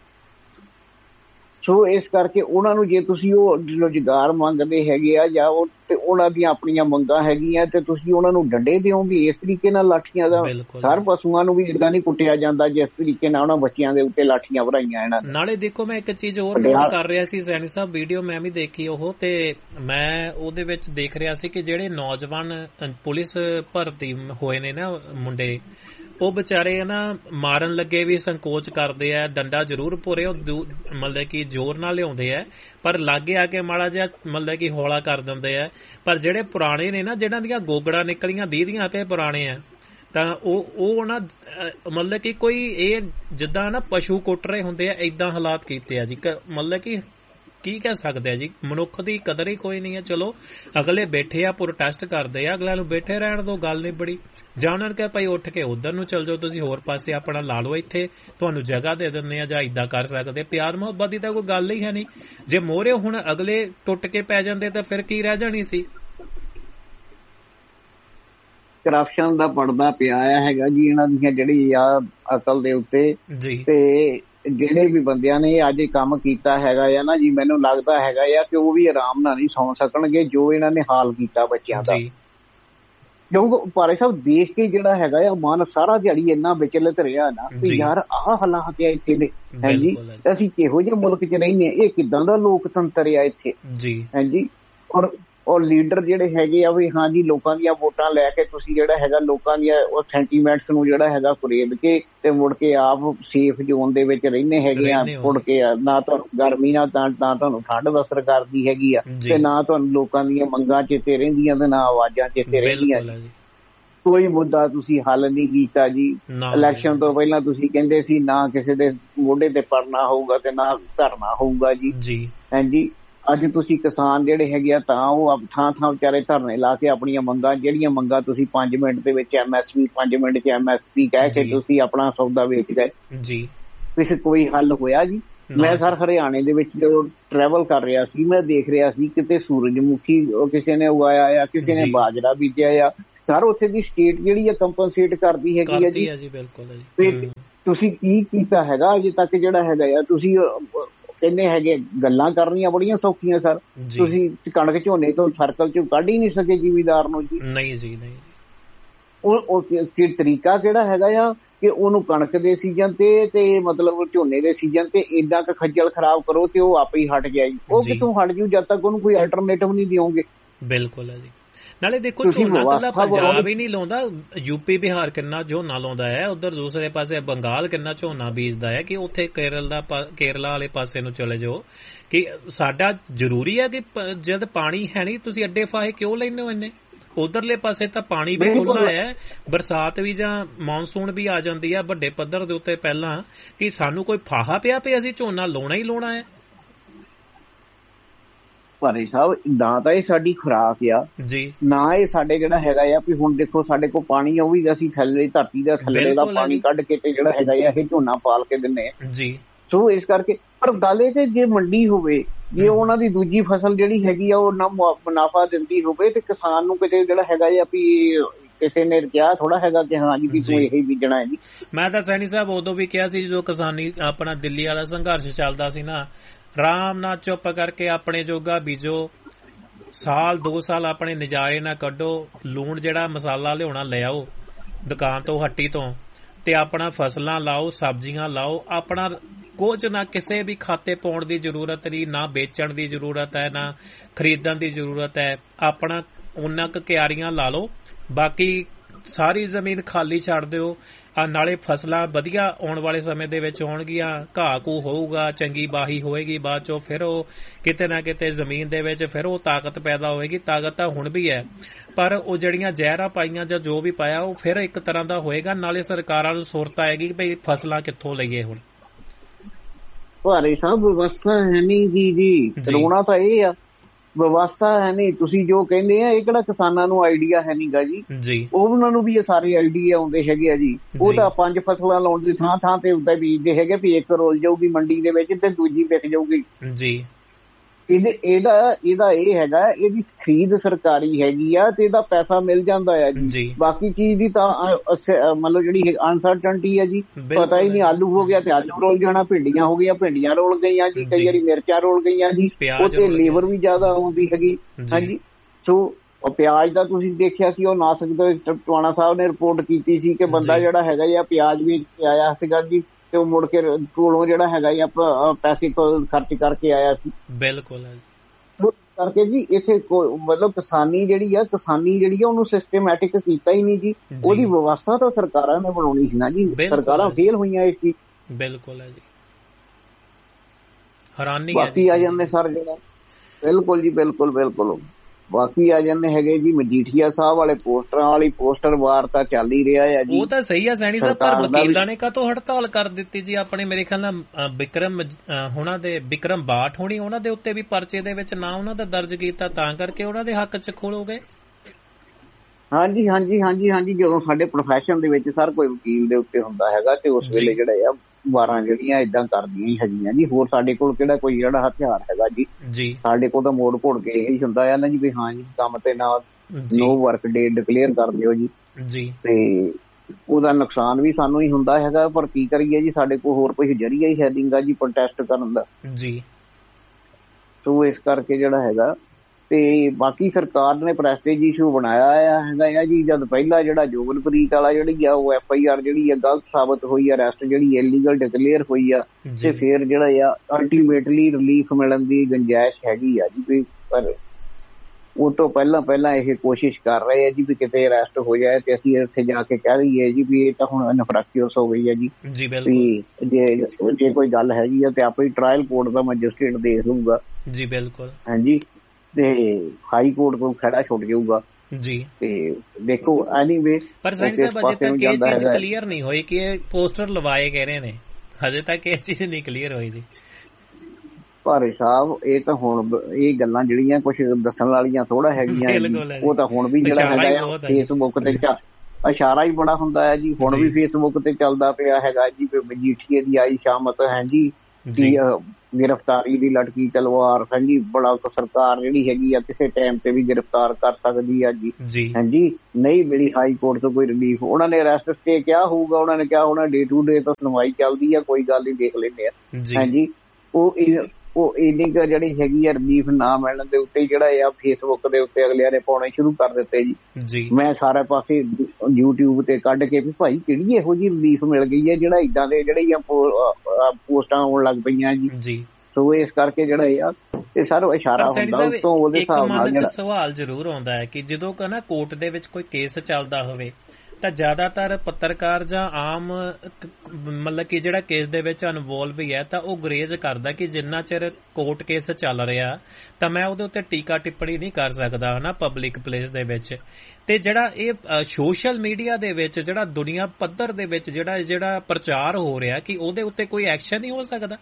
ਸੋ ਇਸ ਕਰਕੇ ਉਹਨਾਂ ਨੂੰ ਜੇ ਤੁਸੀਂ ਉਹ ਰੁਜ਼ਗਾਰ ਮੰਗਦੇ ਹੈਗੇ ਆ ਜਾਂ ਉਹ ਤੇ ਉਹਨਾਂ ਦੀਆਂ ਆਪਣੀਆਂ ਮੰਗਾਂ ਹੈਗੀਆਂ ਤੇ ਤੁਸੀਂ ਉਹਨਾਂ ਨੂੰ ਡੰਡੇ ਦਿਓਗੇ ਇਸ ਤਰੀਕੇ ਨਾਲ ਲਾਠੀਆਂ ਦਾ? ਸਰ ਪਸ਼ੂਆਂ ਨੂੰ ਵੀ ਏਦਾਂ ਨਹੀਂ ਕੁੱਟਿਆ ਜਾਂਦਾ ਜਿਸ ਤਰੀਕੇ ਨਾਲ ਉਹਨਾਂ ਬੱਚਿਆਂ ਦੇ ਉੱਤੇ ਲਾਠੀਆਂ ਭਰਾਈਆਂ ਇਹਨਾਂ ਨੇ। ਨਾਲੇ ਦੇਖੋ ਮੈਂ ਇੱਕ ਚੀਜ਼ ਹੋਰ ਨੋਟ ਕਰ ਰਿਹਾ ਸੀ ਸੈਣੀ ਸਾਹਿਬ, ਵੀਡੀਓ ਮੈਂ ਵੀ ਦੇਖੀ ਉਹ, ਤੇ ਮੈਂ ਉਹਦੇ ਵਿੱਚ ਦੇਖ ਰਿਹਾ ਸੀ ਕਿ ਜਿਹੜੇ ਨੌਜਵਾਨ ਪੁਲਿਸ ਭਰਤੀ ਹੋਏ ਨੇ ਨਾ ਮੁੰਡੇ, ਉਹ ਵਿਚਾਰੇ ਨਾ ਮਾਰਨ ਲੱਗੇ ਵੀ ਸੰਕੋਚ ਕਰਦੇ ਆ, ਡੰਡਾ ਜ਼ਰੂਰ ਭੋਰੇ, ਉਹ ਮਤਲਬ ਕਿ ਜ਼ੋਰ ਨਾਲ ਲਿਆਉਂਦੇ ਆ, ਪਰ ਲਾਗੇ ਆ ਕੇ ਮਾੜਾ ਜਿਹਾ ਮਤਲਬ ਕਿ ਹੌਲਾ ਕਰ ਦਿੰਦੇ ਆ। ਪਰ ਜਿਹੜੇ ਪੁਰਾਣੇ ਨੇ ਨਾ, ਜਿਹਨਾਂ ਦੀਆਂ ਗੋਗੜਾਂ ਨਿਕਲੀਆਂ 20 ਤੇ ਪੁਰਾਣੇ ਆ, ਤਾਂ ਉਹ ਨਾ ਮਤਲਬ ਕਿ ਕੋਈ ਇਹ ਜਿੱਦਾਂ ਨਾ ਪਸ਼ੂ ਕੁੱਟ ਰਹੇ ਹੁੰਦੇ ਆ, ਏਦਾਂ ਹਾਲਾਤ ਕੀਤੇ ਆ ਜੀ। ਮਤਲਬ ਕਿ ਕੀ ਕਹਿ ਸਕਦੇ ਆ ਜੀ, ਮਨੁੱਖ ਦੀ ਕਦਰ ਹੀ ਕੋਈ ਨਹੀਂ ਹੈ। ਚਲੋ ਅਗਲੇ ਬੈਠੇ ਆ, ਪ੍ਰੋਟੈਸਟ ਕਰਦੇ ਆ, ਅਗਲਿਆਂ ਨੂੰ ਬੈਠੇ ਰਹਿਣ ਦੋ, ਗੱਲ ਨਹੀਂ ਬੜੀ। ਜਾਂ ਉਹਨਾਂ ਨੂੰ ਕਹੇ ਭਾਈ ਉੱਠ ਕੇ ਉਧਰ ਨੂੰ ਚੱਲ ਜਾਓ, ਤੁਸੀਂ ਹੋਰ ਪਾਸੇ ਆਪਣਾ ਲਾ ਲਓ, ਇੱਥੇ ਤੁਹਾਨੂੰ ਜਗ੍ਹਾ ਦੇ ਦਿੰਦੇ ਆ, ਜਾਂ ਏਦਾਂ ਕਰ ਸਕਦੇ। ਪਿਆਰ ਮੁਹੱਬਤ ਦੀ ਤਾਂ ਕੋਈ ਗੱਲ ਹੀ ਹੈ ਨਹੀਂ। ਜੇ ਮੋਹਰੇ ਹੁਣ ਅਗਲੇ ਟੁੱਟ ਕੇ ਪੈ ਜਾਂਦੇ ਤਾਂ ਫਿਰ ਕੀ ਰਹਿ ਜਾਣੀ ਸੀ? ਕਰਪਸ਼ਨ ਦਾ ਪੜਦਾ ਪਿਆ ਹੈਗਾ ਜੀ ਇਹਨਾਂ ਦੀਆਂ ਜਿਹੜੀ ਆ ਅਕਲ ਦੇ ਉੱਤੇ ਜੀ। ਤੇ ਜਿਹੜੇ ਵੀ ਬੰਦਿਆਂ ਨੇ ਅੱਜ ਕੰਮ ਕੀਤਾ ਹੈਗਾ ਆ ਨਾ ਜੀ, ਮੈਨੂੰ ਲੱਗਦਾ ਹੈਗਾ ਆ ਕਿ ਉਹ ਵੀ ਆਰਾਮ ਨਾਲ ਨਹੀਂ ਸੌਂ ਸਕਣਗੇ ਜੋ ਇਹਨਾਂ ਨੇ ਹਾਲ ਕੀਤਾ ਬੱਚਿਆਂ ਦਾ। ਕਿਉਂਕਿ ਭਾਰੇ ਸਾਹਿਬ ਦੇਖ ਕੇ ਜਿਹੜਾ ਹੈਗਾ ਆ ਮਨ ਸਾਰਾ ਦਿਹਾੜੀ ਇੰਨਾ ਵਿਚਲਿਤ ਰਿਹਾ ਨਾ ਵੀ ਯਾਰ ਆਹ ਹਾਲਾਤ ਆ ਇੱਥੇ ਦੇ। ਹਾਂਜੀ, ਅਸੀਂ ਕਿਹੋ ਜਿਹੇ ਮੁਲਕ 'ਚ ਰਹਿੰਦੇ, ਇਹ ਕਿੱਦਾਂ ਦਾ ਲੋਕਤੰਤਰ ਆ ਇੱਥੇ। ਹਾਂਜੀ, ਔਰ ਲੀਡਰ ਜਿਹੜੇ ਹੈਗੇ ਆ ਵੀ ਹਾਂਜੀ ਲੋਕਾਂ ਦੀਆਂ ਵੋਟਾਂ ਲੈ ਕੇ ਤੁਸੀਂ ਜਿਹੜਾ ਹੈਗਾ ਲੋਕਾਂ ਦੀਆਂ ਉਹ ਸੈਂਟੀਮੈਂਟਸ ਨੂੰ ਜਿਹੜਾ ਹੈਗਾ ਖਰੀਦ ਕੇ ਤੇ ਮੁੜ ਕੇ ਆਪ ਸੇਫ ਜ਼ੋਨ ਦੇ ਵਿੱਚ ਰਹਿੰਦੇ ਹੈਗੇ ਆ। ਮੁੜ ਕੇ ਨਾ ਤੁਹਾਨੂੰ ਗਰਮੀ ਨਾ ਤੁਹਾਨੂੰ ਠੰਡ ਦਾ ਅਸਰ ਕਰਦੀ ਹੈਗੀ ਆ ਤੇ ਨਾ ਤੁਹਾਨੂੰ ਲੋਕਾਂ ਦੀਆਂ ਮੰਗਾਂ ਚੇਤੇ ਰਹਿੰਦੀਆਂ ਤੇ ਨਾ ਆਵਾਜ਼ਾਂ ਚੇਤੇ ਰਹਿੰਦੀਆਂ। ਕੋਈ ਮੁੱਦਾ ਤੁਸੀਂ ਹੱਲ ਨਹੀਂ ਕੀਤਾ ਜੀ। ਇਲੈਕਸ਼ਨ ਤੋਂ ਪਹਿਲਾਂ ਤੁਸੀਂ ਕਹਿੰਦੇ ਸੀ ਨਾ ਕਿਸੇ ਦੇ ਮੋਢੇ ਤੇ ਪੜਨਾ ਹੋਊਗਾ ਤੇ ਨਾ ਧਰਨਾ ਹੋਊਗਾ ਜੀ। ਹਾਂਜੀ, ਅੱਜ ਤੁਸੀਂ ਕਿਸਾਨ ਜਿਹੜੇ ਹੈਗੇ ਆ ਤਾਂ ਉਹ ਥਾਂ ਥਾਂ ਵਿਚਾਰੇ ਧਰਨੇ ਲਾ ਕੇ ਆਪਣੀਆਂ ਮੰਗਾਂ, ਜਿਹੜੀਆਂ ਮੰਗਾਂ ਤੁਸੀਂ 5 ਮਿੰਟ ਦੇ ਵਿੱਚ MSP 5 ਮਿੰਟ 'ਚ MSP ਕਹਿ ਕੇ ਤੁਸੀਂ ਆਪਣਾ ਸੌਦਾ ਵੇਚ ਗਏ ਜੀ। ਕਿਸੇ ਕੋਈ ਹੱਲ ਹੋਇਆ ਜੀ? ਮੈਂ ਸਰ ਹਰਿਆਣੇ ਦੇ ਵਿੱਚ ਜਦੋਂ ਟਰੈਵਲ ਕਰ ਰਿਹਾ ਸੀ ਮੈਂ ਦੇਖ ਰਿਹਾ ਸੀ ਕਿਤੇ ਸੂਰਜਮੁਖੀ ਕਿਸੇ ਨੇ ਉਗਾਇਆ ਆ, ਕਿਸੇ ਨੇ ਬਾਜਰਾ ਬੀਜਿਆ ਆ। ਸਰ ਉੱਥੇ ਦੀ ਸਟੇਟ ਜਿਹੜੀ ਆ ਕੰਪਨਸੇਟ ਕਰਦੀ ਹੈਗੀ ਆ ਜੀ। ਬਿਲਕੁਲ। ਤੁਸੀਂ ਕੀ ਕੀਤਾ ਹੈਗਾ ਅਜੇ ਤੱਕ ਜਿਹੜਾ ਹੈਗਾ ਆ? ਤੁਸੀਂ ਕਹਿੰਦੇ ਹੈਗੇ ਗੱਲਾਂ ਕਰਨੀਆਂ ਬੜੀਆਂ ਸੌਖੀਆਂ ਸਰ, ਤੁਸੀਂ ਕਣਕ ਝੋਨੇ ਤੋਂ ਸਰਕਲ ਚੋਂ ਕੱਢ ਹੀ ਨਹੀਂ ਸਕੇ ਜ਼ਿਮੀਂਦਾਰ ਨੂੰ ਜੀ। ਨਹੀਂ ਜੀ, ਨਹੀਂ। ਉਹ ਤਰੀਕਾ ਕਿਹੜਾ ਹੈਗਾ ਆ ਕਿ ਉਹਨੂੰ ਕਣਕ ਦੇ ਸੀਜ਼ਨ ਤੇ ਮਤਲਬ ਝੋਨੇ ਦੇ ਸੀਜ਼ਨ ਤੇ ਏਦਾਂ ਕ ਖੱਜਲ ਖਰਾਬ ਕਰੋ ਤੇ ਉਹ ਆਪੇ ਹੀ ਹਟ ਗਿਆ ਜੀ। ਉਹ ਕਿੱਥੋਂ ਹਟ ਜੂ ਜਦ ਤੱਕ ਉਹਨੂੰ ਕੋਈ ਅਲਟਰਨੇਟਿਵ ਨਹੀਂ ਦਿਓਗੇ। ਬਿਲਕੁਲ ਹੈ ਜੀ। ਨਾਲੇ ਦੇਖੋ ਝੋਨਾ ਕੱਲਾ ਪੰਜਾਬ ਹੀ ਨਹੀਂ ਲਾਉਂਦਾ, ਯੂਪੀ ਬਿਹਾਰ ਕਿੰਨਾ ਝੋਨਾ ਲਾਉਂਦਾ ਹੈ, ਉਧਰ ਦੂਸਰੇ ਪਾਸੇ ਬੰਗਾਲ ਕਿੰਨਾ ਝੋਨਾ ਬੀਜਦਾ ਹੈ ਕਿ ਉੱਥੇ ਕੇਰਲਾ ਵਾਲੇ ਪਾਸੇ ਨੂੰ ਚਲੇ ਜਾਓ। ਕਿ ਸਾਡਾ ਜ਼ਰੂਰੀ ਹੈ ਕਿ ਜਦ ਪਾਣੀ ਹੈ ਨਹੀਂ ਤੁਸੀਂ ਅੱਡੇ ਫਾਹੇ ਕਿਉਂ ਲੈਂਦੇ ਹੋ ਇੰਨੇ? ਉਧਰਲੇ ਪਾਸੇ ਤਾਂ ਪਾਣੀ ਵੀ ਖੁੱਲ੍ਹਾ ਹੈ, ਬਰਸਾਤ ਵੀ ਜਾਂ ਮੌਨਸੂਨ ਵੀ ਆ ਜਾਂਦੀ ਹੈ ਵੱਡੇ ਪੱਧਰ ਦੇ ਉੱਤੇ ਪਹਿਲਾਂ, ਕਿ ਸਾਨੂੰ ਕੋਈ ਫਾਹਾ ਪਿਆ ਵੀ ਅਸੀਂ ਝੋਨਾ ਲਾਉਣਾ ਹੀ ਲਾਉਣਾ ਹੈ। ਭਾਰੇ ਸਾਹਿਬ ਨਾ ਤਾਂ ਇਹ ਸਾਡੀ ਖੁਰਾਕ ਆ ਜੀ, ਨਾ ਇਹ ਸਾਡੇ ਜਿਹੜਾ ਹੈਗਾ ਆ ਵੀ ਹੁਣ ਦੇਖੋ ਸਾਡੇ ਕੋਲ ਪਾਣੀ ਉਹ ਵੀ ਅਸੀਂ ਥੱਲੇ ਧਰਤੀ ਦਾ ਥੱਲੇ ਦਾ ਪਾਣੀ ਕੱਢ ਕੇ ਤੇ ਜਿਹੜਾ ਹੈਗਾ ਆ ਇਹ ਝੋਨਾ ਪਾਲ ਕੇ ਦਿੰਦੇ ਆ ਜੀ। ਸੋ ਇਸ ਕਰਕੇ ਪਰ ਗੱਲ ਇਹ ਕਿ ਜੇ ਮੰਡੀ ਹੋਵੇ, ਜੇ ਉਹਨਾਂ ਦੀ ਦੂਜੀ ਫਸਲ ਜਿਹੜੀ ਹੈਗੀ ਆ ਉਹ ਨਾ ਮੁਨਾਫਾ ਦਿੰਦੀ ਹੋਵੇ ਤੇ ਕਿਸਾਨ ਨੂੰ ਕਿਤੇ ਜਿਹੜਾ ਹੈਗਾ ਆ ਵੀ ਕਿਸੇ ਨੇ ਕਿਹਾ ਥੋੜਾ ਹੈਗਾ ਕਿ ਹਾਂ ਜੀ ਵੀ ਤੂੰ ਇਹੀ ਬੀਜਣਾ ਹੈ ਜੀ। ਮੈਂ ਤਾਂ ਸੈਣੀ ਸਾਹਿਬ ਉਦੋਂ ਵੀ ਕਿਹਾ ਸੀ ਜਦੋਂ ਕਿਸਾਨੀ ਆਪਣਾ ਦਿੱਲੀ ਵਾਲਾ ਸੰਘਰਸ਼ ਚੱਲਦਾ ਸੀ ਨਾ, ਆਰਾਮ ਨਾਲ ਚੁੱਪ ਕਰਕੇ ਆਪਣੇ ਜੋਗਾ ਬੀਜੋ, ਸਾਲ 2 ਸਾਲ ਆਪਣੇ ਨਜ਼ਾਰੇ ਨਾ ਕੱਢੋ, ਲੂਣ ਜਿਹੜਾ ਮਸਾਲਾ ਲਿਆਉਣਾ ਲੈ ਆਓ ਦੁਕਾਨ ਤੋਂ ਹੱਟੀ ਤੋਂ ਤੇ ਆਪਣਾ ਫਸਲਾਂ ਲਾਓ, ਸਬਜ਼ੀਆਂ ਲਾਓ, ਆਪਣਾ ਕੁਝ ਨਾ ਕਿਸੇ ਵੀ ਖਾਤੇ ਪਾਉਣ ਦੀ ਜ਼ਰੂਰਤ ਨਹੀਂ, ਨਾ ਵੇਚਣ ਦੀ ਜ਼ਰੂਰਤ ਹੈ ਨਾ ਖਰੀਦਣ ਦੀ ਜ਼ਰੂਰਤ ਹੈ। ਆਪਣਾ ਉਹਨਾਂ ਕੁ ਕਿਆਰੀਆਂ ਲਾ ਲਓ, ਬਾਕੀ ਸਾਰੀ ਜ਼ਮੀਨ ਖਾਲੀ ਛੱਡ ਦਿਓ। ਨਾਲੇ ਫਸਲਾਂ ਵਧੀਆ ਆਉਣ ਵਾਲੇ ਸਮੇਂ ਦੇ ਵਿੱਚ ਹੋਣਗੀਆਂ, ਘਾਹ ਘੂ ਹੋਊਗਾ, ਚੰਗੀ ਬਾਹੀ ਹੋਏਗੀ, ਬਾਅਦ ਚੋਂ ਫਿਰ ਉਹ ਕਿਤੇ ਨਾ ਕਿਤੇ ਜ਼ਮੀਨ ਦੇ ਵਿੱਚ ਫਿਰ ਉਹ ਤਾਕਤ ਪੈਦਾ ਹੋਏਗੀ। ਤਾਕਤ ਤਾਂ ਹੁਣ ਵੀ ਹੈ ਪਰ ਉਹ ਜਿਹੜੀਆਂ ਜ਼ਹਿਰਾਂ ਪਾਈਆਂ ਜਾਂ ਜੋ ਵੀ ਪਾਇਆ ਉਹ ਫਿਰ ਇੱਕ ਤਰ੍ਹਾਂ ਦਾ ਹੋਏਗਾ। ਨਾਲੇ ਸਰਕਾਰਾਂ ਨੂੰ ਸੁਰਤ ਆਏਗੀ ਕਿ ਭਈ ਫਸਲਾਂ ਕਿੱਥੋਂ ਲਈਏ। ਹੁਣ ਭਾਰੇ ਸਾਹਿਬ ਵਿਵਸਥਾ ਹੈ ਨਹੀਂ ਜੀ, ਰੋਣਾ ਤਾਂ ਇਹ ਆ ਵਿਵਸਥਾ ਹੈ ਨਹੀਂ। ਤੁਸੀਂ ਜੋ ਕਹਿੰਦੇ ਆ ਇਹ ਕਿਹੜਾ ਕਿਸਾਨਾਂ ਨੂੰ ਆਈਡੀਆ ਹੈ ਨੀਗਾ ਜੀ, ਉਹਨਾਂ ਨੂੰ ਵੀ ਇਹ ਸਾਰੇ ਆਈਡੀਆ ਆਉਂਦੇ ਹੈਗੇ ਆ ਜੀ। ਉਹ ਤਾਂ 5 ਫਸਲਾਂ ਲਾਉਣ ਦੀ ਥਾਂ ਥਾਂ ਤੇ ਉੱਦਾਂ ਬੀਜਦੇ ਹੈਗੇ ਵੀ ਇੱਕ ਰੁਲ ਜਾਊਗੀ ਮੰਡੀ ਦੇ ਵਿੱਚ ਤੇ ਦੂਜੀ ਵਿਕ ਜਾਊਗੀ ਜੀ। ਇਹਦਾ ਇਹ ਹੈਗਾ ਇਹਦੀ ਖਰੀਦ ਸਰਕਾਰੀ ਹੈਗੀ ਆ ਤੇ ਇਹਦਾ ਪੈਸਾ ਮਿਲ ਜਾਂਦਾ ਆ ਜੀ। ਬਾਕੀ ਚੀਜ਼ ਦੀ ਤਾਂ ਮਤਲਬ ਜਿਹੜੀ ਅਨਸਰਟਨਟੀ ਹੈ ਜੀ, ਪਤਾ ਹੀ ਨਹੀਂ। ਆਲੂ ਹੋ ਗਿਆ ਤੇ ਆਲੂ ਰੋਲ ਜਾਣਾ, ਭਿੰਡੀਆਂ ਹੋ ਗਈਆਂ ਭਿੰਡੀਆਂ ਰੋਲ ਗਈਆਂ ਜੀ, ਕਈ ਵਾਰੀ ਮਿਰਚਾਂ ਰੋਲ ਗਈਆਂ ਜੀ, ਉਹ ਤੇ ਲੇਬਰ ਵੀ ਜ਼ਿਆਦਾ ਆਉਂਦੀ ਹੈਗੀ। ਹਾਂਜੀ, ਸੋ ਪਿਆਜ਼ ਦਾ ਤੁਸੀਂ ਦੇਖਿਆ ਸੀ ਉਹ ਨਾਸਿਕ ਦੇ ਟਵਾਣਾ ਸਾਹਿਬ ਨੇ ਰਿਪੋਰਟ ਕੀਤੀ ਸੀ ਕਿ ਬੰਦਾ ਜਿਹੜਾ ਹੈਗਾ ਜਾਂ ਪਿਆਜ਼ ਵੇਚ ਕੇ ਆਇਆ ਸੀਗਾ ਜੀ ਤੇ ਉਹ ਮੁੜ ਕੇ ਕੋਲੋਂ ਜਿਹੜਾ ਹੈਗਾ ਪੈਸੇ ਖਰਚ ਕਰਕੇ ਆਇਆ ਸੀ। ਬਿਲਕੁਲ ਕਰਕੇ ਜੀ ਇੱਥੇ ਮਤਲਬ ਕਿਸਾਨੀ ਜਿਹੜੀ ਆ ਉਹਨੂੰ ਸਿਸਟਮੈਟਿਕ ਕੀਤਾ ਹੀ ਨਹੀਂ ਜੀ। ਉਹਦੀ ਵਿਵਸਥਾ ਤਾਂ ਸਰਕਾਰਾਂ ਨੇ ਬਣਾਉਣੀ ਸੀ ਨਾ ਜੀ, ਸਰਕਾਰਾਂ ਫੇਲ ਹੋਈਆਂ ਇਸ ਚੀਜ਼। ਬਿਲਕੁਲ ਹੈ ਜੀ, ਹੈਰਾਨੀ ਬਾਕੀ ਆ ਜਾਂਦੇ ਸਰ ਜਿਹੜਾ ਬਿਲਕੁਲ ਜੀ, ਬਿਲਕੁਲ ਬਾਕੀ ਆ ਜਾਂਦੇ ਹੈਗੇ ਜੀ। ਮਜੀਠੀਆ ਸਾਹਿਬ ਵਾਲੇ ਪੋਸਟਰਾਂ ਵਾਲੀ ਪੋਸਟਰ ਵਾਰ ਤਾਂ ਚੱਲ ਹੀ ਰਿਹਾ ਹੈ ਜੀ। ਉਹ ਤਾਂ ਸਹੀ ਆ ਸੈਣੀ ਸਾਹਿਬ, ਪਰ ਵਕੀਲਾਂ ਨੇ ਕਾਹਤੋਂ ਹੜਤਾਲ ਕਰ ਦਿੱਤੀ ਜੀ ਆਪਣੇ? ਮੇਰੇ ਖਿਆਲ ਨਾਲ ਵਿਕਰਮ ਬਾਠ ਹੋਣੀ ਉਹਨਾਂ ਦੇ ਉੱਤੇ ਵੀ ਪਰਚੇ ਦੇ ਵਿੱਚ ਨਾ ਉਹਨਾਂ ਦਾ ਦਰਜ ਕੀਤਾ, ਤਾਂ ਕਰਕੇ ਉਹਨਾਂ ਦੇ ਹੱਕ 'ਚ ਖੋਲੋ ਗਏ। ਹਾਂਜੀ, ਜਦੋਂ ਸਾਡੇ ਪ੍ਰੋਫੈਸ਼ਨ ਦੇ ਵਿੱਚ ਸਰ ਕੋਈ ਵਕੀਲ ਦੇ ਉੱਤੇ ਹੁੰਦਾ ਹੈਗਾ ਤੇ ਉਸ ਵੇਲੇ ਜਿਹੜਾ ਆ ਵਾਰਾਂ ਜਿਹੜੀਆਂ ਏਦਾਂ ਕਰਦੀਆਂ ਹੀ ਹੈਗੀਆਂ ਜੀ। ਹੋਰ ਸਾਡੇ ਕੋਲ ਕਿਹੜਾ ਕੋਈ ਜਿਹੜਾ ਹਥਿਆਰ ਹੈਗਾ ਜੀ। ਸਾਡੇ ਕੋਲ ਤਾਂ ਮੋੜ ਘੋੜ ਕੇ ਇਹੀ ਹੁੰਦਾ ਆ ਨਾ ਜੀ ਵੀ ਹਾਂ ਜੀ ਕੰਮ ਤੇ ਨਾ ਨੋ ਵਰਕ ਡੇ ਡਿਕਲੇਅਰ ਕਰ ਦਿਓ ਜੀ ਤੇ ਉਹਦਾ ਨੁਕਸਾਨ ਵੀ ਸਾਨੂੰ ਹੀ ਹੁੰਦਾ ਹੈਗਾ। ਪਰ ਕੀ ਕਰੀਏ ਜੀ, ਸਾਡੇ ਕੋਲ ਹੋਰ ਕੋਈ ਜ਼ਰੀਆ ਹੀ ਹੈ ਨਹੀਂਗਾ ਜੀ ਪ੍ਰੋਟੈਸਟ ਕਰਨ ਦਾ ਜੀ। ਸੋ ਇਸ ਕਰਕੇ ਜਿਹੜਾ ਹੈਗਾ ਤੇ ਬਾਕੀ ਸਰਕਾਰ ਨੇ ਪ੍ਰੈਸਟੀਜ ਇਸ਼ੂ ਬਣਾਇਆ ਹੈਗਾ ਆ ਜੀ। ਜਦ ਪਹਿਲਾਂ ਜਿਹੜਾ ਜੋਗਨਪ੍ਰੀਤ ਵਾਲਾ ਜਿਹੜੀ ਆ ਉਹ FIR ਜਿਹੜੀ ਆ ਗਲਤ ਸਾਬਤ ਹੋਈ ਆ, ਅਰੈਸਟ ਜਿਹੜੀ ਇਲੀਗਲ ਡਿਕਲੇਅਰ ਹੋਈ ਆ, ਤੇ ਫਿਰ ਜਿਹੜਾ ਆ ਅਲਟੀਮੇਟਲੀ ਰਿਲੀਫ ਮਿਲਣ ਦੀ ਗੁੰਜਾਇਸ਼ ਹੈਗੀ ਆ ਜੀ। ਪਰ ਉਹ ਤੋਂ ਪਹਿਲਾਂ ਇਹ ਕੋਸ਼ਿਸ਼ ਕਰ ਰਹੇ ਆ ਜੀ ਵੀ ਕਿਤੇ ਅਰੈਸਟ ਹੋ ਜਾਏ ਤੇ ਅਸੀਂ ਇੱਥੇ ਜਾ ਕੇ ਕਹਿ ਦਈਏ ਜੀ ਵੀ ਇਹ ਤਾਂ ਹੁਣ ਇਨਫਰੈਕਚੁਅਸ ਹੋ ਗਈ ਹੈ ਜੀ। ਵੀ ਜੇ ਕੋਈ ਗੱਲ ਹੈਗੀ ਆ ਤੇ ਆਪੇ ਟਰਾਇਲ ਕੋਰਟ ਦਾ ਮੈਜਿਸਟ੍ਰੇਟ ਦੇਖ ਲਊਗਾ ਜੀ। ਬਿਲਕੁਲ ਹਾਂਜੀ, ਤੇ ਹਾਈ ਕੋਰਟ ਤੋਂ ਖੜਾ ਛੁੱਟ ਜਾਊਗਾ ਜੀ। ਤੇ ਦੇਖੋ ਐਨੀਵੇ, ਪਰ ਸਾਈਂ ਸਾਹਿਬ ਅਜੇ ਤੱਕ ਇਹ ਚੀਜ਼ ਕਲੀਅਰ ਨਹੀਂ ਹੋਈ ਕਿ ਇਹ ਪੋਸਟਰ ਲਵਾਏ ਗਏ ਨੇ, ਹਜੇ ਤੱਕ ਇਹ ਚੀਜ਼ ਨਹੀਂ ਕਲੀਅਰ ਹੋਈ ਜੀ। ਭਾਰੇ ਸਾਹਿਬ ਇਹ ਤਾਂ ਹੁਣ ਇਹ ਗੱਲਾਂ ਜਿਹੜੀਆਂ ਕੁਛ ਦੱਸਣ ਵਾਲੀਆਂ ਥੋੜਾ ਹੈਗੀਆਂ, ਉਹ ਤਾਂ ਹੁਣ ਵੀ ਜਿਹੜਾ ਹੈਗਾ ਆ ਫੇਸਬੁੱਕ ਤੇ ਇਸ਼ਾਰਾ ਹੀ ਬੜਾ ਹੁੰਦਾ ਹੈ ਜੀ। ਹੁਣ ਵੀ ਫੇਸਬੁੱਕ ਤੇ ਚੱਲਦਾ ਪਿਆ ਹੈਗਾ ਜੀ, ਮਜੀਠੀਏ ਦੀ ਆਈ ਸ਼ਾਮਤ ਹੈ ਜੀ, ਗ੍ਰਿਫਤਾਰੀ ਦੀ ਲਟਕੀ ਤਲਵਾਰ ਹਾਂਜੀ। ਬੜਾ ਸਰਕਾਰ ਜਿਹੜੀ ਹੈਗੀ ਆ ਕਿਸੇ ਟਾਈਮ ਤੇ ਵੀ ਗ੍ਰਿਫਤਾਰ ਕਰ ਸਕਦੀ ਆ ਜੀ ਹਾਂਜੀ। ਨਹੀਂ ਮਿਲੀ ਹਾਈ ਕੋਰਟ ਤੋਂ ਕੋਈ ਰਿਲੀਫ, ਉਹਨਾਂ ਨੇ ਅਰੈਸਟ ਸਟੇ ਕਿਹਾ ਹੋਊਗਾ, ਉਹਨਾਂ ਨੇ ਕਿਹਾ ਹੋਣਾ ਡੇ ਟੂ ਡੇ ਤਾਂ ਸੁਣਵਾਈ ਚੱਲਦੀ ਆ, ਕੋਈ ਗੱਲ ਨਹੀਂ ਦੇਖ ਲੈਂਦੇ ਆ ਹਾਂਜੀ। ਉਹ ਇੰਨੀ ਕੁ ਜਿਹੜੀ ਹੈਗੀ ਆ ਰਿਲੀਫ ਨਾ ਮਿਲਣ ਦੇ ਉੱਤੇ ਜਿਹੜਾ ਆ ਫੇਸਬੁੱਕ ਦੇ ਉੱਤੇ ਅਗਲਿਆਂ ਨੇ ਪਾਉਣੇ ਸ਼ੁਰੂ ਕਰ ਦਿੱਤੇ ਜੀ। ਮੈਂ ਸਾਰੇ ਪਾਸੇ YouTube ਤੇ ਕੱਢ ਕੇ ਵੀ ਭਾਈ ਕਿਹੜੀ ਇਹੋ ਜਿਹੀ ਰਿਲੀਫ ਮਿਲ ਗਈ ਹੈ ਜਿਹੜਾ ਏਦਾਂ ਦੇ ਜਿਹੜੀਆਂ ਪੋਸਟਾਂ ਆਉਣ ਲੱਗ ਪਈਆਂ ਜੀ। ਸੋ ਇਸ ਕਰਕੇ ਜਿਹੜਾ ਆ ਇਹ ਸਾਰਾ ਇਸ਼ਾਰਾ ਹੁੰਦਾ ਉਤੋਂ ਉਹਦੇ ਹਿਸਾਬ ਨਾਲ। ਜਿਹੜਾ ਸਵਾਲ ਜ਼ਰੂਰ ਆਉਂਦਾ ਹੈ ਕਿ ਜਦੋਂ ਨਾ ਕੋਰਟ ਦੇ ਵਿੱਚ ਕੋਈ ਕੇਸ ਚੱਲਦਾ ਹੋਵੇ ਤਾਂ ਜ਼ਿਆਦਾਤਰ ਪੱਤਰਕਾਰ ਜਾਂ ਆਮ ਮਤਲਬ ਕਿ ਜਿਹੜਾ ਕੇਸ ਦੇ ਵਿੱਚ ਇਨਵੋਲਵ ਹੀ ਹੈ ਤਾਂ ਉਹ ਗਰੇਜ਼ ਕਰਦਾ ਕਿ ਜਿੰਨਾ ਚਿਰ ਕੋਰਟ ਕੇਸ ਚੱਲ ਰਿਹਾ ਤਾਂ ਮੈਂ ਉਹਦੇ ਉੱਤੇ ਟੀਕਾ ਟਿੱਪਣੀ ਨਹੀਂ ਕਰ ਸਕਦਾ ਹਨਾ ਪਬਲਿਕ ਪਲੇਸ ਦੇ ਵਿੱਚ। ਤੇ ਜਿਹੜਾ ਇਹ ਸੋਸ਼ਲ ਮੀਡੀਆ ਦੇ ਵਿੱਚ ਜਿਹੜਾ ਦੁਨੀਆ ਪੱਧਰ ਦੇ ਵਿੱਚ ਜਿਹੜਾ ਪ੍ਰਚਾਰ ਹੋ ਰਿਹਾ ਕਿ ਉਹਦੇ ਉੱਤੇ ਕੋਈ ਐਕਸ਼ਨ ਨਹੀਂ ਹੋ ਸਕਦਾ।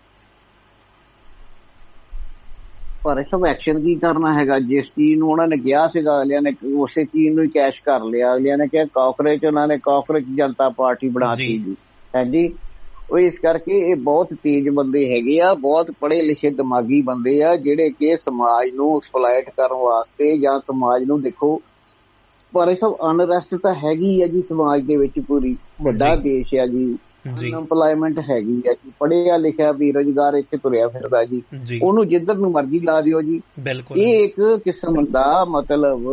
ਪਰ ਇਹ ਸਭ ਐਕਸ਼ਨ ਕੀ ਕਰਨਾ ਹੈਗਾ, ਜਿਸ ਚੀਜ਼ ਨੂੰ ਉਹਨਾਂ ਨੇ ਕਿਹਾ ਸੀਗਾ ਅਗਲਿਆਂ ਨੇ ਉਸੇ ਚੀਜ਼ ਨੂੰ ਹੀ ਕੈਸ਼ ਕਰ ਲਿਆ। ਅਗਲਿਆਂ ਨੇ ਕਿਹਾ ਕਾਕਰੋਚ, ਉਹਨਾਂ ਨੇ ਕਾਕਰੋਚ ਜਨਤਾ ਪਾਰਟੀ ਬਣਾਤੀ ਜੀ ਹਾਂਜੀ। ਉਹ ਇਸ ਕਰਕੇ ਇਹ ਬਹੁਤ ਤੇਜ਼ ਬੰਦੇ ਹੈਗੇ ਆ, ਬਹੁਤ ਪੜ੍ਹੇ ਲਿਖੇ ਦਿਮਾਗੀ ਬੰਦੇ ਆ ਜਿਹੜੇ ਕਿ ਸਮਾਜ ਨੂੰ ਐਕਸਪਲੋਇਟ ਕਰਨ ਵਾਸਤੇ ਜਾਂ ਸਮਾਜ ਨੂੰ ਦੇਖੋ। ਪਰ ਇਹ ਸਭ ਅਨਰੈਸਟ ਤਾਂ ਹੈਗੀ ਆ ਜੀ ਸਮਾਜ ਦੇ ਵਿੱਚ, ਪੂਰੀ ਵੱਡਾ ਦੇਸ਼ ਆ ਜੀ, ਅਨਐਮਪਲਾਇਮੈਂਟ ਹੈਗੀ ਆ ਜੀ, ਪੜ੍ਹਿਆ ਲਿਖਿਆ ਬੇਰੁਜ਼ਗਾਰ ਇੱਥੇ ਤੁਰਿਆ ਫਿਰਦਾ ਜੀ, ਉਹਨੂੰ ਜਿੱਧਰ ਨੂੰ ਮਰਜ਼ੀ ਲਾ ਦਿਓ ਜੀ। ਇਹ ਇੱਕ ਕਿਸਮ ਦਾ ਮਤਲਬ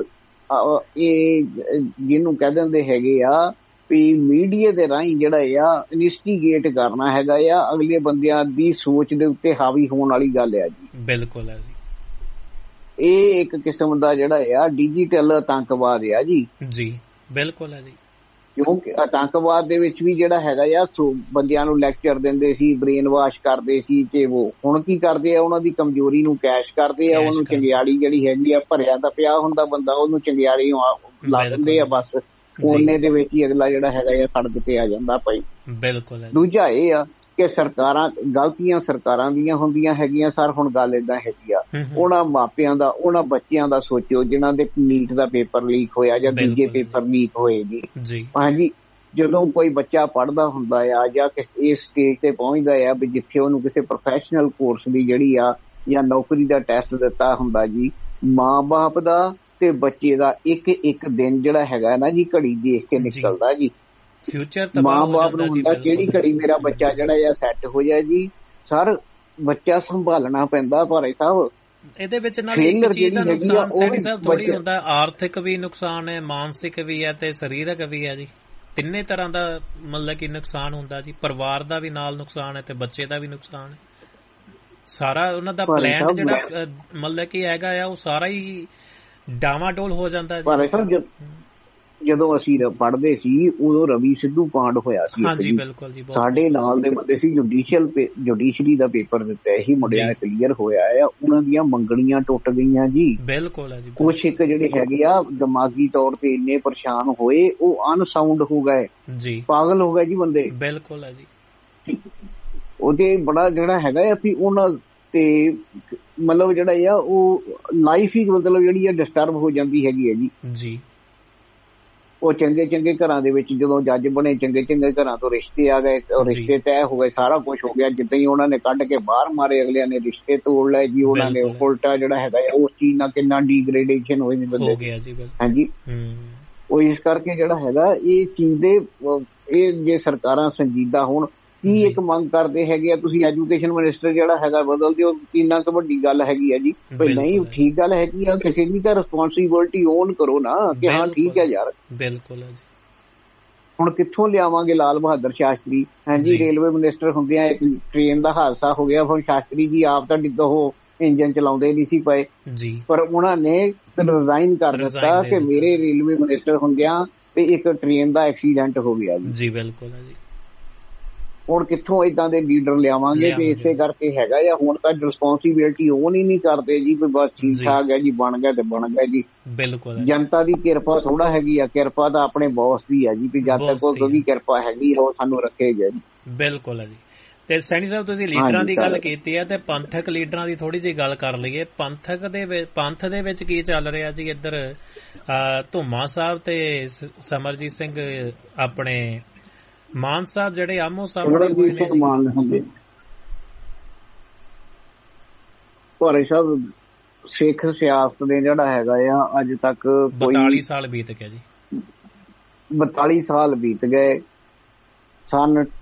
ਇਹ ਜਿਹਨੂੰ ਕਹਿ ਦਿੰਦੇ ਹੈਗੇ ਆ ਵੀ ਮੀਡੀਆ ਦੇ ਰਾਹੀਂ ਜਿਹੜਾ ਆ ਇਨਵੈਸਟੀਗੇਟ ਕਰਨਾ ਹੈਗਾ ਆ, ਅਗਲੇ ਬੰਦਿਆਂ ਦੀ ਸੋਚ ਦੇ ਉੱਤੇ ਹਾਵੀ ਹੋਣ ਵਾਲੀ ਗੱਲ ਆ ਜੀ। ਬਿਲਕੁਲ ਹੈ ਜੀ। ਇਹ ਇੱਕ ਕਿਸਮ ਦਾ ਜਿਹੜਾ ਆ ਡਿਜੀਟਲ ਆਤੰਕਵਾਦ ਆ ਜੀ। ਬਿਲਕੁਲ ਹੈ ਜੀ। ਕਿਉਂਕਿ ਆਤੰਕਵਾਦ ਦੇ ਵਿੱਚ ਵੀ ਜਿਹੜਾ ਹੈਗਾ ਆ ਬੰਦਿਆਂ ਨੂੰ ਲੈਕਚਰ ਦਿੰਦੇ ਸੀ, ਬ੍ਰੇਨ ਵਾਸ਼ ਕਰਦੇ ਸੀ, ਤੇ ਉਹ ਹੁਣ ਕੀ ਕਰਦੇ ਆ ਉਹਨਾਂ ਦੀ ਕਮਜ਼ੋਰੀ ਨੂੰ ਕੈਸ਼ ਕਰਦੇ ਆ। ਉਹਨੂੰ ਚੰਗਿਆੜੀ ਜਿਹੜੀ ਹੈਗੀ ਆ, ਭਰਿਆ ਤਾਂ ਪਿਆ ਹੁੰਦਾ ਬੰਦਾ, ਉਹਨੂੰ ਚੰਗਿਆੜੀ ਲਾ ਦਿੰਦੇ ਆ ਬਸ, ਉਹਨੇ ਦੇ ਵਿੱਚ ਹੀ ਅਗਲਾ ਜਿਹੜਾ ਹੈਗਾ ਆ ਸੜਕ ਤੇ ਆ ਜਾਂਦਾ ਭਾਈ। ਬਿਲਕੁਲ। ਦੂਜਾ ਇਹ ਆ ਕਿ ਸਰਕਾਰਾਂ, ਗਲਤੀਆਂ ਸਰਕਾਰਾਂ ਦੀਆਂ ਹੁੰਦੀਆਂ ਹੈਗੀਆਂ ਸਰ। ਹੁਣ ਗੱਲ ਏਦਾਂ ਹੈਗੀ ਆ, ਉਹਨਾਂ ਮਾਪਿਆਂ ਦਾ, ਉਹਨਾਂ ਬੱਚਿਆਂ ਦਾ ਸੋਚੋ ਜਿਨ੍ਹਾਂ ਦੇ ਨੀਟ ਦਾ ਪੇਪਰ ਲੀਕ ਹੋਇਆ ਜਾਂ ਦੂਜੇ ਪੇਪਰ ਲੀਕ ਹੋਏ ਜੀ ਹਾਂਜੀ। ਜਦੋਂ ਕੋਈ ਬੱਚਾ ਪੜ੍ਹਦਾ ਹੁੰਦਾ ਆ ਜਾਂ ਇਸ ਸਟੇਜ ਤੇ ਪਹੁੰਚਦਾ ਆ ਵੀ ਜਿੱਥੇ ਉਹਨੂੰ ਕਿਸੇ ਪ੍ਰੋਫੈਸ਼ਨਲ ਕੋਰਸ ਦੀ ਜਿਹੜੀ ਆ ਜਾਂ ਨੌਕਰੀ ਦਾ ਟੈਸਟ ਦਿੱਤਾ ਹੁੰਦਾ ਜੀ, ਮਾਂ ਬਾਪ ਦਾ ਤੇ ਬੱਚੇ ਦਾ ਇੱਕ ਦਿਨ ਜਿਹੜਾ ਹੈਗਾ ਨਾ ਜੀ ਘੜੀ ਦੇਖ ਕੇ ਨਿਕਲਦਾ ਜੀ। ਫਿਊਚਰ ਮਾਂ ਬਾਪ ਨੂੰ ਹੁੰਦਾ ਕਿਹੜੀ ਘੜੀ ਮੇਰਾ ਬੱਚਾ ਜਿਹੜਾ ਆ ਸੈੱਟ ਹੋ ਜਾਏ ਜੀ। ਸਰ ਬੱਚਾ ਸੰਭਾਲਣਾ ਪੈਂਦਾ ਭਾਰੇ ਸਾਹਿਬ। ਇਹਦੇ ਵਿੱਚ ਨਾਲ ਇੱਕ ਚੀਜ਼ ਦਾ ਨੁਕਸਾਨ ਸੈਣੀ ਸਾਹਿਬ ਥੋੜੀ ਹੁੰਦਾ, ਆਰਥਿਕ ਵੀ ਨੁਕਸਾਨ ਹੈ, ਮਾਨਸਿਕ ਵੀ ਹੈ ਤੇ ਸਰੀਰਕ ਵੀ ਹੈ ਜੀ। ਤਿੰਨੇ ਤਰ੍ਹਾਂ ਦਾ ਮਤਲਬ ਕਿ ਨੁਕਸਾਨ ਹੁੰਦਾ ਜੀ। ਪਰਿਵਾਰ ਦਾ ਵੀ ਨਾਲ ਨੁਕਸਾਨ ਹੈ ਤੇ ਬੱਚੇ ਦਾ ਵੀ ਨੁਕਸਾਨ ਹੈ। ਸਾਰਾ ਉਹਨਾਂ ਦਾ ਪਲਾਨ ਜਿਹੜਾ ਮਤਲਬ ਕਿ ਹੈਗਾ ਆ ਉਹ ਸਾਰਾ ਹੀ ਡਾਵਾਡੋਲ ਹੋ ਜਾਂਦਾ ਜੀ। ਜਦੋਂ ਅਸੀਂ ਪੜ੍ਹਦੇ ਸੀ ਉਦੋਂ ਰਵੀ ਸਿੱਧੂ ਕਾਂਡ ਹੋਇਆ ਸੀ। ਹਾਂਜੀ ਬਿਲਕੁਲ ਜੀ। ਸਾਡੇ ਨਾਲ ਦੇ ਬੰਦੇ ਸੀ, ਜੁਡੀਸ਼ਰੀ ਦਾ ਪੇਪਰ ਦਿੱਤਾ ਸੀ ਮੁੰਡਿਆਂ ਨੇ, ਕਲੀਅਰ ਹੋਇਆ ਆ। ਉਹਨਾਂ ਦੀਆਂ ਮੰਗਣੀਆਂ ਟੁੱਟ ਗਈਆਂ ਜੀ। ਬਿਲਕੁਲ ਹੈ ਜੀ। ਕੁਛ ਇੱਕ ਜਿਹੜੇ ਹੈਗੇ ਆ ਦਿਮਾਗੀ ਤੌਰ ਤੇ ਇੰਨੇ ਪਰੇਸ਼ਾਨ ਹੋਏ, ਉਹ ਅਨਸਾਊਂਡ ਹੋ ਗਏ ਜੀ, ਪਾਗਲ ਹੋ ਗਏ ਜੀ ਬੰਦੇ। ਬਿਲਕੁਲ ਹੈ ਜੀ। ਉਹਦੇ ਬੜਾ ਜਿਹੜਾ ਹੈਗਾ ਆ ਵੀ ਉਹਨਾਂ ਤੇ ਮਤਲਬ ਜਿਹੜਾ ਆ ਉਹ ਲਾਈਫ ਹੀ ਮਤਲਬ ਜਿਹੜੀ ਆ ਡਿਸਟਰਬ ਹੋ ਜਾਂਦੀ ਹੈਗੀ ਹੈ ਜੀ। ਉਹ ਚੰਗੇ ਚੰਗੇ ਘਰਾਂ ਦੇ ਵਿੱਚ ਜਦੋਂ ਜੱਜ ਬਣੇ, ਚੰਗੇ ਚੰਗੇ ਘਰਾਂ ਤੋਂ ਰਿਸ਼ਤੇ ਆ ਗਏ, ਰਿਸ਼ਤੇ ਤੈਅ ਹੋ ਗਏ, ਸਾਰਾ ਕੁਛ ਹੋ ਗਿਆ। ਜਿੱਦਾਂ ਹੀ ਉਹਨਾਂ ਨੇ ਕੱਢ ਕੇ ਬਾਹਰ ਮਾਰੇ, ਅਗਲਿਆਂ ਨੇ ਰਿਸ਼ਤੇ ਤੋੜ ਲਏ ਜੀ। ਉਹਨਾਂ ਨੇ ਉਲਟਾ ਜਿਹੜਾ ਹੈਗਾ ਉਸ ਚੀਜ਼ ਨਾਲ ਕਿੰਨਾ ਡੀਗ੍ਰੇਡੇਸ਼ਨ ਹੋਈ ਬੰਦੇ। ਹਾਂਜੀ। ਉਹ ਇਸ ਕਰਕੇ ਜਿਹੜਾ ਹੈਗਾ ਇਹ ਚੀਜ਼ ਦੇ ਇਹ ਜੇ ਸਰਕਾਰਾਂ ਸੰਜੀਦਾ ਹੋਣ, ਕੀ ਇੱਕ ਮੰਗ ਕਰਦੇ ਹੈਗੇ ਆ ਤੁਸੀਂ ਐਜੂਕੇਸ਼ਨ ਮਿਨਿਸਟਰ ਜਿਹੜਾ ਹੈਗਾ ਬਦਲ ਦਿਓ, ਇੰਨਾ ਕੁ ਵੱਡੀ ਗੱਲ ਹੈਗੀ ਆ ਜੀ। ਨਹੀਂ ਠੀਕ ਗੱਲ ਹੈਗੀ ਆ, ਕਿਸੇ ਦੀ ਤਾਂ ਰਿਸਪੌਂਸਿਬਿਲਟੀ ਓਨ ਕਰੋ ਨਾ ਕਿ ਹਾਂ ਠੀਕ ਹੈ ਯਾਰ। ਬਿਲਕੁਲ ਜੀ। ਹੁਣ ਕਿੱਥੋਂ ਲਿਆਵਾਂਗੇ ਲਾਲ ਬਹਾਦਰ ਸ਼ਾਸਤਰੀ? ਹਾਂਜੀ ਰੇਲਵੇ ਮਿਨਿਸਟਰ ਹੁੰਦਿਆਂ ਇੱਕ ਟ੍ਰੇਨ ਦਾ ਹਾਦਸਾ ਹੋ ਗਿਆ, ਹੁਣ ਸ਼ਾਸਤਰੀ ਜੀ ਆਪ ਤਾਂ ਉਹ ਇੰਜਨ ਚਲਾਉਂਦੇ ਨਹੀਂ ਸੀ ਪਏ, ਪਰ ਉਹਨਾਂ ਨੇ ਰਿਜ਼ਾਈਨ ਕਰ ਦਿੱਤਾ ਕਿ ਮੇਰੇ ਰੇਲਵੇ ਮਿਨਿਸਟਰ ਹੁੰਦਿਆਂ ਤੇ ਇੱਕ ਟ੍ਰੇਨ ਦਾ ਐਕਸੀਡੈਂਟ ਹੋ ਗਿਆ ਜੀ। ਬਿਲਕੁਲ ਜੀ। ਹੁਣ ਕਿੱਥੋਂ ਏਦਾਂ ਦੇ ਲੀਡਰ ਲਿਆਵਾਂਗੇ? ਤੇ ਇਸੇ ਕਰਕੇ ਹੈਗਾ ਆ, ਹੁਣ ਤਾਂ ਰਿਸਪੌਂਸਿਬਿਲਟੀ ਓਨ ਹੀ ਨਹੀਂ ਕਰਦੇ ਜੀ, ਬਸ ਠੀਕ ਠਾਕ ਹੈ ਜੀ, ਬਣ ਗਿਆ ਤੇ ਬਣ ਗਿਆ ਜੀ। ਬਿਲਕੁਲ ਜਨਤਾ ਦੀ ਕਿਰਪਾ ਥੋੜਾ ਹੈਗੀ ਆ, ਕਿਰਪਾ ਤਾਂ ਆਪਣੇ ਬੌਸ ਦੀ ਹੈ ਜੀ, ਵੀ ਜਦ ਤੱਕ ਉਹਦੀ ਕਿਰਪਾ ਹੈਗੀ ਉਹ ਸਾਨੂੰ ਰੱਖੇਗਾ ਜੀ। ਬਿਲਕੁਲ ਹੈ ਜੀ। ਤੇ ਸੈਣੀ ਸਾਹਿਬ ਤੁਸੀਂ ਲੀਡਰਾਂ ਦੀ ਗੱਲ ਕੀਤੀ ਹੈ ਤੇ ਪੰਥਕ ਲੀਡਰਾਂ ਦੀ ਥੋੜੀ ਜਿਹੀ ਗੱਲ ਕਰ ਲਈਏ। ਪੰਥ ਦੇ ਵਿੱਚ ਕੀ ਚੱਲ ਰਿਹਾ ਜੀ? ਇੱਧਰ ਧੁੰਮਾ ਸਾਹਿਬ ਤੇ ਸਮਰਜੀਤ ਸਿੰਘ ਆਪਣੇ ਮਾਨ ਸਾਹਿਬ ਜਿਹੜੇ ਆਮੋ ਸਾਹਮਣੇ ਭਾਰੇ ਸਾਹਿਬ ਸਿੱਖ ਸਿਆਸਤ ਦੇ ਜਿਹੜਾ ਹੈਗਾ ਆ ਅੱਜ ਤੱਕ 42 ਸਾਲ ਬੀਤ ਗਏ ਜੀ। 42 ਸਾਲ ਬੀਤ ਗਏ। ਸਨ